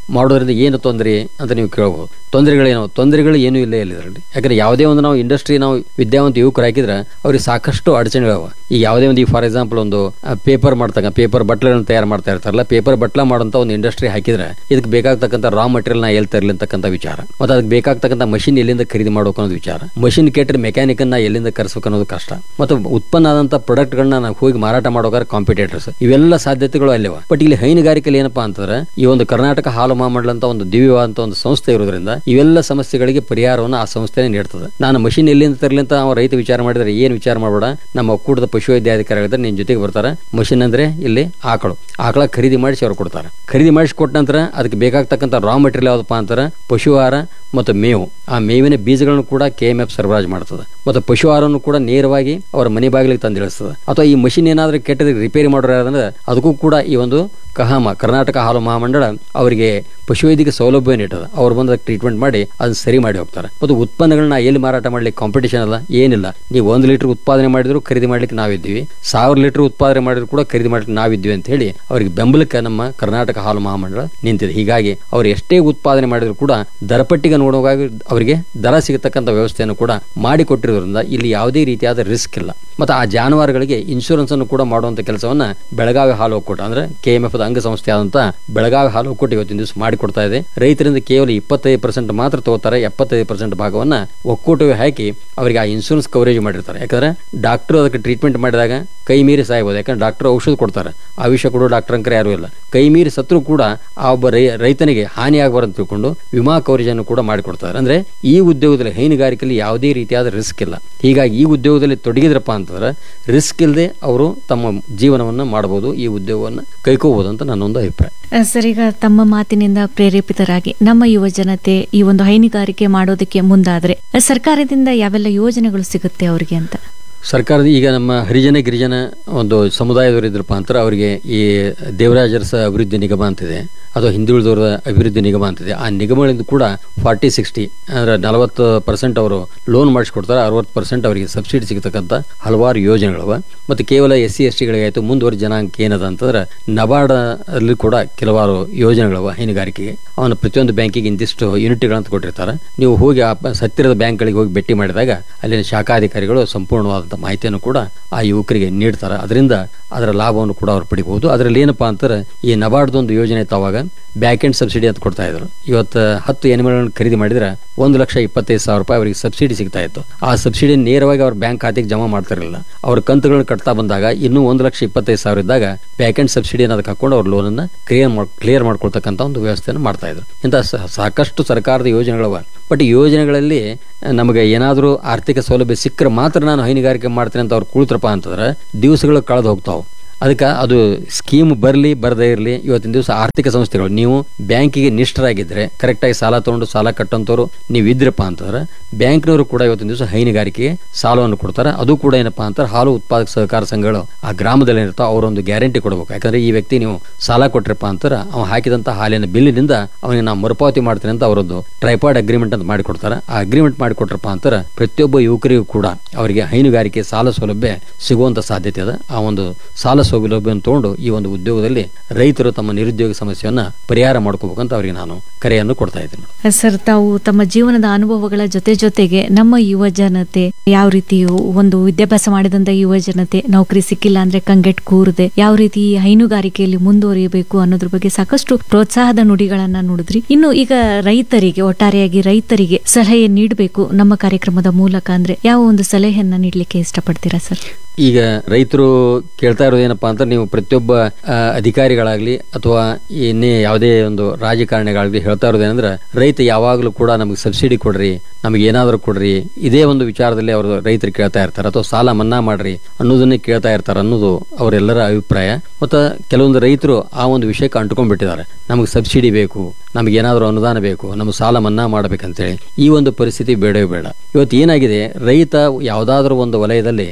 ಮಾಡೋದ್ರಿಂದ ಏನು ತೊಂದರೆ ಅಂತ ನೀವು ಕೇಳಬಹುದು. ತೊಂದರೆಗಳು ಏನೂ ಇಲ್ಲ ಇದರಲ್ಲಿ. ಯಾಕಂದ್ರೆ ಯಾವುದೇ ಒಂದು ನಾವು ಇಂಡಸ್ಟ್ರಿ ನಾವು ವಿದ್ಯಾವಂತ ಯುವಕರು ಹಾಕಿದ್ರೆ ಅವ್ರಿಗೆ ಸಾಕಷ್ಟು ಅಡಚಣೆಗಳವ. ಈಗ ಯಾವುದೇ ಒಂದು ಫಾರ್ ಎಕ್ಸಾಂಪಲ್ ಒಂದು ಪೇಪರ್ ಬಟ್ಲನ್ನು ತಯಾರು ಮಾಡ್ತಾ ಇರ್ತಾರಲ್ಲ, ಪೇಪರ್ ಬಟ್ಲ ಮಾಡುವಂತ ಒಂದು ಇಂಡಸ್ಟ್ರಿ ಹಾಕಿದ್ರೆ ಇದಕ್ಕೆ ಬೇಕಾಗ್ತಕ್ಕಂಥ ರಾ ಮಟೀರಿಯಲ್ ನಾ ಎಲ್ಲಿ ತರಲಿ ಅಂತಕ್ಕಂಥ ವಿಚಾರ, ಮತ್ತೆ ಅದಕ್ಕೆ ಬೇಕಾಗ್ತಕ್ಕಂಥ ಮಷಿನ್ ಎಲ್ಲಿಂದ ಖರೀದಿ ಮಾಡಬೇಕು ಅನ್ನೋದು ವಿಚಾರ, ಮಷಿನ್ ಕೇಟರ್ ಮೆಕ್ಯಾನಿಕ್ ಅನ್ನ ಎಲ್ಲಿಂದ ಕರೆಸಬೇಕು ಅನ್ನೋದು ಕಷ್ಟ, ಮತ್ತು ಉತ್ಪನ್ನ ಆದಂತ ಪ್ರಾಡಕ್ಟ್ ಗಳನ್ನ ನಾವು ಹೋಗಿ ಮಾರಾಟ ಮಾಡೋಕೆ ಕಾಂಪಿಟೇಟರ್ಸ್, ಇವೆಲ್ಲ ಸಾಧ್ಯತೆಗಳು ಅಲ್ಲಿವ. ಬಟ್ ಇಲ್ಲಿ ಹೈನುಗಾರಿಕೆಯಲ್ಲಿ ಏನಪ್ಪಾ ಅಂತಂದ್ರೆ ಈ ಒಂದು ಕರ್ನಾಟಕ ಹಾಲು ಮಹಾಮಂಡಲ ಅಂತ ಒಂದು ದಿವ್ಯವಾದಂತ ಒಂದು ಸಂಸ್ಥೆ ಇರೋದ್ರಿಂದ ಇವೆಲ್ಲ ಸಮಸ್ಯೆಗಳಿಗೆ ಪರಿಹಾರವನ್ನು ಆ ಸಂಸ್ಥೆನೇ ನೀಡ್ತದೆ. ನಾನು ಮಷಿನ್ ಎಲ್ಲಿಂದ ತರಲಿ ಅಂತ ಅವ್ರ ರೈತ ವಿಚಾರ ಮಾಡಿದ್ರೆ ಏನು ವಿಚಾರ ಮಾಡಬೇಡ, ನಮ್ಮ ಒಕ್ಕೂಟದ ಪಶುವೈದ್ಯಾಧಿಕಾರಿಗಳಿದ್ರೆ ನಿನ್ ಜೊತೆಗೆ ಬರ್ತಾರೆ. ಮಷಿನ್ ಅಂದ್ರೆ ಇಲ್ಲಿ ಆಕಳ ಖರೀದಿ ಮಾಡಿಸಿ ಅವ್ರು ಕೊಡ್ತಾರೆ. ಖರೀದಿ ಮಾಡಿಸಿ ಕೊಟ್ಟ ನಂತರ ಅದಕ್ಕೆ ಬೇಕಾಗ್ತಕ್ಕಂಥ ರಾ ಮಟೀರಿಯಲ್ ಯಾವ್ದಪ್ಪ ಅಂತಾರೆ ಪಶು ಆಹಾರ ಮತ್ತು ಮೇವು. ಆ ಮೇವಿನ ಬೀಜಗಳನ್ನು ಕೂಡ KMF ಸರಬರಾಜು ಮಾಡ್ತದೆ, ಮತ್ತು ಪಶು ಆಹಾರವನ್ನು ಕೂಡ ನೇರವಾಗಿ ಅವರ ಮನೆ ಬಾಗಿಲಿಗೆ ತಂದು ಇಳಿಸ್ತದೆ. ಅಥವಾ ಈ ಮಷಿನ್ ಏನಾದ್ರೂ ಕೆಟ್ಟದ ರಿಪೇರಿ ಮಾಡೋರು ಯಾರಂದ್ರೆ ಅದಕ್ಕೂ ಕೂಡ ಈ ಒಂದು ಕರ್ನಾಟಕ ಹಾಲು ಮಹಾಮಂಡಳ ಅವರಿಗೆ ಪಶುವೈದ್ಯಕೀಯ ಸೌಲಭ್ಯ ನೀಡದ. ಅವ್ರು ಬಂದ ಟ್ರೀಟ್ಮೆಂಟ್ ಮಾಡಿ ಅದನ್ನ ಸರಿ ಮಾಡಿ ಹೋಗ್ತಾರೆ. ಮತ್ತು ಉತ್ಪನ್ನಗಳನ್ನ ಎಲ್ಲಿ ಮಾರಾಟ ಮಾಡ್ಲಿಕ್ಕೆ ಕಾಂಪಿಟೇಷನ್ ಅಲ್ಲ, ಏನಿಲ್ಲ. ನೀವು 1 ಲೀಟರ್ ಉತ್ಪಾದನೆ ಮಾಡಿದ್ರು ಖರೀದಿ ಮಾಡ್ಲಿಕ್ಕೆ ನಾವಿದ್ದೀವಿ, 1000 ಲೀಟರ್ ಉತ್ಪಾದನೆ ಮಾಡಿದ್ರು ಕೂಡ ಖರೀದಿ ಮಾಡ್ಲಿಕ್ಕೆ ನಾವಿದ್ದೀವಿ ಅಂತ ಹೇಳಿ ಅವರಿಗೆ ಬೆಂಬಲಕ್ಕೆ ನಮ್ಮ ಕರ್ನಾಟಕ ಹಾಲು ಮಹಾಮಂಡಳ ನಿಂತಿದೆ. ಹೀಗಾಗಿ ಅವರು ಎಷ್ಟೇ ಉತ್ಪಾದನೆ ಮಾಡಿದ್ರು ಕೂಡ ದರಪಟ್ಟಿಗೆ ನೋಡುವಾಗ ಅವರಿಗೆ ದರ ಸಿಗತಕ್ಕಂಥ ವ್ಯವಸ್ಥೆಯನ್ನು ಕೂಡ ಮಾಡಿಕೊಟ್ಟಿರೋದ್ರಿಂದ ಇಲ್ಲಿ ಯಾವುದೇ ರೀತಿಯಾದ ರಿಸ್ಕ್ ಇಲ್ಲ. ಮತ್ತು ಆ ಜಾನುವಾರುಗಳಿಗೆ ಇನ್ಶೂರೆನ್ಸ್ ಅನ್ನು ಕೂಡ ಮಾಡುವಂತ ಕೆಲಸವನ್ನ ಬೆಳಗಾವಿ ಹಾಲು ಒಕ್ಕೂಟ ಅಂದ್ರೆ KMF ಅಂಗಸಂಸ್ಥೆ ಆದಂತ ಬೆಳಗಾವಿ ಹಾಲು ಒಕ್ಕೂಟ ಇವತ್ತಿನ ದಿವಸ ಮಾಡಿಕೊಡ್ತಾ ಇದೆ. ರೈತರಿಂದ ಕೇವಲ 25% ಮಾತ್ರ ತಗೋತಾರೆ, 75% ಭಾಗವನ್ನ ಒಕ್ಕೂಟವೇ ಹಾಕಿ ಅವರಿಗೆ ಆ ಇನ್ಶೂರೆನ್ಸ್ ಕವರೇಜ್ ಮಾಡಿರ್ತಾರೆ. ಯಾಕಂದ್ರೆ ಡಾಕ್ಟರ್ ಅದಕ್ಕೆ ಟ್ರೀಟ್ಮೆಂಟ್ ಮಾಡಿದಾಗ ಕೈ ಮೀರಿ ಸಾಯ್ಬೋದು. ಯಾಕಂದ್ರೆ ಡಾಕ್ಟರ್ ಔಷಧ ಕೊಡ್ತಾರೆ, ಆ ವಿಷಯ ಕೊಡೋ ಡಾಕ್ಟರ್ ಅಂಕರ್ ಯಾರು ಇಲ್ಲ. ಕೈ ಮೀರಿ ಸತ್ರು ಕೂಡ ಆ ಒಬ್ಬ ರೈತನಿಗೆ ಹಾನಿ ಆಗಬಾರದು ತಿಳ್ಕೊಂಡು ವಿಮಾ ಕವರೇಜ್ ಅನ್ನು ಕೂಡ ಮಾಡಿಕೊಡ್ತಾರೆ. ಅಂದ್ರೆ ಈ ಉದ್ಯೋಗದಲ್ಲಿ ಹೈನುಗಾರಿಕೆಯಲ್ಲಿ ಯಾವುದೇ ರೀತಿಯಾದ ರಿಸ್ಕ್ ಇಲ್ಲ. ಹೀಗಾಗಿ ಈ ಉದ್ಯೋಗದಲ್ಲಿ ತೊಡಗಿದ್ರಪ್ಪ ಅಂತಂದ್ರೆ ರಿಸ್ಕ್ ಇಲ್ಲದೆ ಅವರು ತಮ್ಮ ಜೀವನವನ್ನು ಮಾಡಬಹುದು, ಈ ಉದ್ಯೋಗವನ್ನು ಕೈಕೋಬಹುದು ಅಂತ ನನ್ನೊಂದು ಅಭಿಪ್ರಾಯ. ಸರ್, ಈಗ ತಮ್ಮ ಮಾತಿನಿಂದ ಪ್ರೇರೇಪಿತರಾಗಿ ನಮ್ಮ ಯುವ ಜನತೆ ಈ ಒಂದು ಹೈನುಗಾರಿಕೆ ಮಾಡೋದಕ್ಕೆ ಮುಂದಾದ್ರೆ ಸರ್ಕಾರದಿಂದ ಯಾವೆಲ್ಲ ಯೋಜನೆಗಳು ಸಿಗುತ್ತೆ ಅವರಿಗೆ ಅಂತ? ಸರ್ಕಾರದ ಈಗ ನಮ್ಮ ಹರಿಜನ ಗಿರಿಜನ ಒಂದು ಸಮುದಾಯದವರು ಇದ್ರಪ್ಪ ಅಂತಾರೆ ಅವರಿಗೆ ಈ ದೇವರಾಜರಸ ಅಭಿವೃದ್ಧಿ ನಿಗಮ ಅಂತಿದೆ, ಅಥವಾ ಹಿಂದುಳಿದವರ ಅಭಿವೃದ್ಧಿ ನಿಗಮ ಅಂತಿದೆ. ಆ ನಿಗಮಗಳಿಂದ ಕೂಡ 40-60 ಅಂದ್ರೆ 40% ಅವರು ಲೋನ್ ಮಾಡಿಸ್ಕೊಡ್ತಾರೆ, 60% ಅವರಿಗೆ ಸಬ್ಸಿಡಿ ಸಿಗತಕ್ಕಂಥ ಹಲವಾರು ಯೋಜನೆಗಳವ. ಮತ್ತು ಕೇವಲ SC/ST ಗಳಿಗಾಯ್ತು ಮುಂದುವರೆದ ಜನಾಂಗ ಏನದ ಅಂತಂದ್ರೆ ನಬಾರ್ಡ್ ಅಲ್ಲಿ ಕೂಡ ಕೆಲವಾರು ಯೋಜನೆಗಳವ ಹೈನುಗಾರಿಕೆಗೆ. ಅವನು ಪ್ರತಿಯೊಂದು ಬ್ಯಾಂಕಿಗೆ ಇಂತಿಷ್ಟು ಯೂನಿಟ್ಗಳಂತ ಕೊಟ್ಟಿರ್ತಾರೆ. ನೀವು ಹೋಗಿ ಆ ಹತ್ತಿರದ ಬ್ಯಾಂಕ್ಗಳಿಗೆ ಹೋಗಿ ಭೇಟಿ ಮಾಡಿದಾಗ ಅಲ್ಲಿನ ಶಾಖಾಧಿಕಾರಿಗಳು ಸಂಪೂರ್ಣವಾದಂಥ ಮಾಹಿತಿಯನ್ನು ಕೂಡ ಆ ಯುವಕರಿಗೆ ನೀಡ್ತಾರೆ. ಅದರಿಂದ ಅದರ ಲಾಭವನ್ನು ಕೂಡ ಅವ್ರು ಪಡಿಬಹುದು. ಅದರಲ್ಲಿ ಏನಪ್ಪಾ ಅಂತಾರೆ ಈ ನಬಾರ್ಡ್ದೊಂದು ಯೋಜನೆ ಇತ್ತವಾಗ ಬ್ಯಾಕ್ ಎಂಡ್ ಸಬ್ಸಿಡಿ ಅಂತ ಕೊಡ್ತಾ ಇದ್ರು. ಇವತ್ತು 10 ಎನಿಮಲ್ಗಳನ್ನು ಖರೀದಿ ಮಾಡಿದ್ರೆ 1,25,000 ರೂಪಾಯಿ ಅವರಿಗೆ ಸಬ್ಸಿಡಿ ಸಿಗ್ತಾ ಇತ್ತು. ಆ ಸಬ್ಸಿಡಿ ನೇರವಾಗಿ ಅವ್ರ ಬ್ಯಾಂಕ್ ಖಾತೆಗೆ ಜಮಾ ಮಾಡ್ತಿರಲಿಲ್ಲ. ಅವ್ರ ಕಂತುಗಳನ್ನು ಕಟ್ತಾ ಬಂದಾಗ ಇನ್ನೂ 1,25,000 ಇದ್ದಾಗ ಬ್ಯಾಕ್ ಎಂಡ್ ಸಬ್ಸಿಡಿ ಅದಕ್ಕೆ ಹಾಕೊಂಡು ಅವ್ರ ಲೋನ್ ಅನ್ನ ಕ್ಲಿಯರ್ ಮಾಡ್ಕೊಳ್ತಕ್ಕಂಥ ಒಂದು ವ್ಯವಸ್ಥೆಯನ್ನು ಮಾಡ್ತಾ ಇದ್ರು. ಇಂಥ ಸಾಕಷ್ಟು ಸರ್ಕಾರದ ಯೋಜನೆಗಳವ. ಬಟ್ ಈ ಯೋಜನೆಗಳಲ್ಲಿ ನಮಗೆ ಏನಾದರೂ ಆರ್ಥಿಕ ಸೌಲಭ್ಯ ಸಿಕ್ಕರೆ ಮಾತ್ರ ನಾನು ಹೈನುಗಾರಿಕೆ ಮಾಡ್ತೇನೆ ಅಂತ ಅವ್ರು ಕುಳಿತರಪ್ಪ ಅಂತಂದ್ರೆ ದಿವಸಗಳು ಕಳೆದು ಹೋಗ್ತಾವೆ. ಅದಕ್ಕೆ ಅದು ಸ್ಕೀಮ್ ಬರಲಿ ಬರದೇ ಇರಲಿ, ಇವತ್ತಿನ ದಿವಸ ಆರ್ಥಿಕ ಸಂಸ್ಥೆಗಳು ನೀವು ಬ್ಯಾಂಕಿಗೆ ನಿಷ್ಠರಾಗಿದ್ದರೆ ಕರೆಕ್ಟಾಗಿ ಸಾಲ ತೊಗೊಂಡು ಸಾಲ ಕಟ್ಟಂತವ್ರು ನೀವು ಇದ್ರಪ್ಪ ಅಂತಂದ್ರೆ ಬ್ಯಾಂಕ್ನವರು ಕೂಡ ಇವತ್ತಿನ ದಿವಸ ಹೈನುಗಾರಿಕೆಗೆ ಸಾಲವನ್ನು ಕೊಡ್ತಾರೆ. ಅದು ಕೂಡ ಏನಪ್ಪಾ ಅಂತಾರೆ ಹಾಲು ಉತ್ಪಾದಕ ಸಹಕಾರ ಸಂಘಗಳು ಆ ಗ್ರಾಮದಲ್ಲಿ ಏನಿರ್ತಾವ ಅವರೊಂದು ಗ್ಯಾರಂಟಿ ಕೊಡಬೇಕು. ಯಾಕಂದ್ರೆ ಈ ವ್ಯಕ್ತಿ ನೀವು ಸಾಲ ಕೊಟ್ರಪ್ಪ ಅಂತಾರೆ ಅವ ಹಾಕಿದಂತ ಹಾಲಿನ ಬಿಲ್ಲಿನಿಂದ ಅವನಿಗೆ ನಾವು ಮರುಪಾವತಿ ಮಾಡ್ತೇನೆ ಅಂತ ಅವರೊಂದು ಟ್ರೈಪಾಡ್ ಅಗ್ರಿಮೆಂಟ್ ಅಂತ ಮಾಡಿಕೊಡ್ತಾರೆ. ಆ ಅಗ್ರಿಮೆಂಟ್ ಮಾಡಿಕೊಟ್ರಪ್ಪ ಅಂತಾರೆ ಪ್ರತಿಯೊಬ್ಬ ಯುವಕರಿಗೂ ಕೂಡ ಅವರಿಗೆ ಹೈನುಗಾರಿಕೆ ಸಾಲ ಸೌಲಭ್ಯ ಸಿಗುವಂತ ಸಾಧ್ಯತೆ ಅದ. ಆ ಒಂದು ಸಾಲ ಸೌಲಭ್ಯವನ್ನು ತಗೊಂಡು ಈ ಒಂದು ಉದ್ಯೋಗದಲ್ಲಿ ರೈತರು ತಮ್ಮ ನಿರುದ್ಯೋಗ ಸಮಸ್ಯೆಯನ್ನ ಪರಿಹಾರ ಮಾಡ್ಕೋಬೇಕಂತ ಅವರಿಗೆ ನಾನು ಕರೆಯನ್ನು ಕೊಡ್ತಾ ಇದ್ದೇನೆ. ಸರ್, ತಾವು ತಮ್ಮ ಜೀವನದ ಅನುಭವಗಳ ಜೊತೆಗೆ ನಮ್ಮ ಯುವ ಜನತೆ ಯಾವ ರೀತಿ ಒಂದು ವಿದ್ಯಾಭ್ಯಾಸ ಮಾಡಿದಂತ ಯುವ ಜನತೆ ನೌಕರಿ ಸಿಕ್ಕಿಲ್ಲ ಅಂದ್ರೆ ಕಂಗೆಟ್ ಕೂರದೆ ಯಾವ ರೀತಿ ಹೈನುಗಾರಿಕೆಯಲ್ಲಿ ಮುಂದುವರಿಯಬೇಕು ಅನ್ನೋದ್ರ ಬಗ್ಗೆ ಸಾಕಷ್ಟು ಪ್ರೋತ್ಸಾಹದ ನುಡಿಗಳನ್ನ ನುಡಿದ್ರಿ. ಇನ್ನು ಈಗ ರೈತರಿಗೆ ಒಟ್ಟಾರೆಯಾಗಿ ರೈತರಿಗೆ ಸಲಹೆ ನೀಡಬೇಕು ನಮ್ಮ ಕಾರ್ಯಕ್ರಮದ ಮೂಲಕ ಅಂದ್ರೆ ಯಾವ ಒಂದು ಸಲಹೆಯನ್ನ ನೀಡಲಿಕ್ಕೆ ಇಷ್ಟಪಡ್ತೀರಾ ಸರ್? ಈಗ ರೈತರು ಕೇಳ್ತಾ ಇರೋದೇನಪ್ಪಾ ಅಂತ ನೀವು ಪ್ರತಿಯೊಬ್ಬ ಅಧಿಕಾರಿಗಳಾಗ್ಲಿ ಅಥವಾ ಇನ್ನೇ ಯಾವುದೇ ಒಂದು ರಾಜಕಾರಣಿಗಳಾಗ್ಲಿ ಹೇಳ್ತಾ ಇರೋದೇನಂದ್ರೆ ರೈತ ಯಾವಾಗಲೂ ಕೂಡ ನಮಗೆ ಸಬ್ಸಿಡಿ ಕೊಡ್ರಿ, ನಮಗೆ ಏನಾದರೂ ಕೊಡ್ರಿ, ಇದೇ ಒಂದು ವಿಚಾರದಲ್ಲಿ ಅವರು ರೈತರು ಕೇಳ್ತಾ ಇರ್ತಾರೆ. ಅಥವಾ ಸಾಲ ಮನ್ನಾ ಮಾಡ್ರಿ ಅನ್ನೋದನ್ನೇ ಕೇಳ್ತಾ ಇರ್ತಾರೆ ಅನ್ನೋದು ಅವರೆಲ್ಲರ ಅಭಿಪ್ರಾಯ. ಮತ್ತು ಕೆಲವೊಂದು ರೈತರು ಆ ಒಂದು ವಿಷಯಕ್ಕೆ ಅಂಟ್ಕೊಂಡ್ಬಿಟ್ಟಿದ್ದಾರೆ, ನಮಗೆ ಸಬ್ಸಿಡಿ ಬೇಕು, ನಮಗೆ ಏನಾದರೂ ಅನುದಾನ ಬೇಕು, ನಮಗೆ ಸಾಲ ಮನ್ನಾ ಮಾಡ್ಬೇಕಂತೇಳಿ. ಈ ಒಂದು ಪರಿಸ್ಥಿತಿ ಬೇಡವೇ ಬೇಡ. ಇವತ್ತು ಏನಾಗಿದೆ, ರೈತ ಯಾವುದಾದ್ರೂ ಒಂದು ವಲಯದಲ್ಲಿ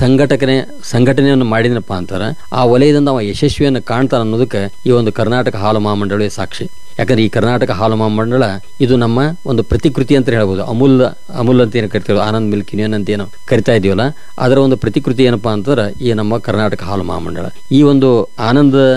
ಸಂಘಟನೆಯನ್ನು ಮಾಡಿದನಪ್ಪ ಅಂತಾರೆ ಆ ವಲಯದಿಂದ ಅವ ಯಶಸ್ವಿಯನ್ನು ಕಾಣ್ತಾನೆ ಅನ್ನೋದಕ್ಕೆ ಈ ಒಂದು ಕರ್ನಾಟಕ ಹಾಲು ಮಹಾಮಂಡಳಿ ಸಾಕ್ಷಿ. ಯಾಕಂದ್ರೆ ಈ ಕರ್ನಾಟಕ ಹಾಲು ಮಹಾಮಂಡಳ ಇದು ನಮ್ಮ ಒಂದು ಪ್ರತಿಕೃತಿ ಅಂತ ಹೇಳ್ಬೋದು. ಅಮೂಲ್ ಅಂತ ಏನು ಕರಿತೀವಿ, ಆನಂದ್ ಮಿಲ್ಕ್ ಯೂನಿಯನ್ ಅಂತ ಏನು ಕರಿತಾ ಇದೀವಲ್ಲ, ಅದರ ಒಂದು ಪ್ರತಿಕೃತಿ ಏನಪ್ಪಾ ಅಂತಂದ್ರೆ ಈ ನಮ್ಮ ಕರ್ನಾಟಕ ಹಾಲು ಮಹಾಮಂಡಳ. ಈ ಒಂದು ಆನಂದ್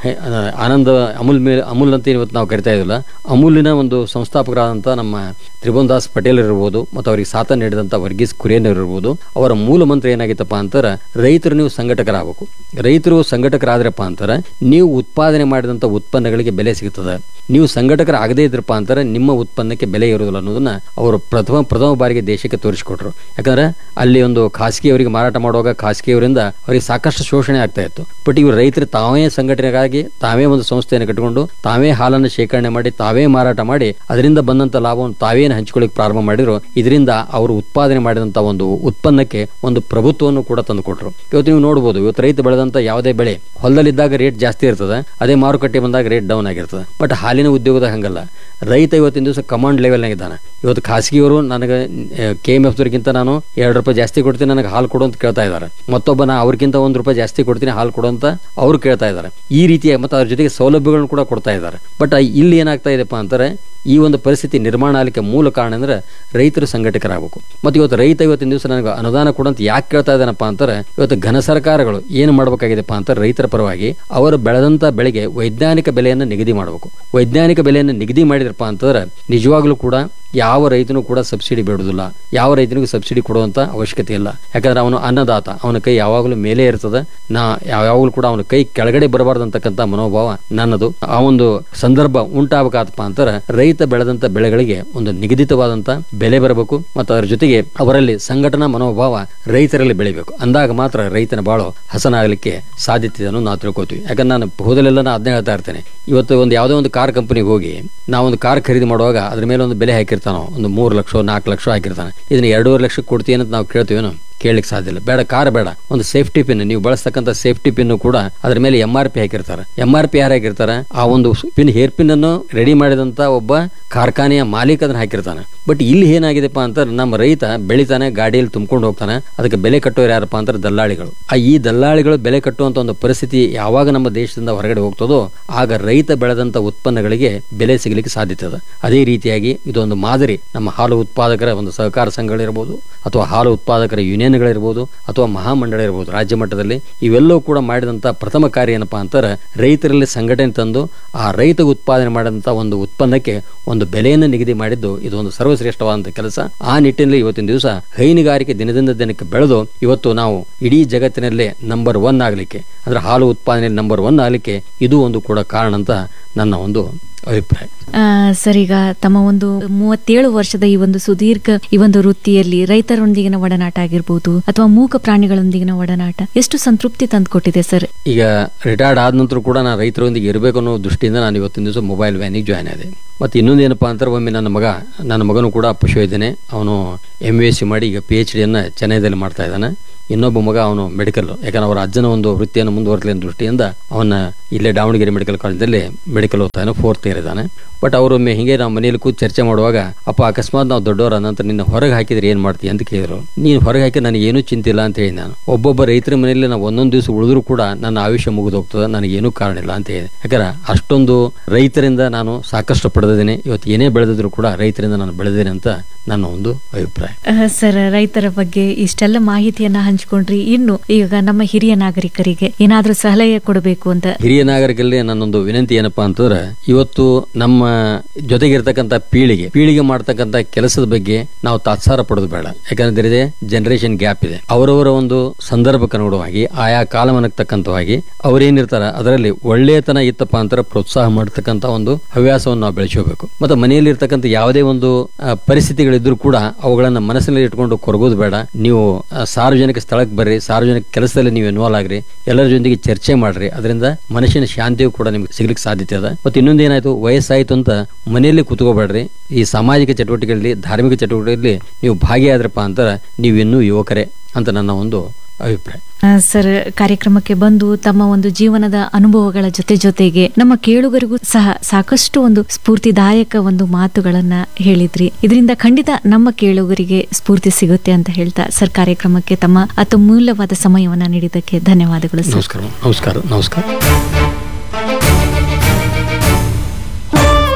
ಆನಂದ ಅಮೂಲ್ ಅಂತ ಇವತ್ತು ನಾವು ಕರಿತಾ ಇದ್ದಿಲ್ಲ, ಅಮೂಲಿನ ಒಂದು ಸಂಸ್ಥಾಪಕರಾದಂಥ ನಮ್ಮ ತ್ರಿಭುವನ್ ದಾಸ್ ಪಟೇಲ್ ಇರ್ಬೋದು ಮತ್ತು ಅವರಿಗೆ ಸಾಥ ನೀಡಿದಂಥ ವರ್ಗೀಸ್ ಕುರಿಯನ್ ಇರ್ಬೋದು. ಅವರ ಮೂಲ ಮಂತ್ರ ಏನಾಗಿತ್ತಪ್ಪ ಅಂತಾರೆ, ರೈತರು ನೀವು ಸಂಘಟಕರಾಗಬೇಕು. ರೈತರು ಸಂಘಟಕರಾದ್ರಪ್ಪ ಅಂತಾರೆ ನೀವು ಉತ್ಪಾದನೆ ಮಾಡಿದಂಥ ಉತ್ಪನ್ನಗಳಿಗೆ ಬೆಲೆ ಸಿಗ್ತದೆ. ನೀವು ಸಂಘಟಕರಾಗದೇ ಇದ್ರಪ್ಪ ಅಂತಾರೆ ನಿಮ್ಮ ಉತ್ಪನ್ನಕ್ಕೆ ಬೆಲೆ ಇರೋದಿಲ್ಲ ಅನ್ನೋದನ್ನ ಅವರು ಪ್ರಥಮ ಬಾರಿಗೆ ದೇಶಕ್ಕೆ ತೋರಿಸಿಕೊಟ್ರು. ಯಾಕಂದ್ರೆ ಅಲ್ಲಿ ಒಂದು ಖಾಸಗಿಯವರಿಗೆ ಮಾರಾಟ ಮಾಡುವಾಗ ಖಾಸಗಿಯವರಿಂದ ಅವರಿಗೆ ಸಾಕಷ್ಟು ಶೋಷಣೆ ಆಗ್ತಾ ಇತ್ತು. ಬಟ್ ಇವರು ರೈತರು ತಾವೇ ಸಂಘಟನೆಗಾಗಿ ತಾವೇ ಒಂದು ಸಂಸ್ಥೆಯನ್ನು ಕಟ್ಟಿಕೊಂಡು ತಾವೇ ಹಾಲನ್ನು ಶೇಖರಣೆ ಮಾಡಿ ತಾವೇ ಮಾರಾಟ ಮಾಡಿ ಅದರಿಂದ ಬಂದಂತ ಲಾಭವನ್ನು ತಾವೇನು ಹಂಚಿಕೊಳ್ಳಿಕ್ಕೆ ಪ್ರಾರಂಭ ಮಾಡಿದ್ರು. ಇದರಿಂದ ಅವರು ಉತ್ಪಾದನೆ ಮಾಡಿದಂತ ಒಂದು ಉತ್ಪನ್ನಕ್ಕೆ ಒಂದು ಪ್ರಭುತ್ವವನ್ನು ಕೂಡ ತಂದುಕೊಟ್ರು. ಇವತ್ತು ನೀವು ನೋಡಬಹುದು, ಇವತ್ತು ರೈತ ಬೆಳೆದಂತ ಯಾವುದೇ ಬೆಳೆ ಹೊಲದಲ್ಲಿದ್ದಾಗ ರೇಟ್ ಜಾಸ್ತಿ ಇರ್ತದೆ, ಅದೇ ಮಾರುಕಟ್ಟೆ ಬಂದಾಗ ರೇಟ್ ಡೌನ್ ಆಗಿರ್ತದೆ. ಬಟ್ ಹಾಲಿನ ಉದ್ಯೋಗದ ಹಂಗಲ್ಲ. ರೈತ ಇವತ್ತಿನ ದಿವಸ ಕಮಾಂಡ್ ಲೆವೆಲ್ನಾಗ ಇದ್ದಾನೆ. ಇವತ್ತು ಖಾಸಗಿಯವರು ನನಗೆ KMF ದವರಿಗಿಂತ ನಾನು ₹2 ಜಾಸ್ತಿ ಕೊಡ್ತೀನಿ, ನನಗೆ ಹಾಲು ಕೊಡು ಅಂತ ಕೇಳ್ತಾ ಇದ್ದಾರೆ. ಮತ್ತೊಬ್ಬ ನಾ ಅವ್ರಿಗಿಂತ ₹1 ಜಾಸ್ತಿ ಕೊಡ್ತೀನಿ ಹಾಲು ಕೊಡು ಅಂತ ಅವ್ರು ಕೇಳ್ತಾ ಇದ್ದಾರೆ. ಈ ರೀತಿಯ ಮತ್ತು ಅದ್ರ ಜೊತೆಗೆ ಸೌಲಭ್ಯಗಳನ್ನು ಕೂಡ ಕೊಡ್ತಾ ಇದ್ದಾರೆ. ಬಟ್ ಇಲ್ಲಿ ಏನಾಗ್ತಾ ಇದೆಪ್ಪ ಅಂತಾರೆ, ಈ ಒಂದು ಪರಿಸ್ಥಿತಿ ನಿರ್ಮಾಣ ಆಗಲಿಕ್ಕೆ ಮೂಲ ಕಾರಣ ಅಂದ್ರೆ ರೈತರು ಸಂಘಟಕರಾಗಬೇಕು. ಮತ್ತು ಇವತ್ತು ರೈತ ಇವತ್ತಿನ ದಿವಸ ನನಗೆ ಅನುದಾನ ಕೊಡಂತ ಯಾಕೆ ಕೇಳ್ತಾ ಇದ್ದಾನಪ್ಪ ಅಂತಾರೆ, ಇವತ್ತು ಘನ ಸರ್ಕಾರಗಳು ಏನು ಮಾಡಬೇಕಾಗಿದೆಪ್ಪ ಅಂತಾರೆ, ರೈತರ ಪರವಾಗಿ ಅವರು ಬೆಳೆದಂತ ಬೆಳೆಗೆ ವೈಜ್ಞಾನಿಕ ಬೆಲೆಯನ್ನು ನಿಗದಿ ಮಾಡಬೇಕು. ವೈಜ್ಞಾನಿಕ ಬೆಲೆಯನ್ನು ನಿಗದಿ ಮಾಡಿದ್ರಪ್ಪ ಅಂತಂದ್ರೆ ನಿಜವಾಗ್ಲೂ ಕೂಡ ಯಾವ ರೈತನು ಕೂಡ ಸಬ್ಸಿಡಿ ಬೇಡುವುದಿಲ್ಲ, ಯಾವ ರೈತನಿಗೂ ಸಬ್ಸಿಡಿ ಕೊಡುವಂತ ಅವಶ್ಯಕತೆ ಇಲ್ಲ. ಯಾಕಂದ್ರೆ ಅವನು ಅನ್ನದಾತ, ಅವನ ಕೈ ಯಾವಾಗಲೂ ಮೇಲೆ ಇರ್ತದೆ, ಯಾವಾಗಲೂ ಕೂಡ ಅವನ ಕೈ ಕೆಳಗಡೆ ಬರಬಾರ್ದಂತಕ್ಕಂಥ ಮನೋಭಾವ ನನ್ನದು. ಆ ಒಂದು ಸಂದರ್ಭ ಉಂಟಾಗಬೇಕಪ್ಪ ಅಂತಾರೆ ರೈತ ಬೆಳೆದಂತ ಬೆಳೆಗಳಿಗೆ ಒಂದು ನಿಗದಿತವಾದಂತ ಬೆಲೆ ಬರಬೇಕು ಮತ್ತು ಅದರ ಜೊತೆಗೆ ಅವರಲ್ಲಿ ಸಂಘಟನಾ ಮನೋಭಾವ ರೈತರಲ್ಲಿ ಬೆಳಿಬೇಕು. ಅಂದಾಗ ಮಾತ್ರ ರೈತನ ಬಾಳು ಹಸನಾಗಲಿಕ್ಕೆ ಸಾಧ್ಯತೆ ಇದೆ ಅನ್ನೋದು ನಾವು ತಿಳ್ಕೊತೀವಿ. ಯಾಕಂದ್ರೆ ನಾನು ಹೋದಲೆಲ್ಲ ನಾನು ಅದನ್ನೇ ಹೇಳ್ತಾ ಇರ್ತೇನೆ. ಇವತ್ತು ಒಂದು ಯಾವುದೋ ಒಂದು ಕಾರ್ ಕಂಪನಿಗೆ ಹೋಗಿ ನಾವೊಂದು ಕಾರ್ ಖರೀದಿ ಮಾಡುವಾಗ ಅದ್ರ ಮೇಲೆ ಒಂದು ಬೆಲೆ ಹಾಕಿರ್ತಾನೋ, ಒಂದು 3 ಲಕ್ಷ 4 ಲಕ್ಷ ಹಾಕಿರ್ತಾನೆ. ಇದನ್ನ 2.5 ಲಕ್ಷಕ್ಕೆ ಕೊಡ್ತೀವಿ ಅಂತ ನಾವು ಕೇಳ್ತೀವೇನೋ? ಕೇಳಲಿಕ್ಕೆ ಸಾಧ್ಯ ಇಲ್ಲ. ಬೇಡ, ಕಾರ್ ಬೇಡ, ಒಂದು ಸೇಫ್ಟಿ ಪಿನ್, ನೀವು ಬಳಸ್ತಕ್ಕಂಥ ಸೇಫ್ಟಿ ಪಿನ್ ಕೂಡ ಅದ್ರ ಮೇಲೆ MRP ಹಾಕಿರ್ತಾರೆ. MRP ಯಾರು ಹಾಕಿರ್ತಾರೆ? ಆ ಒಂದು ಪಿನ್, ಹೇರ್ ಪಿನ್ ಅನ್ನು ರೆಡಿ ಮಾಡಿದಂತ ಒಬ್ಬ ಕಾರ್ಖಾನೆಯ ಮಾಲೀಕ ಅದನ್ನ ಹಾಕಿರ್ತಾನೆ. ಬಟ್ ಇಲ್ಲಿ ಏನಾಗಿದೆಪ್ಪ ಅಂತ, ನಮ್ಮ ರೈತ ಬೆಳಿತಾನೆ, ಗಾಡಿಯಲ್ಲಿ ತುಂಬಿಕೊಂಡು ಹೋಗ್ತಾನೆ, ಅದಕ್ಕೆ ಬೆಲೆ ಕಟ್ಟೋರು ಯಾರಪ್ಪ ಅಂತಾರೆ? ದಲ್ಲಾಳಿಗಳು. ಈ ದಲ್ಲಾಳಿಗಳು ಬೆಲೆ ಕಟ್ಟುವಂತ ಒಂದು ಪರಿಸ್ಥಿತಿ ಯಾವಾಗ ನಮ್ಮ ದೇಶದಿಂದ ಹೊರಗಡೆ ಹೋಗ್ತದೋ ಆಗ ರೈತ ಬೆಳೆದಂತ ಉತ್ಪನ್ನಗಳಿಗೆ ಬೆಲೆ ಸಿಗಲಿಕ್ಕೆ ಸಾಧ್ಯತೆ ಇದೆ. ಅದೇ ರೀತಿಯಾಗಿ ಇದೊಂದು ಮಾದರಿ ನಮ್ಮ ಹಾಲು ಉತ್ಪಾದಕರ ಒಂದು ಸಹಕಾರ ಸಂಘಗಳಿರ್ಬೋದು ಅಥವಾ ಹಾಲು ಉತ್ಪಾದಕರ ಯೂನಿಯನ್ಗಳಿರ್ಬೋದು ಅಥವಾ ಮಹಾಮಂಡಳ ಇರ್ಬೋದು ರಾಜ್ಯ ಮಟ್ಟದಲ್ಲಿ, ಇವೆಲ್ಲವೂ ಕೂಡ ಮಾಡಿದಂತ ಪ್ರಥಮ ಕಾರ್ಯ ಏನಪ್ಪಾ ಅಂತಾರೆ, ರೈತರಲ್ಲಿ ಸಂಘಟನೆ ತಂದು ಆ ರೈತ ಉತ್ಪಾದನೆ ಮಾಡಿದಂತ ಒಂದು ಉತ್ಪನ್ನಕ್ಕೆ ಒಂದು ಬೆಲೆಯನ್ನು ನಿಗದಿ ಮಾಡಿದ್ದು ಇದೊಂದು ಸರ್ವಶ್ರೇಷ್ಠವಾದಂತಹ ಕೆಲಸ. ಆ ನಿಟ್ಟಿನಲ್ಲಿ ಇವತ್ತಿನ ದಿವಸ ಹೈನುಗಾರಿಕೆ ದಿನದಿಂದ ದಿನಕ್ಕೆ ಬೆಳೆದು ಇವತ್ತು ನಾವು ಇಡೀ ಜಗತ್ತಿನಲ್ಲೇ ನಂಬರ್ 1 ಆಗಲಿಕ್ಕೆ, ಅಂದ್ರೆ ಹಾಲು ಉತ್ಪಾದನೆಯಲ್ಲಿ ನಂಬರ್ 1 ಆಗಲಿಕ್ಕೆ ಇದು ಒಂದು ಕೂಡ ಕಾರಣ ಅಂತ ನನ್ನ ಒಂದು ಅಭಿಪ್ರಾಯ. ಸರ್, ಈಗ ತಮ್ಮ ಒಂದು 37 ವರ್ಷದ ಈ ಒಂದು ಸುದೀರ್ಘ ಈ ಒಂದು ವೃತ್ತಿಯಲ್ಲಿ ರೈತರೊಂದಿಗಿನ ಒಡನಾಟ ಆಗಿರ್ಬೋದು ಅಥವಾ ಮೂಕ ಪ್ರಾಣಿಗಳೊಂದಿಗಿನ ಒಡನಾಟ ಎಷ್ಟು ಸಂತೃಪ್ತಿ ತಂದುಕೊಟ್ಟಿದೆ ಸರ್? ಈಗ ರಿಟೈರ್ಡ್ ಆದ ನಂತರ ಕೂಡ ನಾನು ರೈತರೊಂದಿಗೆ ಇರಬೇಕು ಅನ್ನೋ ದೃಷ್ಟಿಯಿಂದ ನಾನು ಇವತ್ತಿನ ದಿವಸ ಮೊಬೈಲ್ ವ್ಯಾನಿಗೆ ಜಾಯ್ನ್ ಆದೆ. ಮತ್ತು ಇನ್ನೊಂದು ಏನಪ್ಪಾ ಅಂತಾರೆ, ಒಮ್ಮೆ ನನ್ನ ಮಗನು ಕೂಡ ಪಶುವೈದ್ಯನೇ, ಅವನು MSc ಮಾಡಿ ಈಗ PhD ಚೆನ್ನೈದಲ್ಲಿ ಮಾಡ್ತಾ ಇದ್ದಾನೆ. ಇನ್ನೊಬ್ಬ ಮಗ ಅವನು ಮೆಡಿಕಲ್, ಯಾಕಂದ್ರೆ ಅವರ ಅಜ್ಜನ ಒಂದು ವೃತ್ತಿಯನ್ನು ಮುಂದುವರೆಸಲಿ ಅನ್ನೋ ದೃಷ್ಟಿಯಿಂದ ಅವನ್ನ ಇಲ್ಲೇ ದಾವಣಗೆರೆ ಮೆಡಿಕಲ್ ಕಾಲೇಜಲ್ಲಿ ಮೆಡಿಕಲ್ ಓದ್ತಾನೆ, 4th ಇಯರ್ ಇದ್ದಾನೆ. ಬಟ್ ಅವರೊಮ್ಮೆ ಹಿಂಗೆ ನಾವು ಮನೆಯಲ್ಲಿ ಕೂತು ಚರ್ಚೆ ಮಾಡುವಾಗ, ಅಪ್ಪ ಅಕಸ್ಮಾತ್ ನಾವು ದೊಡ್ಡವರ ನಂತರ ನಿನ್ನ ಹೊರಗೆ ಹಾಕಿದ್ರೆ ಏನ್ ಮಾಡ್ತೀಯ ಅಂತ ಕೇಳಿದ್ರು. ನೀನು ಹೊರಗೆ ಹಾಕಿ ನನಗೆ ಏನೂ ಚಿಂತಿಲ್ಲ ಅಂತ ಹೇಳಿ ನಾನು. ಒಬ್ಬೊಬ್ಬ ರೈತರ ಮನೆಯಲ್ಲಿ ನಾವು ಒಂದೊಂದು ದಿವಸ ಉಳಿದ್ರು ಕೂಡ ನನ್ನ ಆಯುಷ್ಯ ಮುಗಿದೋಗ್ತದೆ, ನನಗೇನೂ ಕಾರಣ ಇಲ್ಲ ಅಂತ ಹೇಳಿ. ಯಾಕಂದ್ರೆ ಅಷ್ಟೊಂದು ರೈತರಿಂದ ನಾನು ಸಾಕಷ್ಟು ಪಡೆದಿದ್ದೇನೆ. ಇವತ್ತು ಏನೇ ಬೆಳೆದಿದ್ರು ಕೂಡ ರೈತರಿಂದ ನಾನು ಬೆಳೆದೇನೆ ಅಂತ ನನ್ನ ಒಂದು ಅಭಿಪ್ರಾಯ. ಸರ್, ರೈತರ ಬಗ್ಗೆ ಇಷ್ಟೆಲ್ಲ ಮಾಹಿತಿಯನ್ನ ಹಂಚಿಕೊಂಡ್ರಿ. ಇನ್ನು ಈಗ ನಮ್ಮ ಹಿರಿಯ ನಾಗರಿಕರಿಗೆ ಏನಾದ್ರೂ ಸಲಹೆ ಕೊಡಬೇಕು ಅಂತ? ಹಿರಿಯ ನಾಗರಿಕರಲ್ಲಿ ನನ್ನೊಂದು ವಿನಂತಿ ಏನಪ್ಪಾ ಅಂತಂದ್ರೆ, ಇವತ್ತು ನಮ್ಮ ಜೊತೆಗಿರ್ತಕ್ಕಂಥ ಪೀಳಿಗೆ ಮಾಡ್ತಕ್ಕಂಥ ಕೆಲಸದ ಬಗ್ಗೆ ನಾವು ತಾತ್ಸಾರ ಪಡೋದು ಬೇಡ. ಯಾಕಂದ್ರೆ ಜನರೇಷನ್ ಗ್ಯಾಪ್ ಇದೆ. ಅವರವರ ಒಂದು ಸಂದರ್ಭಕ್ಕೆ ಅನುಗುಣವಾಗಿ ಆಯಾ ಕಾಲಮಾನಕ್ಕೆ ತಕ್ಕಂತವಾಗಿ ಅವರೇನಿರ್ತಾರ ಅದರಲ್ಲಿ ಒಳ್ಳೆಯತನ ಇತ್ತಪ್ಪ ಅಂತಾರೆ ಪ್ರೋತ್ಸಾಹ ಮಾಡತಕ್ಕಂತ ಒಂದು ಹವ್ಯಾಸವನ್ನು ನಾವು ಬೆಳೆಸಬೇಕು. ಮತ್ತೆ ಮನೆಯಲ್ಲಿ ಇರ್ತಕ್ಕಂಥ ಯಾವುದೇ ಒಂದು ಪರಿಸ್ಥಿತಿಗಳಿದ್ರು ಕೂಡ ಅವುಗಳನ್ನ ಮನಸ್ಸಿನಲ್ಲಿ ಇಟ್ಕೊಂಡು ಕೊರಗೋದು ಬೇಡ. ನೀವು ಸಾರ್ವಜನಿಕ ಸ್ಥಳಕ್ಕೆ ಬರ್ರಿ, ಸಾರ್ವಜನಿಕ ಕೆಲಸದಲ್ಲಿ ನೀವು ಇನ್ವಾಲ್ವ್ ಆಗ್ರಿ, ಎಲ್ಲರ ಜೊತೆಗೆ ಚರ್ಚೆ ಮಾಡ್ರಿ. ಅದರಿಂದ ಮನುಷ್ಯನ ಶಾಂತಿಯು ಕೂಡ ನಿಮ್ಗೆ ಸಿಗ್ಲಿಕ್ಕೆ ಸಾಧ್ಯತೆ ಅದ. ಮತ್ತೆ ಇನ್ನೊಂದು ಏನಾಯ್ತು, ವಯಸ್ಸಾಯ್ತು ಅಂತ ಮನೆಯಲ್ಲಿ ಕೂತ್ಕೋಬೇಡ್ರಿ. ಈ ಸಾಮಾಜಿಕ ಚಟುವಟಿಕೆಗಳಲ್ಲಿ, ಧಾರ್ಮಿಕ ಚಟುವಟಿಕೆಗಳಲ್ಲಿ ನೀವು ಭಾಗಿಯಾದ್ರಪ್ಪ ಅಂತಾರೆ ನೀವು ಇನ್ನೂ ಯುವಕರೇ ಅಂತ ನನ್ನ ಒಂದು ಅಭಿಪ್ರಾಯ. ಸರ್, ಕಾರ್ಯಕ್ರಮಕ್ಕೆ ಬಂದು ತಮ್ಮ ಒಂದು ಜೀವನದ ಅನುಭವಗಳ ಜೊತೆಗೆ ನಮ್ಮ ಕೇಳುಗರಿಗೂ ಸಹ ಸಾಕಷ್ಟು ಒಂದು ಸ್ಫೂರ್ತಿದಾಯಕ ಒಂದು ಮಾತುಗಳನ್ನ ಹೇಳಿದ್ರಿ. ಇದರಿಂದ ಖಂಡಿತ ನಮ್ಮ ಕೇಳುಗರಿಗೆ ಸ್ಫೂರ್ತಿ ಸಿಗುತ್ತೆ ಅಂತ ಹೇಳ್ತಾ ಸರ್, ಕಾರ್ಯಕ್ರಮಕ್ಕೆ ತಮ್ಮ ಅತ್ಯಮೂಲ್ಯವಾದ ಸಮಯವನ್ನ ನೀಡಿದ್ದಕ್ಕೆ ಧನ್ಯವಾದಗಳು. ನಮಸ್ಕಾರ. ಸ್ನೇಹಿತರೆ,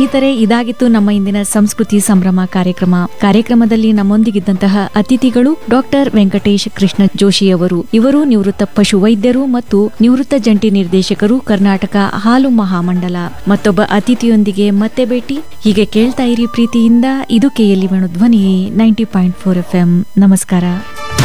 ಸ್ನೇಹಿತರೆ, ಇದಾಗಿತ್ತು ನಮ್ಮ ಇಂದಿನ ಸಂಸ್ಕೃತಿ ಸಂಭ್ರಮ ಕಾರ್ಯಕ್ರಮದಲ್ಲಿ ನಮ್ಮೊಂದಿಗಿದ್ದಂತಹ ಅತಿಥಿಗಳು ಡಾಕ್ಟರ್ ವೆಂಕಟೇಶ್ ಕೃಷ್ಣ ಜೋಶಿಯವರು. ಇವರು ನಿವೃತ್ತ ಪಶು ವೈದ್ಯರು ಮತ್ತು ನಿವೃತ್ತ ಜಂಟಿ ನಿರ್ದೇಶಕರು, ಕರ್ನಾಟಕ ಹಾಲು ಮಹಾಮಂಡಲ. ಮತ್ತೊಬ್ಬ ಅತಿಥಿಯೊಂದಿಗೆ ಮತ್ತೆ ಭೇಟಿ. ಹೀಗೆ ಕೇಳ್ತಾ ಇರಿ ಪ್ರೀತಿಯಿಂದ. ಇದು KLE ಧ್ವನಿ 90.4 FM. ನಮಸ್ಕಾರ.